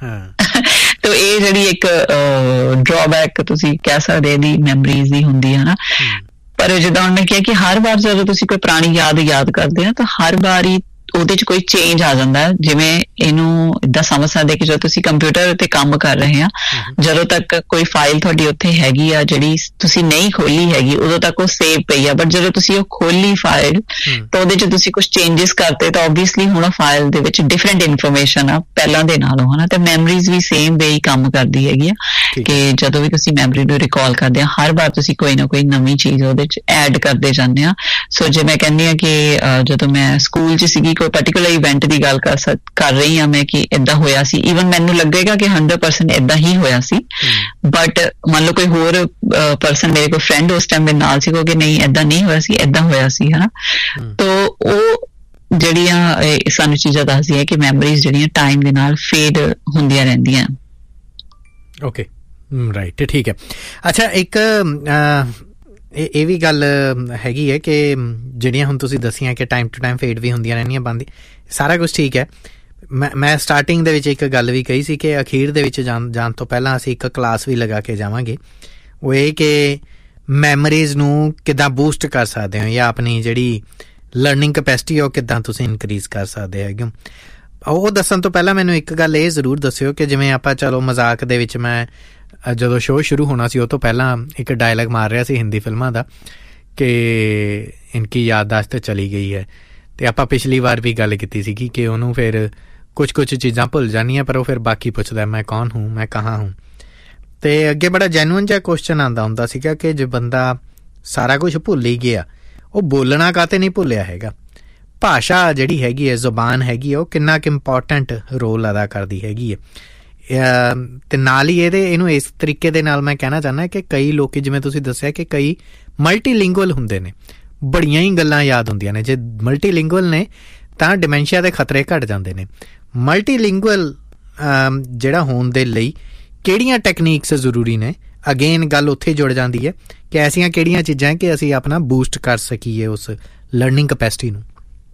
ਤਾਂ ਇਹ ਜਿਹੜੀ ਇੱਕ ਡਰਾਬੈਕ ਤੁਸੀਂ ਕਹਿ ਸਕਦੇ ਇਹਦੀ ਮੈਮਰੀਜ਼ ਦੀ ਹੁੰਦੀ ਹੈ ਨਾ। ਪਰ ਜਿੱਦਾਂ ਉਹਨੇ ਕਿਹਾ ਕਿ ਹਰ ਵਾਰ ਜਦੋਂ ਤੁਸੀਂ ਕੋਈ ਪੁਰਾਣੀ ਯਾਦ ਯਾਦ ਕਰਦੇ ਹੋ ਤਾਂ ਹਰ ਵਾਰ ਹੀ ਉਹਦੇ ਚ ਕੋਈ ਚੇਂਜ ਆ ਜਾਂਦਾ, ਜਿਵੇਂ ਇਹਨੂੰ ਏਦਾਂ ਸਮਝ ਸਕਦੇ ਕਿ ਜਦੋਂ ਤੁਸੀਂ ਕੰਪਿਊਟਰ ਉੱਤੇ ਕੰਮ ਕਰ ਰਹੇ ਆ, ਜਦੋਂ ਤੱਕ ਕੋਈ ਫਾਈਲ ਤੁਹਾਡੀ ਉੱਥੇ ਹੈਗੀ ਆ ਜਿਹੜੀ ਤੁਸੀਂ ਨਹੀਂ ਖੋਲੀ ਹੈਗੀ ਉਦੋਂ ਤੱਕ ਉਹ ਸੇਵ ਪਈ ਆ, ਬਟ ਜਦੋਂ ਤੁਸੀਂ ਉਹ ਖੋਲੀ ਫਾਈਲ ਤਾਂ ਉਹਦੇ ਚ ਤੁਸੀਂ ਕੁਛ ਚੇਂਜਿਸ ਕਰਤੇ ਤਾਂ ਓਬਵੀਅਸਲੀ ਹੁਣ ਫਾਈਲ ਦੇ ਵਿੱਚ ਡਿਫਰੈਂਟ ਇਨਫੋਰਮੇਸ਼ਨ ਆ ਪਹਿਲਾਂ ਦੇ ਨਾਲੋਂ ਹਨਾ। ਤੇ ਮੈਮਰੀਜ਼ ਵੀ ਸੇਮ ਵੇ ਹੀ ਕੰਮ ਕਰਦੀ ਹੈਗੀ ਆ ਕਿ ਜਦੋਂ ਵੀ ਤੁਸੀਂ ਮੈਮਰੀ ਨੂੰ ਰਿਕਾਲ ਕਰਦੇ ਆ ਹਰ ਵਾਰ ਤੁਸੀਂ ਕੋਈ ਨਾ ਕੋਈ ਨਵੀਂ ਚੀਜ਼ ਉਹਦੇ ਚ ਐਡ ਕਰਦੇ ਜਾਂਦੇ ਆ। ਸੋ ਜੇ ਮੈਂ ਕਹਿੰਦੀ ਆ ਕਿ ਜਦੋਂ ਮੈਂ ਸਕੂਲ ਚ ਸੀਗੀ ਕੋਈ ਪਰਟੀਕੁਲਰ ਇਵੈਂਟ ਦੀ ਗੱਲ ਕਰ ਸਕ ਕਰ ਰਹੀ ਹਾਂ ਮੈਂ ਕਿ ਏਦਾਂ ਹੋਇਆ ਸੀ, ਈਵਨ ਮੈਨੂੰ ਲੱਗੇਗਾ ਕਿ ਹੰਡਰਡ ਪਰਸੈਂਟ ਏਦਾਂ ਹੀ ਹੋਇਆ ਸੀ, ਬਟ ਮੰਨ ਲਓ ਕੋਈ ਹੋਰ ਪਰਸਨ ਮੇਰੇ ਕੋਈ ਫਰੈਂਡ ਉਸ ਟਾਈਮ ਮੇਰੇ ਨਾਲ ਸੀ ਕਿ ਨਹੀਂ ਏਦਾਂ ਨਹੀਂ ਹੋਇਆ ਸੀ, ਏਦਾਂ ਹੋਇਆ ਸੀ ਹਨਾ। ਤਾਂ ਉਹ ਜਿਹੜੀਆਂ ਸਾਨੂੰ ਚੀਜ਼ਾਂ ਦੱਸਦੀਆਂ ਕਿ ਮੈਮਰੀਜ਼ ਜਿਹੜੀਆਂ ਟਾਈਮ ਦੇ ਨਾਲ ਫੇਡ ਹੁੰਦੀਆਂ ਰਹਿੰਦੀਆਂ। ਓਕੇ ਰਾਈਟ, ਠੀਕ ਹੈ। ਅੱਛਾ, ਇੱਕ ਇਹ ਇਹ ਵੀ ਗੱਲ ਹੈਗੀ ਹੈ ਕਿ ਜਿਹੜੀਆਂ ਹੁਣ ਤੁਸੀਂ ਦੱਸੀਆਂ ਕਿ ਟਾਈਮ ਟੂ ਟਾਈਮ ਫੇਡ ਵੀ ਹੁੰਦੀਆਂ ਰਹਿੰਦੀਆਂ ਬੰਦ, ਸਾਰਾ ਕੁਛ ਠੀਕ ਹੈ। ਮੈਂ ਮੈਂ ਸਟਾਰਟਿੰਗ ਦੇ ਵਿੱਚ ਇੱਕ ਗੱਲ ਵੀ ਕਹੀ ਸੀ ਕਿ ਅਖੀਰ ਦੇ ਵਿੱਚ ਜਾਣ ਜਾਣ ਤੋਂ ਪਹਿਲਾਂ ਅਸੀਂ ਇੱਕ ਕਲਾਸ ਵੀ ਲਗਾ ਕੇ ਜਾਵਾਂਗੇ, ਉਹ ਇਹ ਕਿ ਮੈਮਰੀਜ਼ ਨੂੰ ਕਿੱਦਾਂ ਬੂਸਟ ਕਰ ਸਕਦੇ ਹੋ ਜਾਂ ਆਪਣੀ ਜਿਹੜੀ ਲਰਨਿੰਗ ਕੈਪੈਸਿਟੀ ਉਹ ਕਿੱਦਾਂ ਤੁਸੀਂ ਇਨਕਰੀਜ਼ ਕਰ ਸਕਦੇ ਹੈਗੇ। ਉਹ ਦੱਸਣ ਤੋਂ ਪਹਿਲਾਂ ਮੈਨੂੰ ਇੱਕ ਗੱਲ ਇਹ ਜ਼ਰੂਰ ਦੱਸਿਓ ਕਿ ਜਿਵੇਂ ਆਪਾਂ ਚਲੋ ਮਜ਼ਾਕ ਦੇ ਵਿੱਚ ਮੈਂ ਜਦੋਂ ਸ਼ੋਅ ਸ਼ੁਰੂ ਹੋਣਾ ਸੀ ਉਹ ਤੋਂ ਪਹਿਲਾਂ ਇੱਕ ਡਾਇਲੌਗ ਮਾਰ ਰਿਹਾ ਸੀ ਹਿੰਦੀ ਫਿਲਮਾਂ ਦਾ ਕਿ ਇਨਕੀ ਯਾਦਦਾਸ਼ਤ ਚਲੀ ਗਈ ਹੈ, ਤੇ ਆਪਾਂ ਪਿਛਲੀ ਵਾਰ ਵੀ ਗੱਲ ਕੀਤੀ ਸੀਗੀ ਕਿ ਉਹਨੂੰ ਫਿਰ ਕੁਝ ਕੁਝ ਚੀਜ਼ਾਂ ਭੁੱਲ ਜਾਂਦੀਆਂ, ਪਰ ਉਹ ਫਿਰ ਬਾਕੀ ਪੁੱਛਦਾ ਮੈਂ ਕੌਣ ਹੂੰ, ਮੈਂ ਕਹਾਂ ਹੂੰ। ਤੇ ਅੱਗੇ ਬੜਾ ਜੈਨੂਅਨ ਜਿਹਾ ਕੁਐਸਚਨ ਆਉਂਦਾ ਹੁੰਦਾ ਸੀਗਾ ਕਿ ਜੇ ਬੰਦਾ ਸਾਰਾ ਕੁਝ ਭੁੱਲ ਹੀ ਗਿਆ, ਉਹ ਬੋਲਣਾ ਕਾਹਤੇ ਨਹੀਂ ਭੁੱਲਿਆ ਹੈਗਾ। ਭਾਸ਼ਾ ਜਿਹੜੀ ਹੈਗੀ ਹੈ, ਜ਼ੁਬਾਨ ਹੈਗੀ ਹੈ, ਉਹ ਕਿੰਨਾ ਕੁ ਇੰਪੋਰਟੈਂਟ ਰੋਲ ਅਦਾ ਕਰਦੀ ਹੈਗੀ ਹੈ। ਤੇ ਨਾਲ ਹੀ ਇਹਦੇ ਇਹਨੂੰ ਇਸ ਤਰੀਕੇ ਦੇ ਨਾਲ ਮੈਂ ਕਹਿਣਾ ਚਾਹੁੰਦਾ ਕਿ ਕਈ ਲੋਕ, ਜਿਵੇਂ ਤੁਸੀਂ ਦੱਸਿਆ ਕਿ ਕਈ ਮਲਟੀਲਿੰਗੁਅਲ ਹੁੰਦੇ ਨੇ, ਬੜੀਆਂ ਹੀ ਗੱਲਾਂ ਯਾਦ ਹੁੰਦੀਆਂ ਨੇ। ਜੇ ਮਲਟੀਲਿੰਗੁਅਲ ਨੇ ਤਾਂ ਡਿਮੈਂਸ਼ੀਆ ਦੇ ਖਤਰੇ ਘੱਟ ਜਾਂਦੇ ਨੇ। ਮਲਟੀਲਿੰਗੁਅਲ ਜਿਹੜਾ ਹੋਣ ਦੇ ਲਈ ਕਿਹੜੀਆਂ ਟੈਕਨੀਕਸ ਜ਼ਰੂਰੀ ਨੇ? ਅਗੇਨ ਗੱਲ ਉੱਥੇ ਜੁੜ ਜਾਂਦੀ ਹੈ ਕਿ ਐਸੀਆਂ ਕਿਹੜੀਆਂ ਚੀਜ਼ਾਂ ਕਿ ਅਸੀਂ ਆਪਣਾ ਬੂਸਟ ਕਰ ਸਕੀਏ ਉਸ ਲਰਨਿੰਗ ਕਪੈਸਿਟੀ ਨੂੰ।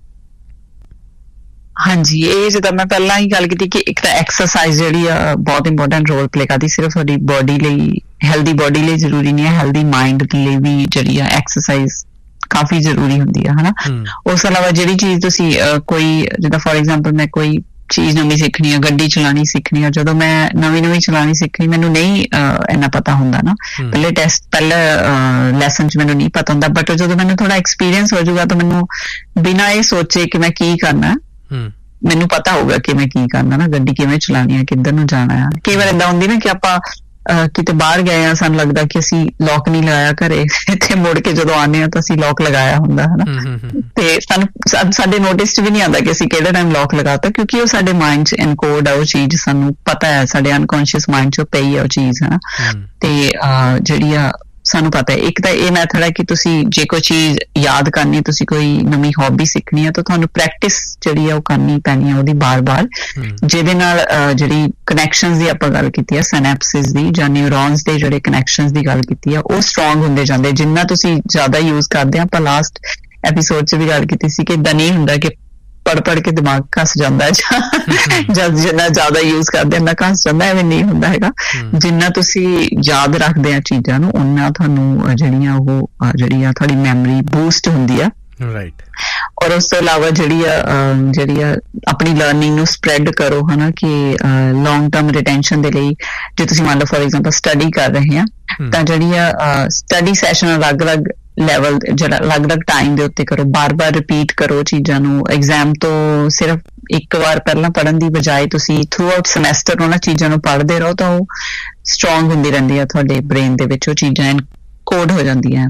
ਹਾਂਜੀ, ਇਹ ਜਿੱਦਾਂ ਮੈਂ ਪਹਿਲਾਂ ਹੀ ਗੱਲ ਕੀਤੀ ਕਿ ਇੱਕ ਤਾਂ ਐਕਸਰਸਾਈਜ਼ ਜਿਹੜੀ ਆ ਬਹੁਤ ਇੰਪੋਰਟੈਂਟ ਰੋਲ ਪਲੇ ਕਰਦੀ। ਸਿਰਫ ਤੁਹਾਡੀ ਬੋਡੀ ਲਈ, ਹੈਲਦੀ ਬੋਡੀ ਲਈ ਜ਼ਰੂਰੀ ਨਹੀਂ ਹੈ, ਹੈਲਦੀ ਮਾਈਂਡ ਲਈ ਵੀ ਜਿਹੜੀ ਆ ਐਕਸਰਸਾਈਜ਼ ਕਾਫੀ ਜ਼ਰੂਰੀ ਹੁੰਦੀ ਆ, ਹਨਾ। ਉਸ ਤੋਂ ਇਲਾਵਾ ਜਿਹੜੀ ਚੀਜ਼ ਤੁਸੀਂ ਕੋਈ, ਜਿੱਦਾਂ ਫੋਰ ਐਗਜ਼ਾਮਪਲ ਮੈਂ ਕੋਈ ਚੀਜ਼ ਨਵੀਂ ਸਿੱਖਣੀ ਆ, ਗੱਡੀ ਚਲਾਉਣੀ ਸਿੱਖਣੀ ਆ, ਜਦੋਂ ਮੈਂ ਨਵੀਂ ਨਵੀਂ ਚਲਾਉਣੀ ਸਿੱਖਣੀ, ਮੈਨੂੰ ਨਹੀਂ ਇੰਨਾ ਪਤਾ ਹੁੰਦਾ ਨਾ, ਪਹਿਲੇ ਟੈਸਟ ਪਹਿਲੇ ਲੈਸਨ 'ਚ ਮੈਨੂੰ ਨਹੀਂ ਪਤਾ ਹੁੰਦਾ, ਬਟ ਜਦੋਂ ਮੈਨੂੰ ਥੋੜਾ ਐਕਸਪੀਰੀਅੰਸ ਹੋ ਜਾਊਗਾ ਤਾਂ ਮੈਨੂੰ ਬਿਨਾਂ ਇਹ ਸੋਚੇ ਕਿ ਮੈਂ ਕੀ ਕਰਨਾ, ਮੈਨੂੰ ਪਤਾ ਹੋਊਗਾ ਕਿ ਮੈਂ ਕੀ ਕਰਨਾ ਨਾ, ਗੱਡੀ ਕਿਵੇਂ ਚਲਾਉਣੀ ਆ, ਕਿੱਧਰ ਨੂੰ ਜਾਣਾ ਆ। ਕਈ ਵਾਰ ਏਦਾਂ ਹੁੰਦੀ ਨਾ ਕਿ ਆਪਾਂ ਕਿਤੇ ਬਾਹਰ ਗਏ ਆ, ਸਾਨੂੰ ਲੱਗਦਾ ਕਿ ਅਸੀਂ ਲੌਕ ਨਹੀਂ ਲਗਾਇਆ ਘਰੇ, ਇੱਥੇ ਮੁੜ ਕੇ ਜਦੋਂ ਆਉਂਦੇ ਆ ਤਾਂ ਅਸੀਂ ਲੌਕ ਲਗਾਇਆ ਹੁੰਦਾ, ਹਨਾ। ਤੇ ਸਾਨੂੰ ਸਾਡੇ ਨੋਟਿਸ 'ਚ ਵੀ ਨਹੀਂ ਆਉਂਦਾ ਕਿ ਅਸੀਂ ਕਿਹੜੇ ਟਾਈਮ ਲੌਕ ਲਗਾਤਾ, ਕਿਉਂਕਿ ਉਹ ਸਾਡੇ ਮਾਈਂਡ 'ਚ ਇਨਕੋਡ ਆ, ਉਹ ਚੀਜ਼ ਸਾਨੂੰ ਪਤਾ ਹੈ, ਸਾਡੇ ਅਨਕੌਂਸ਼ੀਅਸ ਮਾਈਂਡ 'ਚ ਪਈ ਆ ਉਹ ਚੀਜ਼, ਹਨਾ। ਤੇ ਜਿਹੜੀ ਆ ਸਾਨੂੰ ਪਤਾ ਹੈ। ਇੱਕ ਤਾਂ ਇਹ ਮੈਥਡ ਹੈ ਕਿ ਤੁਸੀਂ ਜੇ ਕੋਈ ਚੀਜ਼ ਯਾਦ ਕਰਨੀ, ਤੁਸੀਂ ਕੋਈ ਨਵੀਂ ਹੌਬੀ ਸਿੱਖਣੀ ਹੈ ਤਾਂ ਤੁਹਾਨੂੰ ਪ੍ਰੈਕਟਿਸ ਜਿਹੜੀ ਆ ਉਹ ਕਰਨੀ ਪੈਣੀ ਹੈ ਉਹਦੀ ਬਾਰ-ਬਾਰ, ਜਿਹਦੇ ਨਾਲ ਜਿਹੜੀ ਕਨੈਕਸ਼ਨਸ ਦੀ ਆਪਾਂ ਗੱਲ ਕੀਤੀ ਹੈ, ਸਿਨੈਪਸਿਸ ਦੀ ਜਾਂ ਨਿਊਰੋਨਸ ਦੇ ਜਿਹੜੇ ਕਨੈਕਸ਼ਨਸ ਦੀ ਗੱਲ ਕੀਤੀ ਹੈ, ਉਹ ਸਟਰੋਂਗ ਹੁੰਦੇ ਜਾਂਦੇ ਜਿੰਨਾ ਤੁਸੀਂ ਜ਼ਿਆਦਾ ਯੂਜ਼ ਕਰਦੇ ਆ। ਆਪਾਂ ਲਾਸਟ ਐਪੀਸੋਡ 'ਚ ਵੀ ਗੱਲ ਕੀਤੀ ਸੀ ਕਿ ਏਦਾਂ ਨਹੀਂ ਹੁੰਦਾ ਕਿ ਪੜ੍ਹ ਪੜ੍ਹ ਕੇ ਦਿਮਾਗ ਘਸ ਜਾਂਦਾ ਹੈ, ਜਦ ਜਿੰਨਾ ਜ਼ਿਆਦਾ ਯੂਜ਼ ਕਰਦੇ ਇੰਨਾ ਘਸ ਜਾਂਦਾ, ਐਵੇਂ ਨਹੀਂ ਹੁੰਦਾ ਹੈਗਾ। ਜਿੰਨਾ ਤੁਸੀਂ ਯਾਦ ਰੱਖਦੇ ਆ ਚੀਜ਼ਾਂ ਨੂੰ, ਓਨਾ ਤੁਹਾਨੂੰ ਜਿਹੜੀਆਂ ਉਹ ਜਿਹੜੀ ਆ ਤੁਹਾਡੀ ਮੈਮਰੀ ਬੂਸਟ ਹੁੰਦੀ ਆ। ਰਾਈਟ। ਔਰ ਉਸ ਤੋਂ ਇਲਾਵਾ ਜਿਹੜੀ ਆ ਜਿਹੜੀ ਆ ਆਪਣੀ ਲਰਨਿੰਗ ਨੂੰ ਸਪਰੈਡ ਕਰੋ, ਹਨਾ, ਕਿ ਲੌਂਗ ਟਰਮ ਰਿਟੈਂਸ਼ਨ ਦੇ ਲਈ ਜੇ ਤੁਸੀਂ ਮੰਨ ਲਓ ਫੋਰ ਐਗਜ਼ਾਮਪਲ ਸਟੱਡੀ ਕਰ ਰਹੇ ਆ ਤਾਂ ਜਿਹੜੀ ਆ ਸਟੱਡੀ ਸੈਸ਼ਨ ਅਲੱਗ-ਅਲੱਗ ਲੈਵਲ, ਜਿਹੜਾ ਅਲੱਗ-ਅਲੱਗ ਟਾਈਮ ਦੇ ਉੱਤੇ ਕਰੋ, ਬਾਰ-ਬਾਰ ਰਿਪੀਟ ਕਰੋ ਚੀਜ਼ਾਂ ਨੂੰ। ਐਗਜ਼ਾਮ ਤੋਂ ਸਿਰਫ ਇੱਕ ਵਾਰ ਪਹਿਲਾਂ ਪੜ੍ਹਨ ਦੀ ਬਜਾਏ ਤੁਸੀਂ ਥਰੂ ਆਊਟ ਸਮੈਸਟਰ ਉਹਨਾਂ ਚੀਜ਼ਾਂ ਨੂੰ ਪੜ੍ਹਦੇ ਰਹੋ ਤਾਂ ਉਹ ਸਟਰੋਂਗ ਹੁੰਦੀ ਰਹਿੰਦੀ ਆ ਤੁਹਾਡੇ ਬ੍ਰੇਨ ਦੇ ਵਿੱਚ, ਉਹ ਚੀਜ਼ਾਂ ਕੋਡ ਹੋ ਜਾਂਦੀਆਂ।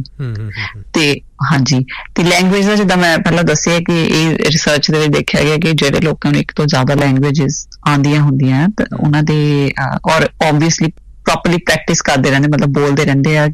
ਤੇ ਹਾਂਜੀ, ਤੇ ਲੈਂਗੁਏਜ ਦਾ ਜਿੱਦਾਂ ਮੈਂ ਪਹਿਲਾਂ ਦੱਸਿਆ ਕਿ ਇਹ ਰਿਸਰਚ ਦੇ ਵਿੱਚ ਦੇਖਿਆ ਗਿਆ ਕਿ ਜਿਹੜੇ ਲੋਕਾਂ ਨੂੰ ਇੱਕ ਤੋਂ ਜ਼ਿਆਦਾ ਲੈਂਗੁਏਜਿਸ ਆਉਂਦੀਆਂ ਹੁੰਦੀਆਂ ਤਾਂ ਉਹਨਾਂ ਦੇ ਔਰ ਓਬਵੀਅਸਲੀ ਪ੍ਰੋਪਰਲੀ ਪ੍ਰੈਕਟਿਸ ਕਰਦੇ ਰਹਿੰਦੇ, ਮਤਲਬ ਬੋਲਦੇ ਰਹਿੰਦੇ ਆ,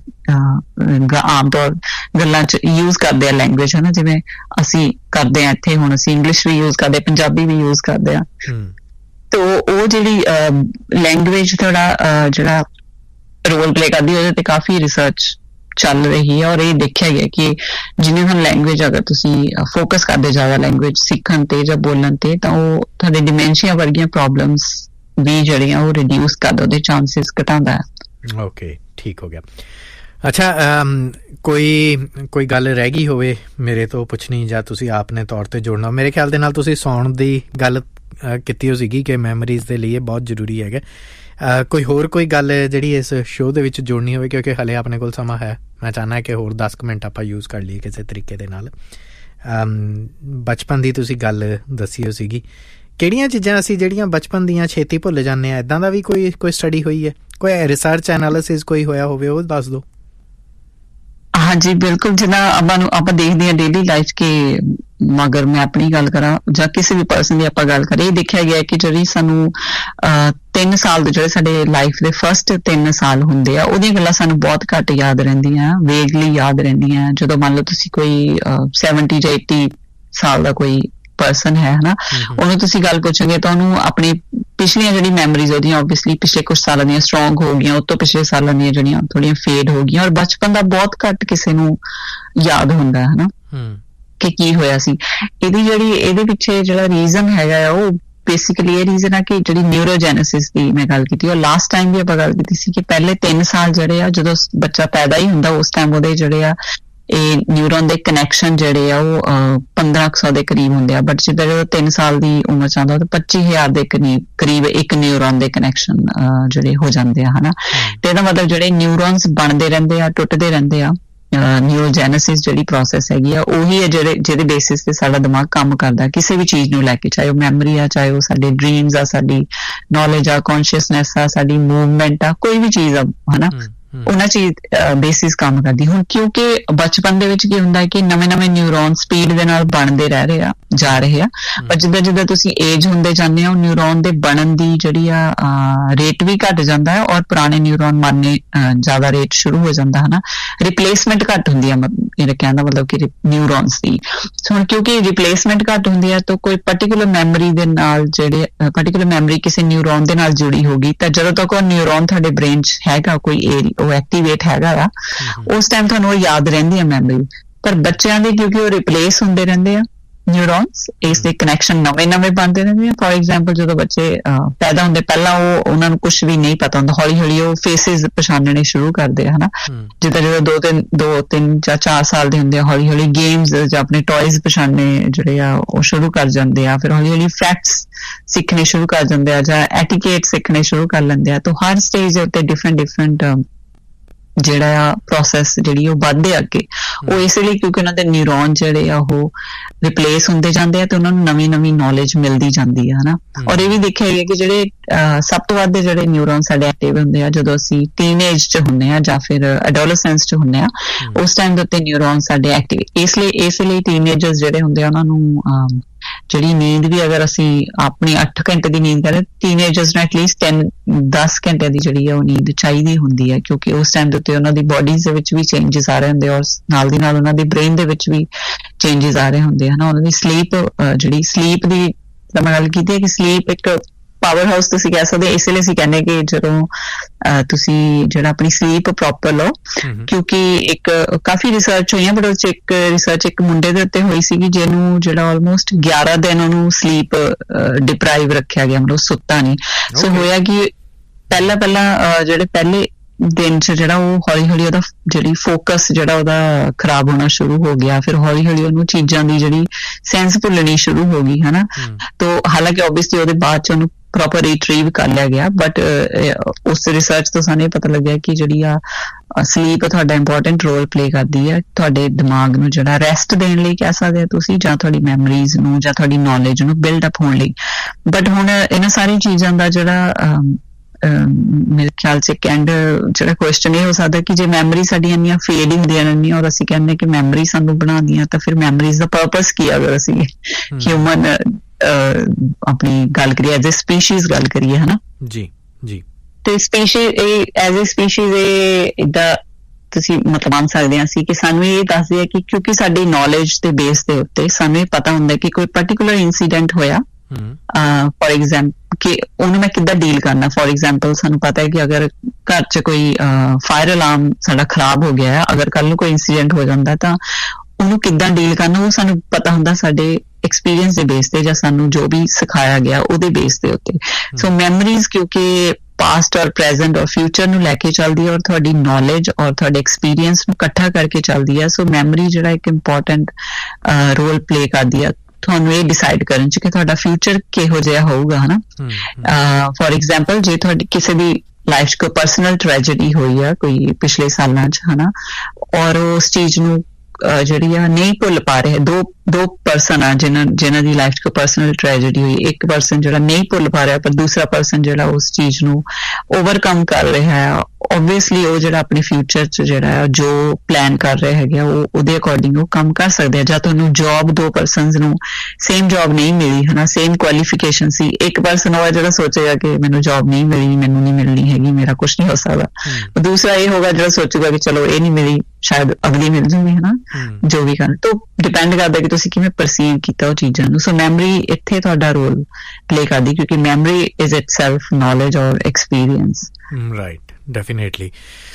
ਆਮ ਤੌਰ ਗੱਲਾਂ 'ਚ ਯੂਜ਼ ਕਰਦੇ ਆ ਲੈਂਗੁਏਜ, ਹਨਾ, ਜਿਵੇਂ ਅਸੀਂ ਕਰਦੇ ਆ ਇੱਥੇ। ਹੁਣ ਅਸੀਂ ਇੰਗਲਿਸ਼ ਵੀ ਯੂਜ਼ ਕਰਦੇ, ਪੰਜਾਬੀ ਵੀ ਯੂਜ਼ ਕਰਦੇ ਆ। ਤੇ ਉਹ ਜਿਹੜੀ ਲੈਂਗੁਏਜ ਥੋੜਾ ਜਿਹੜਾ ਰੋਲ ਪਲੇ ਕਰਦੀ, ਉਹਦੇ ਤੇ ਕਾਫੀ ਰਿਸਰਚ ਚੱਲ ਰਹੀ ਹੈ ਔਰ ਇਹ ਦੇਖਿਆ ਗਿਆ ਕਿ ਜਿੰਨੀ ਹੁਣ ਲੈਂਗੁਏਜ ਅਗਰ ਤੁਸੀਂ ਫੋਕਸ ਕਰਦੇ ਜ਼ਿਆਦਾ ਲੈਂਗੁਏਜ ਸਿੱਖਣ ਤੇ ਜਾਂ ਬੋਲਣ ਤੇ, ਤਾਂ ਉਹ ਤੁਹਾਡੇ ਡਿਮੈਂਸ਼ੀਆ ਵਰਗੀਆਂ ਪ੍ਰੋਬਲਮਸ ਵੀ ਜਿਹੜੀਆਂ ਉਹ ਰਿਡਿਊਸ ਕਰਦਾ, ਉਹਦੇ ਚਾਂਸਿਸ ਘਟਾਉਂਦਾ ਹੈ। ਓਕੇ, ਠੀਕ ਹੋ ਗਿਆ। ਅੱਛਾ, ਕੋਈ ਕੋਈ ਗੱਲ ਰਹਿ ਗਈ ਹੋਵੇ ਮੇਰੇ ਤੋਂ ਪੁੱਛਣੀ ਜਾਂ ਤੁਸੀਂ ਆਪਣੇ ਤੌਰ ਤੇ ਜੋੜਨਾ? ਮੇਰੇ ਖਿਆਲ ਦੇ ਨਾਲ ਤੁਸੀਂ ਸੌਣ ਦੀ ਗੱਲ ਕੀਤੀ ਹੋ ਸੀਗੀ ਕਿ ਮੈਮਰੀਜ਼ ਦੇ ਲਈ ਇਹ ਬਹੁਤ ਜ਼ਰੂਰੀ ਹੈਗਾ। ਕੋਈ ਹੋਰ ਕੋਈ ਗੱਲ ਜਿਹੜੀ ਇਸ ਸ਼ੋਅ ਦੇ ਵਿੱਚ ਜੋੜਨੀ ਹੋਵੇ, ਕਿਉਂਕਿ ਹਲੇ ਆਪਣੇ ਕੋਲ ਸਮਾਂ ਹੈ, ਮੈਂ ਚਾਹੁੰਦਾ ਕਿ ਹੋਰ ਦਸ ਕੁ ਮਿੰਟ ਆਪਾਂ ਯੂਜ਼ ਕਰ ਲਈਏ ਕਿਸੇ ਤਰੀਕੇ ਦੇ ਨਾਲ। ਬਚਪਨ ਦੀ ਤੁਸੀਂ ਗੱਲ ਦੱਸੀ ਹੋ ਸੀਗੀ, ਕਿਹੜੀਆਂ ਚੀਜ਼ਾਂ ਅਸੀਂ ਜਿਹੜੀਆਂ ਬਚਪਨ ਦੀਆਂ ਛੇਤੀ ਭੁੱਲ ਜਾਂਦੇ ਹਾਂ, ਇੱਦਾਂ ਦਾ ਵੀ ਕੋਈ ਕੋਈ ਸਟੱਡੀ ਹੋਈ ਹੈ, ਕੋਈ ਰਿਸਰਚ ਐਨਾਲਿਸਿਸ ਕੋਈ ਹੋਇਆ ਹੋਵੇ, ਉਹ ਦੱਸ ਦਿਓ। ਹਾਂਜੀ ਬਿਲਕੁਲ, ਜਿੱਦਾਂ ਆਪਾਂ ਨੂੰ ਆਪਾਂ ਦੇਖਦੇ ਹਾਂ ਡੇਲੀ ਲਾਈਫ ਕਿ ਮਗਰ ਮੈਂ ਆਪਣੀ ਗੱਲ ਕਰਾਂ ਜਾਂ ਕਿਸੇ ਵੀ ਪਰਸਨ ਦੀ ਆਪਾਂ ਗੱਲ ਕਰੀਏ, ਦੇਖਿਆ ਗਿਆ ਕਿ ਜਿਹੜੀ ਸਾਨੂੰ ਤਿੰਨ ਸਾਲ ਦੇ ਜਿਹੜੇ ਸਾਡੇ ਲਾਈਫ ਦੇ ਫਸਟ ਤਿੰਨ ਸਾਲ ਹੁੰਦੇ ਆ, ਉਹਦੀਆਂ ਗੱਲਾਂ ਸਾਨੂੰ ਬਹੁਤ ਘੱਟ ਯਾਦ ਰਹਿੰਦੀਆਂ, ਵੇਗਲੀ ਯਾਦ ਰਹਿੰਦੀਆਂ। ਜਦੋਂ ਮੰਨ ਲਓ ਤੁਸੀਂ ਕੋਈ ਸੈਵਨਟੀ ਜਾਂ ਏਟੀ ਸਾਲ ਦਾ ਕੋਈ ਪਰਸਨ ਹੈ, ਹਨਾ, ਉਹਨੂੰ ਤੁਸੀਂ ਗੱਲ ਪੁੱਛੋਗੇ ਤਾਂ ਉਹਨੂੰ ਆਪਣੀ ਪਿਛਲੀਆਂ ਜਿਹੜੀ ਮੈਮਰੀਜ਼ ਉਹਦੀਆਂ ਓਬਵੀਅਸਲੀ ਪਿਛਲੇ ਕੁਛ ਸਾਲਾਂ ਦੀਆਂ ਸਟਰੋਂਗ ਹੋ ਗਈਆਂ, ਉਹ ਤੋਂ ਪਿਛਲੇ ਸਾਲਾਂ ਦੀਆਂ ਜਿਹੜੀਆਂ ਥੋੜੀਆਂ ਫੇਡ ਹੋ ਗਈਆਂ, ਔਰ ਬਚਪਨ ਦਾ ਬਹੁਤ ਘੱਟ ਕਿਸੇ ਨੂੰ ਯਾਦ ਹੁੰਦਾ, ਹਨਾ, ਕਿ ਕੀ ਹੋਇਆ ਸੀ। ਇਹਦੀ ਜਿਹੜੀ ਇਹਦੇ ਪਿੱਛੇ ਜਿਹੜਾ ਰੀਜ਼ਨ ਹੈਗਾ ਆ ਉਹ ਬੇਸਿਕਲੀ ਇਹ ਰੀਜ਼ਨ ਆ ਕਿ ਜਿਹੜੀ ਨਿਊਰੋਜੈਨੇਸਿਸ ਦੀ ਮੈਂ ਗੱਲ ਕੀਤੀ, ਉਹ ਲਾਸਟ ਟਾਈਮ ਵੀ ਆਪਾਂ ਗੱਲ ਕੀਤੀ ਸੀ ਕਿ ਪਹਿਲੇ ਤਿੰਨ ਸਾਲ ਜਿਹੜੇ ਆ ਜਦੋਂ ਬੱਚਾ ਪੈਦਾ ਹੀ ਹੁੰਦਾ ਉਸ ਟਾਈਮ ਉਹਦੇ ਜਿਹੜੇ ਆ ਇਹ ਨਿਊਰੋਨ ਦੇ ਕਨੈਕਸ਼ਨ ਜਿਹੜੇ ਆ ਉਹ ਪੰਦਰਾਂ ਕੁ ਸੌ ਦੇ ਕਰੀਬ ਹੁੰਦੇ ਆ, ਬਟ ਜਿੱਦਾਂ ਜਦੋਂ ਤਿੰਨ ਸਾਲ ਦੀ ਉਮਰ ਚ ਆਉਂਦਾ ਤਾਂ ਪੱਚੀ ਹਜ਼ਾਰ ਦੇ ਕਰੀਬ ਕਰੀਬ ਇੱਕ ਨਿਊਰੋਨ ਦੇ ਕਨੈਕਸ਼ਨ ਜਿਹੜੇ ਹੋ ਜਾਂਦੇ ਆ, ਹਨਾ। ਤੇ ਇਹਦਾ ਮਤਲਬ ਜਿਹੜੇ ਨਿਊਰੋਨਸ ਬਣਦੇ ਰਹਿੰਦੇ ਆ, ਟੁੱਟਦੇ ਰਹਿੰਦੇ ਆ, ਨਿਊਰੋਜੈਨੇਸਿਸ ਜਿਹੜੀ ਪ੍ਰੋਸੈਸ ਹੈਗੀ ਆ ਉਹੀ ਹੈ ਜਿਹੜੇ ਜਿਹਦੇ ਬੇਸਿਸ ਤੇ ਸਾਡਾ ਦਿਮਾਗ ਕੰਮ ਕਰਦਾ ਕਿਸੇ ਵੀ ਚੀਜ਼ ਨੂੰ ਲੈ ਕੇ, ਚਾਹੇ ਉਹ ਮੈਮਰੀ ਆ, ਚਾਹੇ ਉਹ ਸਾਡੇ ਡ੍ਰੀਮਸ ਆ, ਸਾਡੀ ਨੌਲੇਜ ਆ, ਕੌਨਸ਼ੀਅਸਨੈਸ ਆ, ਸਾਡੀ ਮੂਵਮੈਂਟ ਆ, ਕੋਈ ਵੀ ਚੀਜ਼ ਆ ਹਨਾ, ਉਹਨਾਂ ਚੀਜ਼ ਬੇਸਿਸ ਕੰਮ ਕਰਦੀ। ਹੁਣ ਕਿਉਂਕਿ ਬਚਪਨ ਦੇ ਵਿੱਚ ਕੀ ਹੁੰਦਾ ਹੈ ਕਿ ਨਵੇਂ-ਨਵੇਂ ਨਿਊਰੋਨ ਸਪੀਡ ਦੇ ਨਾਲ ਬਣਦੇ ਰਹਿ ਰਹੇ ਆ ਜਾ ਰਹੇ ਆ, ਪਰ ਜਿੱਦਾਂ ਜਿੱਦਾਂ ਤੁਸੀਂ ਏਜ ਹੁੰਦੇ ਜਾਂਦੇ ਹੋ ਨਿਊਰੋਨ ਦੇ ਬਣਨ ਦੀ ਜਿਹੜੀ ਆ ਰੇਟ ਵੀ ਘੱਟ ਜਾਂਦਾ ਹੈ ਔਰ ਪੁਰਾਣੇ ਨਿਊਰੋਨ ਮਰਨੇ ਜ਼ਿਆਦਾ ਰੇਟ ਸ਼ੁਰੂ ਹੋ ਜਾਂਦਾ ਹੈ ਨਾ, ਰਿਪਲੇਸਮੈਂਟ ਘੱਟ ਹੁੰਦੀ ਆ, ਮੇਰਾ ਕਹਿਣ ਦਾ ਮਤਲਬ ਕਿ ਨਿਊਰੋਨਸ ਦੀ। ਹੁਣ ਕਿਉਂਕਿ ਰਿਪਲੇਸਮੈਂਟ ਘੱਟ ਹੁੰਦੀ ਆ ਤਾਂ ਕੋਈ ਪਰਟੀਕੂਲਰ ਮੈਮਰੀ ਦੇ ਨਾਲ ਜਿਹੜੇ ਪਰਟੀਕੂਲਰ ਮੈਮਰੀ ਕਿਸੇ ਨਿਊਰੋਨ ਦੇ ਨਾਲ ਜੁੜੀ ਹੋਗੀ ਤਾਂ ਜਦੋਂ ਤੱਕ ਉਹ ਨਿਊਰੋਨ ਤੁਹਾਡੇ ਬ੍ਰੇਨ 'ਚ ਹੈਗਾ, ਕੋਈ ਏਰੀਆ ਉਹ ਐਕਟੀਵੇਟ ਹੈਗਾ ਆ, ਉਸ ਟਾਈਮ ਤੁਹਾਨੂੰ ਉਹ ਯਾਦ ਰਹਿੰਦੀ ਆ ਮੈਮਰੀ। ਪਰ ਬੱਚਿਆਂ ਦੇ ਕਿਉਂਕਿ ਉਹ ਰਿਪਲੇਸ ਹੁੰਦੇ ਰਹਿੰਦੇ ਆ ਨਿਊਰੋਨਸ, ਇਸ ਦੇ ਕਨੈਕਸ਼ਨ ਨਵੇਂ-ਨਵੇਂ ਬਣਦੇ ਰਹਿੰਦੇ ਆ। ਫੋਰ ਐਗਜ਼ਾਮਪਲ ਜਦੋਂ ਬੱਚੇ ਪੈਦਾ ਹੁੰਦੇ ਪਹਿਲਾਂ ਉਹ ਉਹਨਾਂ ਨੂੰ ਕੁਛ ਵੀ ਨਹੀਂ ਪਤਾ ਹੁੰਦਾ, ਹੌਲੀ-ਹੌਲੀ ਉਹ ਫੇਸਿਸ ਪਛਾਣਨੇ ਸ਼ੁਰੂ ਕਰਦੇ ਆ ਹਨਾ, ਜਿੱਦਾਂ ਜਦੋਂ ਦੋ ਤਿੰਨ ਦੋ ਤਿੰਨ ਜਾਂ ਚਾਰ ਸਾਲ ਦੇ ਹੁੰਦੇ ਆ ਹੌਲੀ-ਹੌਲੀ ਗੇਮਸ ਜਾਂ ਆਪਣੇ ਟॉयਜ਼ ਪਛਾਣਨੇ ਜਿਹੜੇ ਆ ਉਹ ਸ਼ੁਰੂ ਕਰ ਜਾਂਦੇ ਆ, ਫਿਰ ਹੌਲੀ-ਹੌਲੀ ਫੈਕਟਸ ਸਿੱਖਣੇ ਸ਼ੁਰੂ ਕਰ ਜਾਂਦੇ ਆ ਜਾਂ ਐਟੀਕੇਟ ਸਿੱਖਣੇ ਸ਼ੁਰੂ ਕਰ ਲੈਂਦੇ ਆ। ਤਾਂ ਹਰ ਸਟੇਜ ਦੇ ਉੱਤੇ ਡਿਫਰੈਂਟ ਡਿਫਰੈਂਟ ਜਿਹੜਾ ਆ ਪ੍ਰੋਸੈਸ ਜਿਹੜੀ ਉਹ ਵੱਧਦੇ ਅੱਗੇ, ਉਹ ਇਸ ਲਈ ਕਿਉਂਕਿ ਉਹਨਾਂ ਦੇ ਨਿਊਰੋਨ ਜਿਹੜੇ ਆ ਉਹ ਰਿਪਲੇਸ ਹੁੰਦੇ ਜਾਂਦੇ ਆ ਤੇ ਉਹਨਾਂ ਨੂੰ ਨਵੀਂ ਨਵੀਂ ਨੌਲੇਜ ਮਿਲਦੀ ਜਾਂਦੀ ਆ ਹਨਾ। ਔਰ ਇਹ ਵੀ ਦੇਖਿਆ ਗਿਆ ਕਿ ਜਿਹੜੇ ਸਭ ਤੋਂ ਵੱਧ ਜਿਹੜੇ ਨਿਊਰੋਨ ਸਾਡੇ ਐਕਟਿਵ ਹੁੰਦੇ ਆ ਜਦੋਂ ਅਸੀਂ ਟੀਨੇਜ 'ਚ ਹੁੰਦੇ ਆ ਜਾਂ ਫਿਰ ਐਡੋਲੈਸੈਂਸ 'ਚ ਹੁੰਦੇ ਆ, ਉਸ ਟਾਈਮ ਦੇ ਉੱਤੇ ਨਿਊਰੋਨ ਸਾਡੇ ਐਕਟਿਵ, ਇਸ ਲਈ ਇਸ ਲਈ ਟੀਨੇਜਰਸ ਜਿਹੜੇ ਹੁੰਦੇ ਆ ਉਹਨਾਂ ਨੂੰ ਜਿਹੜੀ ਨੀਂਦ ਵੀ ਅਗਰ ਅਸੀਂ ਆਪਣੀ ਅੱਠ ਘੰਟੇ ਦੀ ਨੀਂਦ ਕਰੇ, ਟੀਨੇਜਰਸ ਨੂੰ ਐਟਲੀਸਟ ਤਿੰਨ ਦਸ ਘੰਟੇ ਦੀ ਜਿਹੜੀ ਆ ਉਹ ਨੀਂਦ ਚਾਹੀਦੀ ਹੁੰਦੀ ਹੈ, ਕਿਉਂਕਿ ਉਸ ਟਾਈਮ ਦੇ ਉੱਤੇ ਉਹਨਾਂ ਦੀ ਬੋਡੀਜ਼ ਦੇ ਵਿੱਚ ਵੀ ਚੇਂਜਸ ਆ ਰਹੇ ਹੁੰਦੇ ਔਰ ਨਾਲ ਦੀ ਨਾਲ ਉਹਨਾਂ ਦੀ ਬ੍ਰੇਨ ਦੇ ਵਿੱਚ ਵੀ ਚੇਂਜਸ ਆ ਰਹੇ ਹੁੰਦੇ ਹਨ। ਉਹਨਾਂ ਦੀ ਸਲੀਪ ਜਿਹੜੀ ਸਲੀਪ ਦੀ ਤਾਂ ਮੈਂ ਗੱਲ ਕੀਤੀ ਹੈ ਕਿ ਸਲੀਪ ਇੱਕ ਪਾਵਰ ਹਾਊਸ ਤੁਸੀਂ ਕਹਿ ਸਕਦੇ, ਇਸ ਲਈ ਅਸੀਂ ਕਹਿੰਦੇ ਕਿ ਜਦੋਂ ਤੁਸੀਂ ਜਿਹੜਾ ਆਪਣੀ ਸਲੀਪ ਪ੍ਰੋਪਰ ਲਓ, ਕਿਉਂਕਿ ਇੱਕ ਕਾਫੀ ਰਿਸਰਚ ਹੋਈਆਂ ਬਟ ਉਸ 'ਚ ਇੱਕ ਰਿਸਰਚ ਇੱਕ ਮੁੰਡੇ ਦੇ ਉੱਤੇ ਹੋਈ ਸੀਗੀ ਜਿਹਨੂੰ ਜਿਹੜਾ ਆਲਮੋਸਟ ਗਿਆਰਾਂ ਦਿਨ ਉਹਨੂੰ ਸਲੀਪ ਡਿਪਰਾਈਵ ਰੱਖਿਆ ਗਿਆ, ਮਤਲਬ ਸੁੱਤਾ ਨਹੀਂ। ਸੋ ਹੋਇਆ ਕਿ ਪਹਿਲਾਂ ਪਹਿਲਾਂ ਜਿਹੜੇ ਪਹਿਲੇ ਦਿਨ 'ਚ ਜਿਹੜਾ ਉਹ ਹੌਲੀ ਹੌਲੀ ਉਹਦਾ ਜਿਹੜੀ ਫੋਕਸ ਜਿਹੜਾ ਉਹਦਾ ਖਰਾਬ ਹੋਣਾ ਸ਼ੁਰੂ ਹੋ ਗਿਆ, ਫਿਰ ਹੌਲੀ ਹੌਲੀ ਉਹਨੂੰ ਚੀਜ਼ਾਂ ਦੀ ਜਿਹੜੀ ਸੈਂਸ ਭੁੱਲਣੀ ਸ਼ੁਰੂ ਹੋ ਗਈ ਹਨਾ। ਤੋ ਹਾਲਾਂਕਿ ਓਬਵੀਅਸਲੀ ਉਹਦੇ ਬਾਅਦ 'ਚ ਉਹਨੂੰ ਪ੍ਰੋਪਰ ਰਿਟਰੀਵ ਕਰ ਲਿਆ ਗਿਆ, ਬਟ ਉਸ ਰਿਸਰਚ ਤੋਂ ਸਾਨੂੰ ਇਹ ਪਤਾ ਲੱਗਿਆ ਕਿ ਜਿਹੜੀ ਆ ਸਲੀਪ ਤੁਹਾਡਾ ਇੰਪੋਰਟੈਂਟ ਰੋਲ ਪਲੇ ਕਰਦੀ ਹੈ ਤੁਹਾਡੇ ਦਿਮਾਗ ਨੂੰ ਜਿਹੜਾ ਰੈਸਟ ਦੇਣ ਲਈ ਕਹਿ ਸਕਦੇ ਹੋ ਤੁਸੀਂ, ਜਾਂ ਤੁਹਾਡੀ ਮੈਮਰੀਜ਼ ਨੂੰ ਜਾਂ ਤੁਹਾਡੀ ਨੌਲੇਜ ਨੂੰ ਬਿਲਡ ਅਪ ਹੋਣ ਲਈ। ਬਟ ਹੁਣ ਇਹਨਾਂ ਸਾਰੀਆਂ ਚੀਜ਼ਾਂ ਦਾ ਜਿਹੜਾ ਮੇਰੇ ਖਿਆਲ 'ਚ ਇੱਕ ਐਂਡ ਜਿਹੜਾ ਕੁਐਸਚਨ ਇਹ ਹੋ ਸਕਦਾ ਕਿ ਜੇ ਮੈਮਰੀ ਸਾਡੀਆਂ ਇੰਨੀਆਂ ਫੇਡ ਹੁੰਦੀਆਂ ਰਹਿੰਦੀਆਂ ਔਰ ਅਸੀਂ ਕਹਿੰਦੇ ਕਿ ਮੈਮਰੀ ਸਾਨੂੰ ਬਣਾਉਂਦੀਆਂ, ਤਾਂ ਫਿਰ ਮੈਮਰੀਜ਼ ਦਾ ਪਰਪਸ ਕੀ ਹੈ ਅਗਰ ਅਸੀਂ ਹਿਊਮਨ ਆਪਣੀ ਗੱਲ ਕਰੀਏ ਐਜ਼ ਏ ਸਪੀਸ਼ੀਜ਼ ਗੱਲ ਕਰੀਏ ਹਨਾ। ਜੀ ਜੀ ਤੇ ਸਪੀਸ਼ੀਜ਼ ਇਹ ਐਜ਼ ਏ ਸਪੀਸ਼ੀਜ਼ ਇਹ ਇੱਦਾਂ ਤੁਸੀਂ ਮਤਲਬ ਮੰਨ ਸਕਦੇ ਹਾਂ ਅਸੀਂ ਕਿ ਸਾਨੂੰ ਇਹ ਦੱਸਦੇ ਆ ਕਿ ਕਿਉਂਕਿ ਸਾਡੀ ਨੌਲੇਜ ਦੇ ਬੇਸ ਦੇ ਉੱਤੇ ਸਾਨੂੰ ਇਹ ਪਤਾ ਹੁੰਦਾ ਕਿ ਕੋਈ ਪਰਟੀਕੂਲਰ ਇਨਸੀਡੈਂਟ ਹੋਇਆ, ਫੋਰ ਐਗਜ਼ਾਮਪਲ ਕਿ ਉਹਨੂੰ ਮੈਂ ਕਿੱਦਾਂ ਡੀਲ ਕਰਨਾ। ਫੋਰ ਐਗਜ਼ਾਮਪਲ ਸਾਨੂੰ ਪਤਾ ਹੈ ਕਿ ਅਗਰ ਘਰ 'ਚ ਕੋਈ ਫਾਇਰ ਅਲਾਰਮ ਸਾਡਾ ਖਰਾਬ ਹੋ ਗਿਆ ਹੈ, ਅਗਰ ਕੱਲ ਨੂੰ ਕੋਈ ਇਨਸੀਡੈਂਟ ਹੋ ਜਾਂਦਾ ਤਾਂ ਉਹਨੂੰ ਕਿੱਦਾਂ ਡੀਲ ਕਰਨਾ ਉਹ ਸਾਨੂੰ ਪਤਾ ਹੁੰਦਾ ਸਾਡੇ ਐਕਸਪੀਰੀਅੰਸ ਦੇ ਬੇਸ ਤੇ ਜਾਂ ਸਾਨੂੰ ਜੋ ਵੀ ਸਿਖਾਇਆ ਗਿਆ ਉਹਦੇ ਬੇਸ ਦੇ ਉੱਤੇ। ਸੋ ਮੈਮਰੀਜ਼ ਕਿਉਂਕਿ ਪਾਸਟ ਔਰ ਪ੍ਰੈਜ਼ੈਂਟ ਔਰ ਫਿਊਚਰ ਨੂੰ ਲੈ ਕੇ ਚੱਲਦੀ ਹੈ ਔਰ ਤੁਹਾਡੀ ਨੌਲੇਜ ਔਰ ਤੁਹਾਡੇ ਐਕਸਪੀਰੀਅੰਸ ਨੂੰ ਇਕੱਠਾ ਕਰਕੇ ਚੱਲਦੀ ਹੈ। ਸੋ ਮੈਮਰੀ ਜਿਹੜਾ ਇੱਕ ਇੰਪੋਰਟੈਂਟ ਰੋਲ ਪਲੇ ਕਰਦੀ ਹੈ ਤੁਹਾਨੂੰ ਇਹ ਡਿਸਾਈਡ ਕਰਨ 'ਚ ਕਿ ਤੁਹਾਡਾ ਫਿਊਚਰ ਕਿਹੋ ਜਿਹਾ ਹੋਊਗਾ ਹਨਾ। ਫੋਰ ਐਗਜ਼ਾਮਪਲ ਜੇ ਤੁਹਾਡੀ ਕਿਸੇ ਦੀ ਲਾਈਫ 'ਚ ਕੋਈ ਪਰਸਨਲ ਟ੍ਰੈਜੇਡੀ ਹੋਈ ਆ ਕੋਈ ਪਿਛਲੇ ਸਾਲਾਂ 'ਚ ਹਨਾ, ਔਰ ਉਸ ਚੀਜ਼ ਨੂੰ ਜਿਹੜੀ ਆ ਨਹੀਂ ਭੁੱਲ ਪਾ ਰਹੇ, ਦੋ ਦੋ ਪਰਸਨ ਆ ਜਿਹਨਾਂ ਜਿਹਨਾਂ ਦੀ ਲਾਈਫ 'ਚ ਕੋਈ ਪਰਸਨਲ ਟ੍ਰੈਜੇਡੀ ਹੋਈ, ਇੱਕ ਪਰਸਨ ਜਿਹੜਾ ਨਹੀਂ ਭੁੱਲ ਪਾ ਰਿਹਾ ਪਰ ਦੂਸਰਾ ਪਰਸਨ ਜਿਹੜਾ ਉਸ ਚੀਜ਼ ਨੂੰ ਓਵਰਕਮ ਕਰ ਰਿਹਾ ਆ, ਓਬਵੀਅਸਲੀ ਉਹ ਜਿਹੜਾ ਆਪਣੇ ਫਿਊਚਰ 'ਚ ਜਿਹੜਾ ਆ ਜੋ ਪਲਾਨ ਕਰ ਰਹੇ ਹੈਗੇ ਉਹ ਉਹਦੇ ਅਕੋਰਡਿੰਗ ਉਹ ਕੰਮ ਕਰ ਸਕਦੇ ਆ। ਜਾਂ ਤੁਹਾਨੂੰ ਜੌਬ ਦੋ ਪਰਸਨਸ ਨੂੰ ਸੇਮ ਜੌਬ ਨਹੀਂ ਮਿਲੀ ਹਨਾ, ਸੇਮ ਕੁਆਲੀਫਿਕੇਸ਼ਨ ਸੀ, ਇੱਕ ਪਰਸਨ ਉਹ ਜਿਹੜਾ ਸੋਚੇਗਾ ਕਿ ਮੈਨੂੰ ਜੌਬ ਨਹੀਂ ਮਿਲੀ, ਮੈਨੂੰ ਨਹੀਂ ਮਿਲਣੀ ਹੈਗੀ, ਮੇਰਾ ਕੁਛ ਨਹੀਂ ਹੋ ਸਕਦਾ, ਦੂਸਰਾ ਇਹ ਹੋਗਾ ਜਿਹੜਾ ਸੋਚੂਗਾ ਕਿ ਚਲੋ ਇਹ ਨਹੀਂ ਮਿਲੀ ਸ਼ਾਇਦ ਅਗਲੀ ਮਿਲ ਜੂਗੀ ਹਨਾ, ਜੋ ਵੀ ਕਰਨ ਤੋਂ ਡਿਪੈਂਡ ਕਰਦਾ ਕਿ ਤੁਸੀਂ ਕਿਵੇਂ ਪਰਸੀਵ ਕੀਤਾ ਉਹ ਚੀਜ਼ਾਂ ਨੂੰ। ਸੋ ਮੈਮਰੀ ਇੱਥੇ ਤੁਹਾਡਾ ਰੋਲ ਪਲੇ ਕਰਦੀ ਕਿਉਂਕਿ ਮੈਮਰੀ ਇਜ਼ ਇਟਸੈਲਫ ਨੌਲੇਜ ਔਰ ਐਕਸਪੀਰੀਅੰਸ। Right, definitely.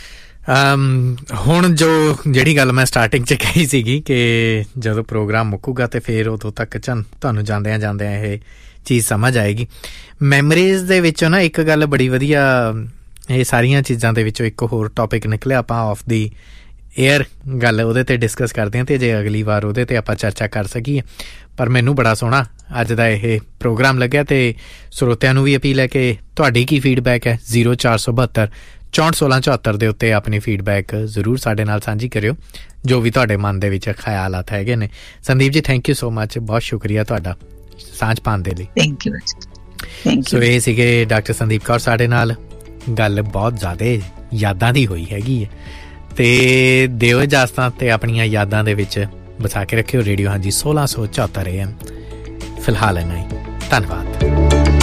ਹੁਣ ਜੋ ਜਿਹੜੀ ਗੱਲ ਮੈਂ ਸਟਾਰਟਿੰਗ 'ਚ ਕਹੀ ਸੀਗੀ ਕਿ ਜਦੋਂ ਪ੍ਰੋਗਰਾਮ ਮੁੱਕੂਗਾ ਤੇ ਫਿਰ ਉਦੋਂ ਤੱਕ ਚੰ ਤੁਹਾਨੂੰ ਜਾਂਦਿਆਂ ਜਾਂਦਿਆਂ ਇਹ ਚੀਜ਼ ਸਮਝ ਆਏਗੀ। ਮੈਮਰੀਜ਼ ਦੇ ਵਿੱਚੋਂ ਨਾ ਇੱਕ ਗੱਲ ਬੜੀ ਵਧੀਆ, ਇਹ ਸਾਰੀਆਂ ਚੀਜ਼ਾਂ ਦੇ ਵਿੱਚੋਂ ਇੱਕ ਹੋਰ ਟੌਪਿਕ ਨਿਕਲਿਆ, ਆਪਾਂ ਆਫ ਦੀ ਏਅਰ ਗੱਲ ਉਹਦੇ 'ਤੇ ਡਿਸਕਸ ਕਰਦੇ ਹਾਂ ਅਤੇ ਜੇ ਅਗਲੀ ਵਾਰ ਉਹਦੇ 'ਤੇ ਆਪਾਂ ਚਰਚਾ ਕਰ ਸਕੀਏ। ਪਰ ਮੈਨੂੰ ਬੜਾ ਸੋਹਣਾ ਅੱਜ ਦਾ ਇਹ ਪ੍ਰੋਗਰਾਮ ਲੱਗਿਆ ਅਤੇ ਸਰੋਤਿਆਂ ਨੂੰ ਵੀ ਅਪੀਲ ਹੈ ਕਿ ਤੁਹਾਡੀ ਕੀ ਫੀਡਬੈਕ ਹੈ। ਜ਼ੀਰੋ ਚਾਰ ਸੌ ਬਹੱਤਰ ਚੌਂਹਠ ਸੋਲਾਂ ਚੁਹੱਤਰ ਦੇ ਉੱਤੇ ਆਪਣੀ ਫੀਡਬੈਕ ਜ਼ਰੂਰ ਸਾਡੇ ਨਾਲ ਸਾਂਝੀ ਕਰਿਓ, ਜੋ ਵੀ ਤੁਹਾਡੇ ਮਨ ਦੇ ਵਿੱਚ ਖਿਆਲਾਤ ਹੈਗੇ ਨੇ। Sandeep ji, thank you so much, ਬਹੁਤ ਸ਼ੁਕਰੀਆ ਤੁਹਾਡਾ ਸਾਂਝ ਪਾਉਣ ਦੇ ਲਈ। ਥੈਂਕ ਯੂ ਥੈਂਕ ਸੋ ਇਹ ਸੀਗੇ ਡਾਕਟਰ ਸੰਦੀਪ ਕੌਰ ਸਾਡੇ ਨਾਲ। ਗੱਲ ਬਹੁਤ ਜ਼ਿਆਦਾ ਯਾਦਾਂ ਦੀ ਹੋਈ ਹੈਗੀ ਹੈ, ਤੇ ਦਿਓ ਇਜਾਜ਼ਤਾਂ ਤੇ ਆਪਣੀਆਂ ਯਾਦਾਂ ਦੇ ਵਿੱਚ ਬਸਾ ਕੇ ਰੱਖਿਓ ਰੇਡੀਓ ਹਾਂਜੀ ਸੋਲਾਂ ਸੌ ਚੁਹੱਤਰ ਏ ਐਮ। ਫਿਲਹਾਲ ਇੰਨਾ ਹੀ, ਧੰਨਵਾਦ।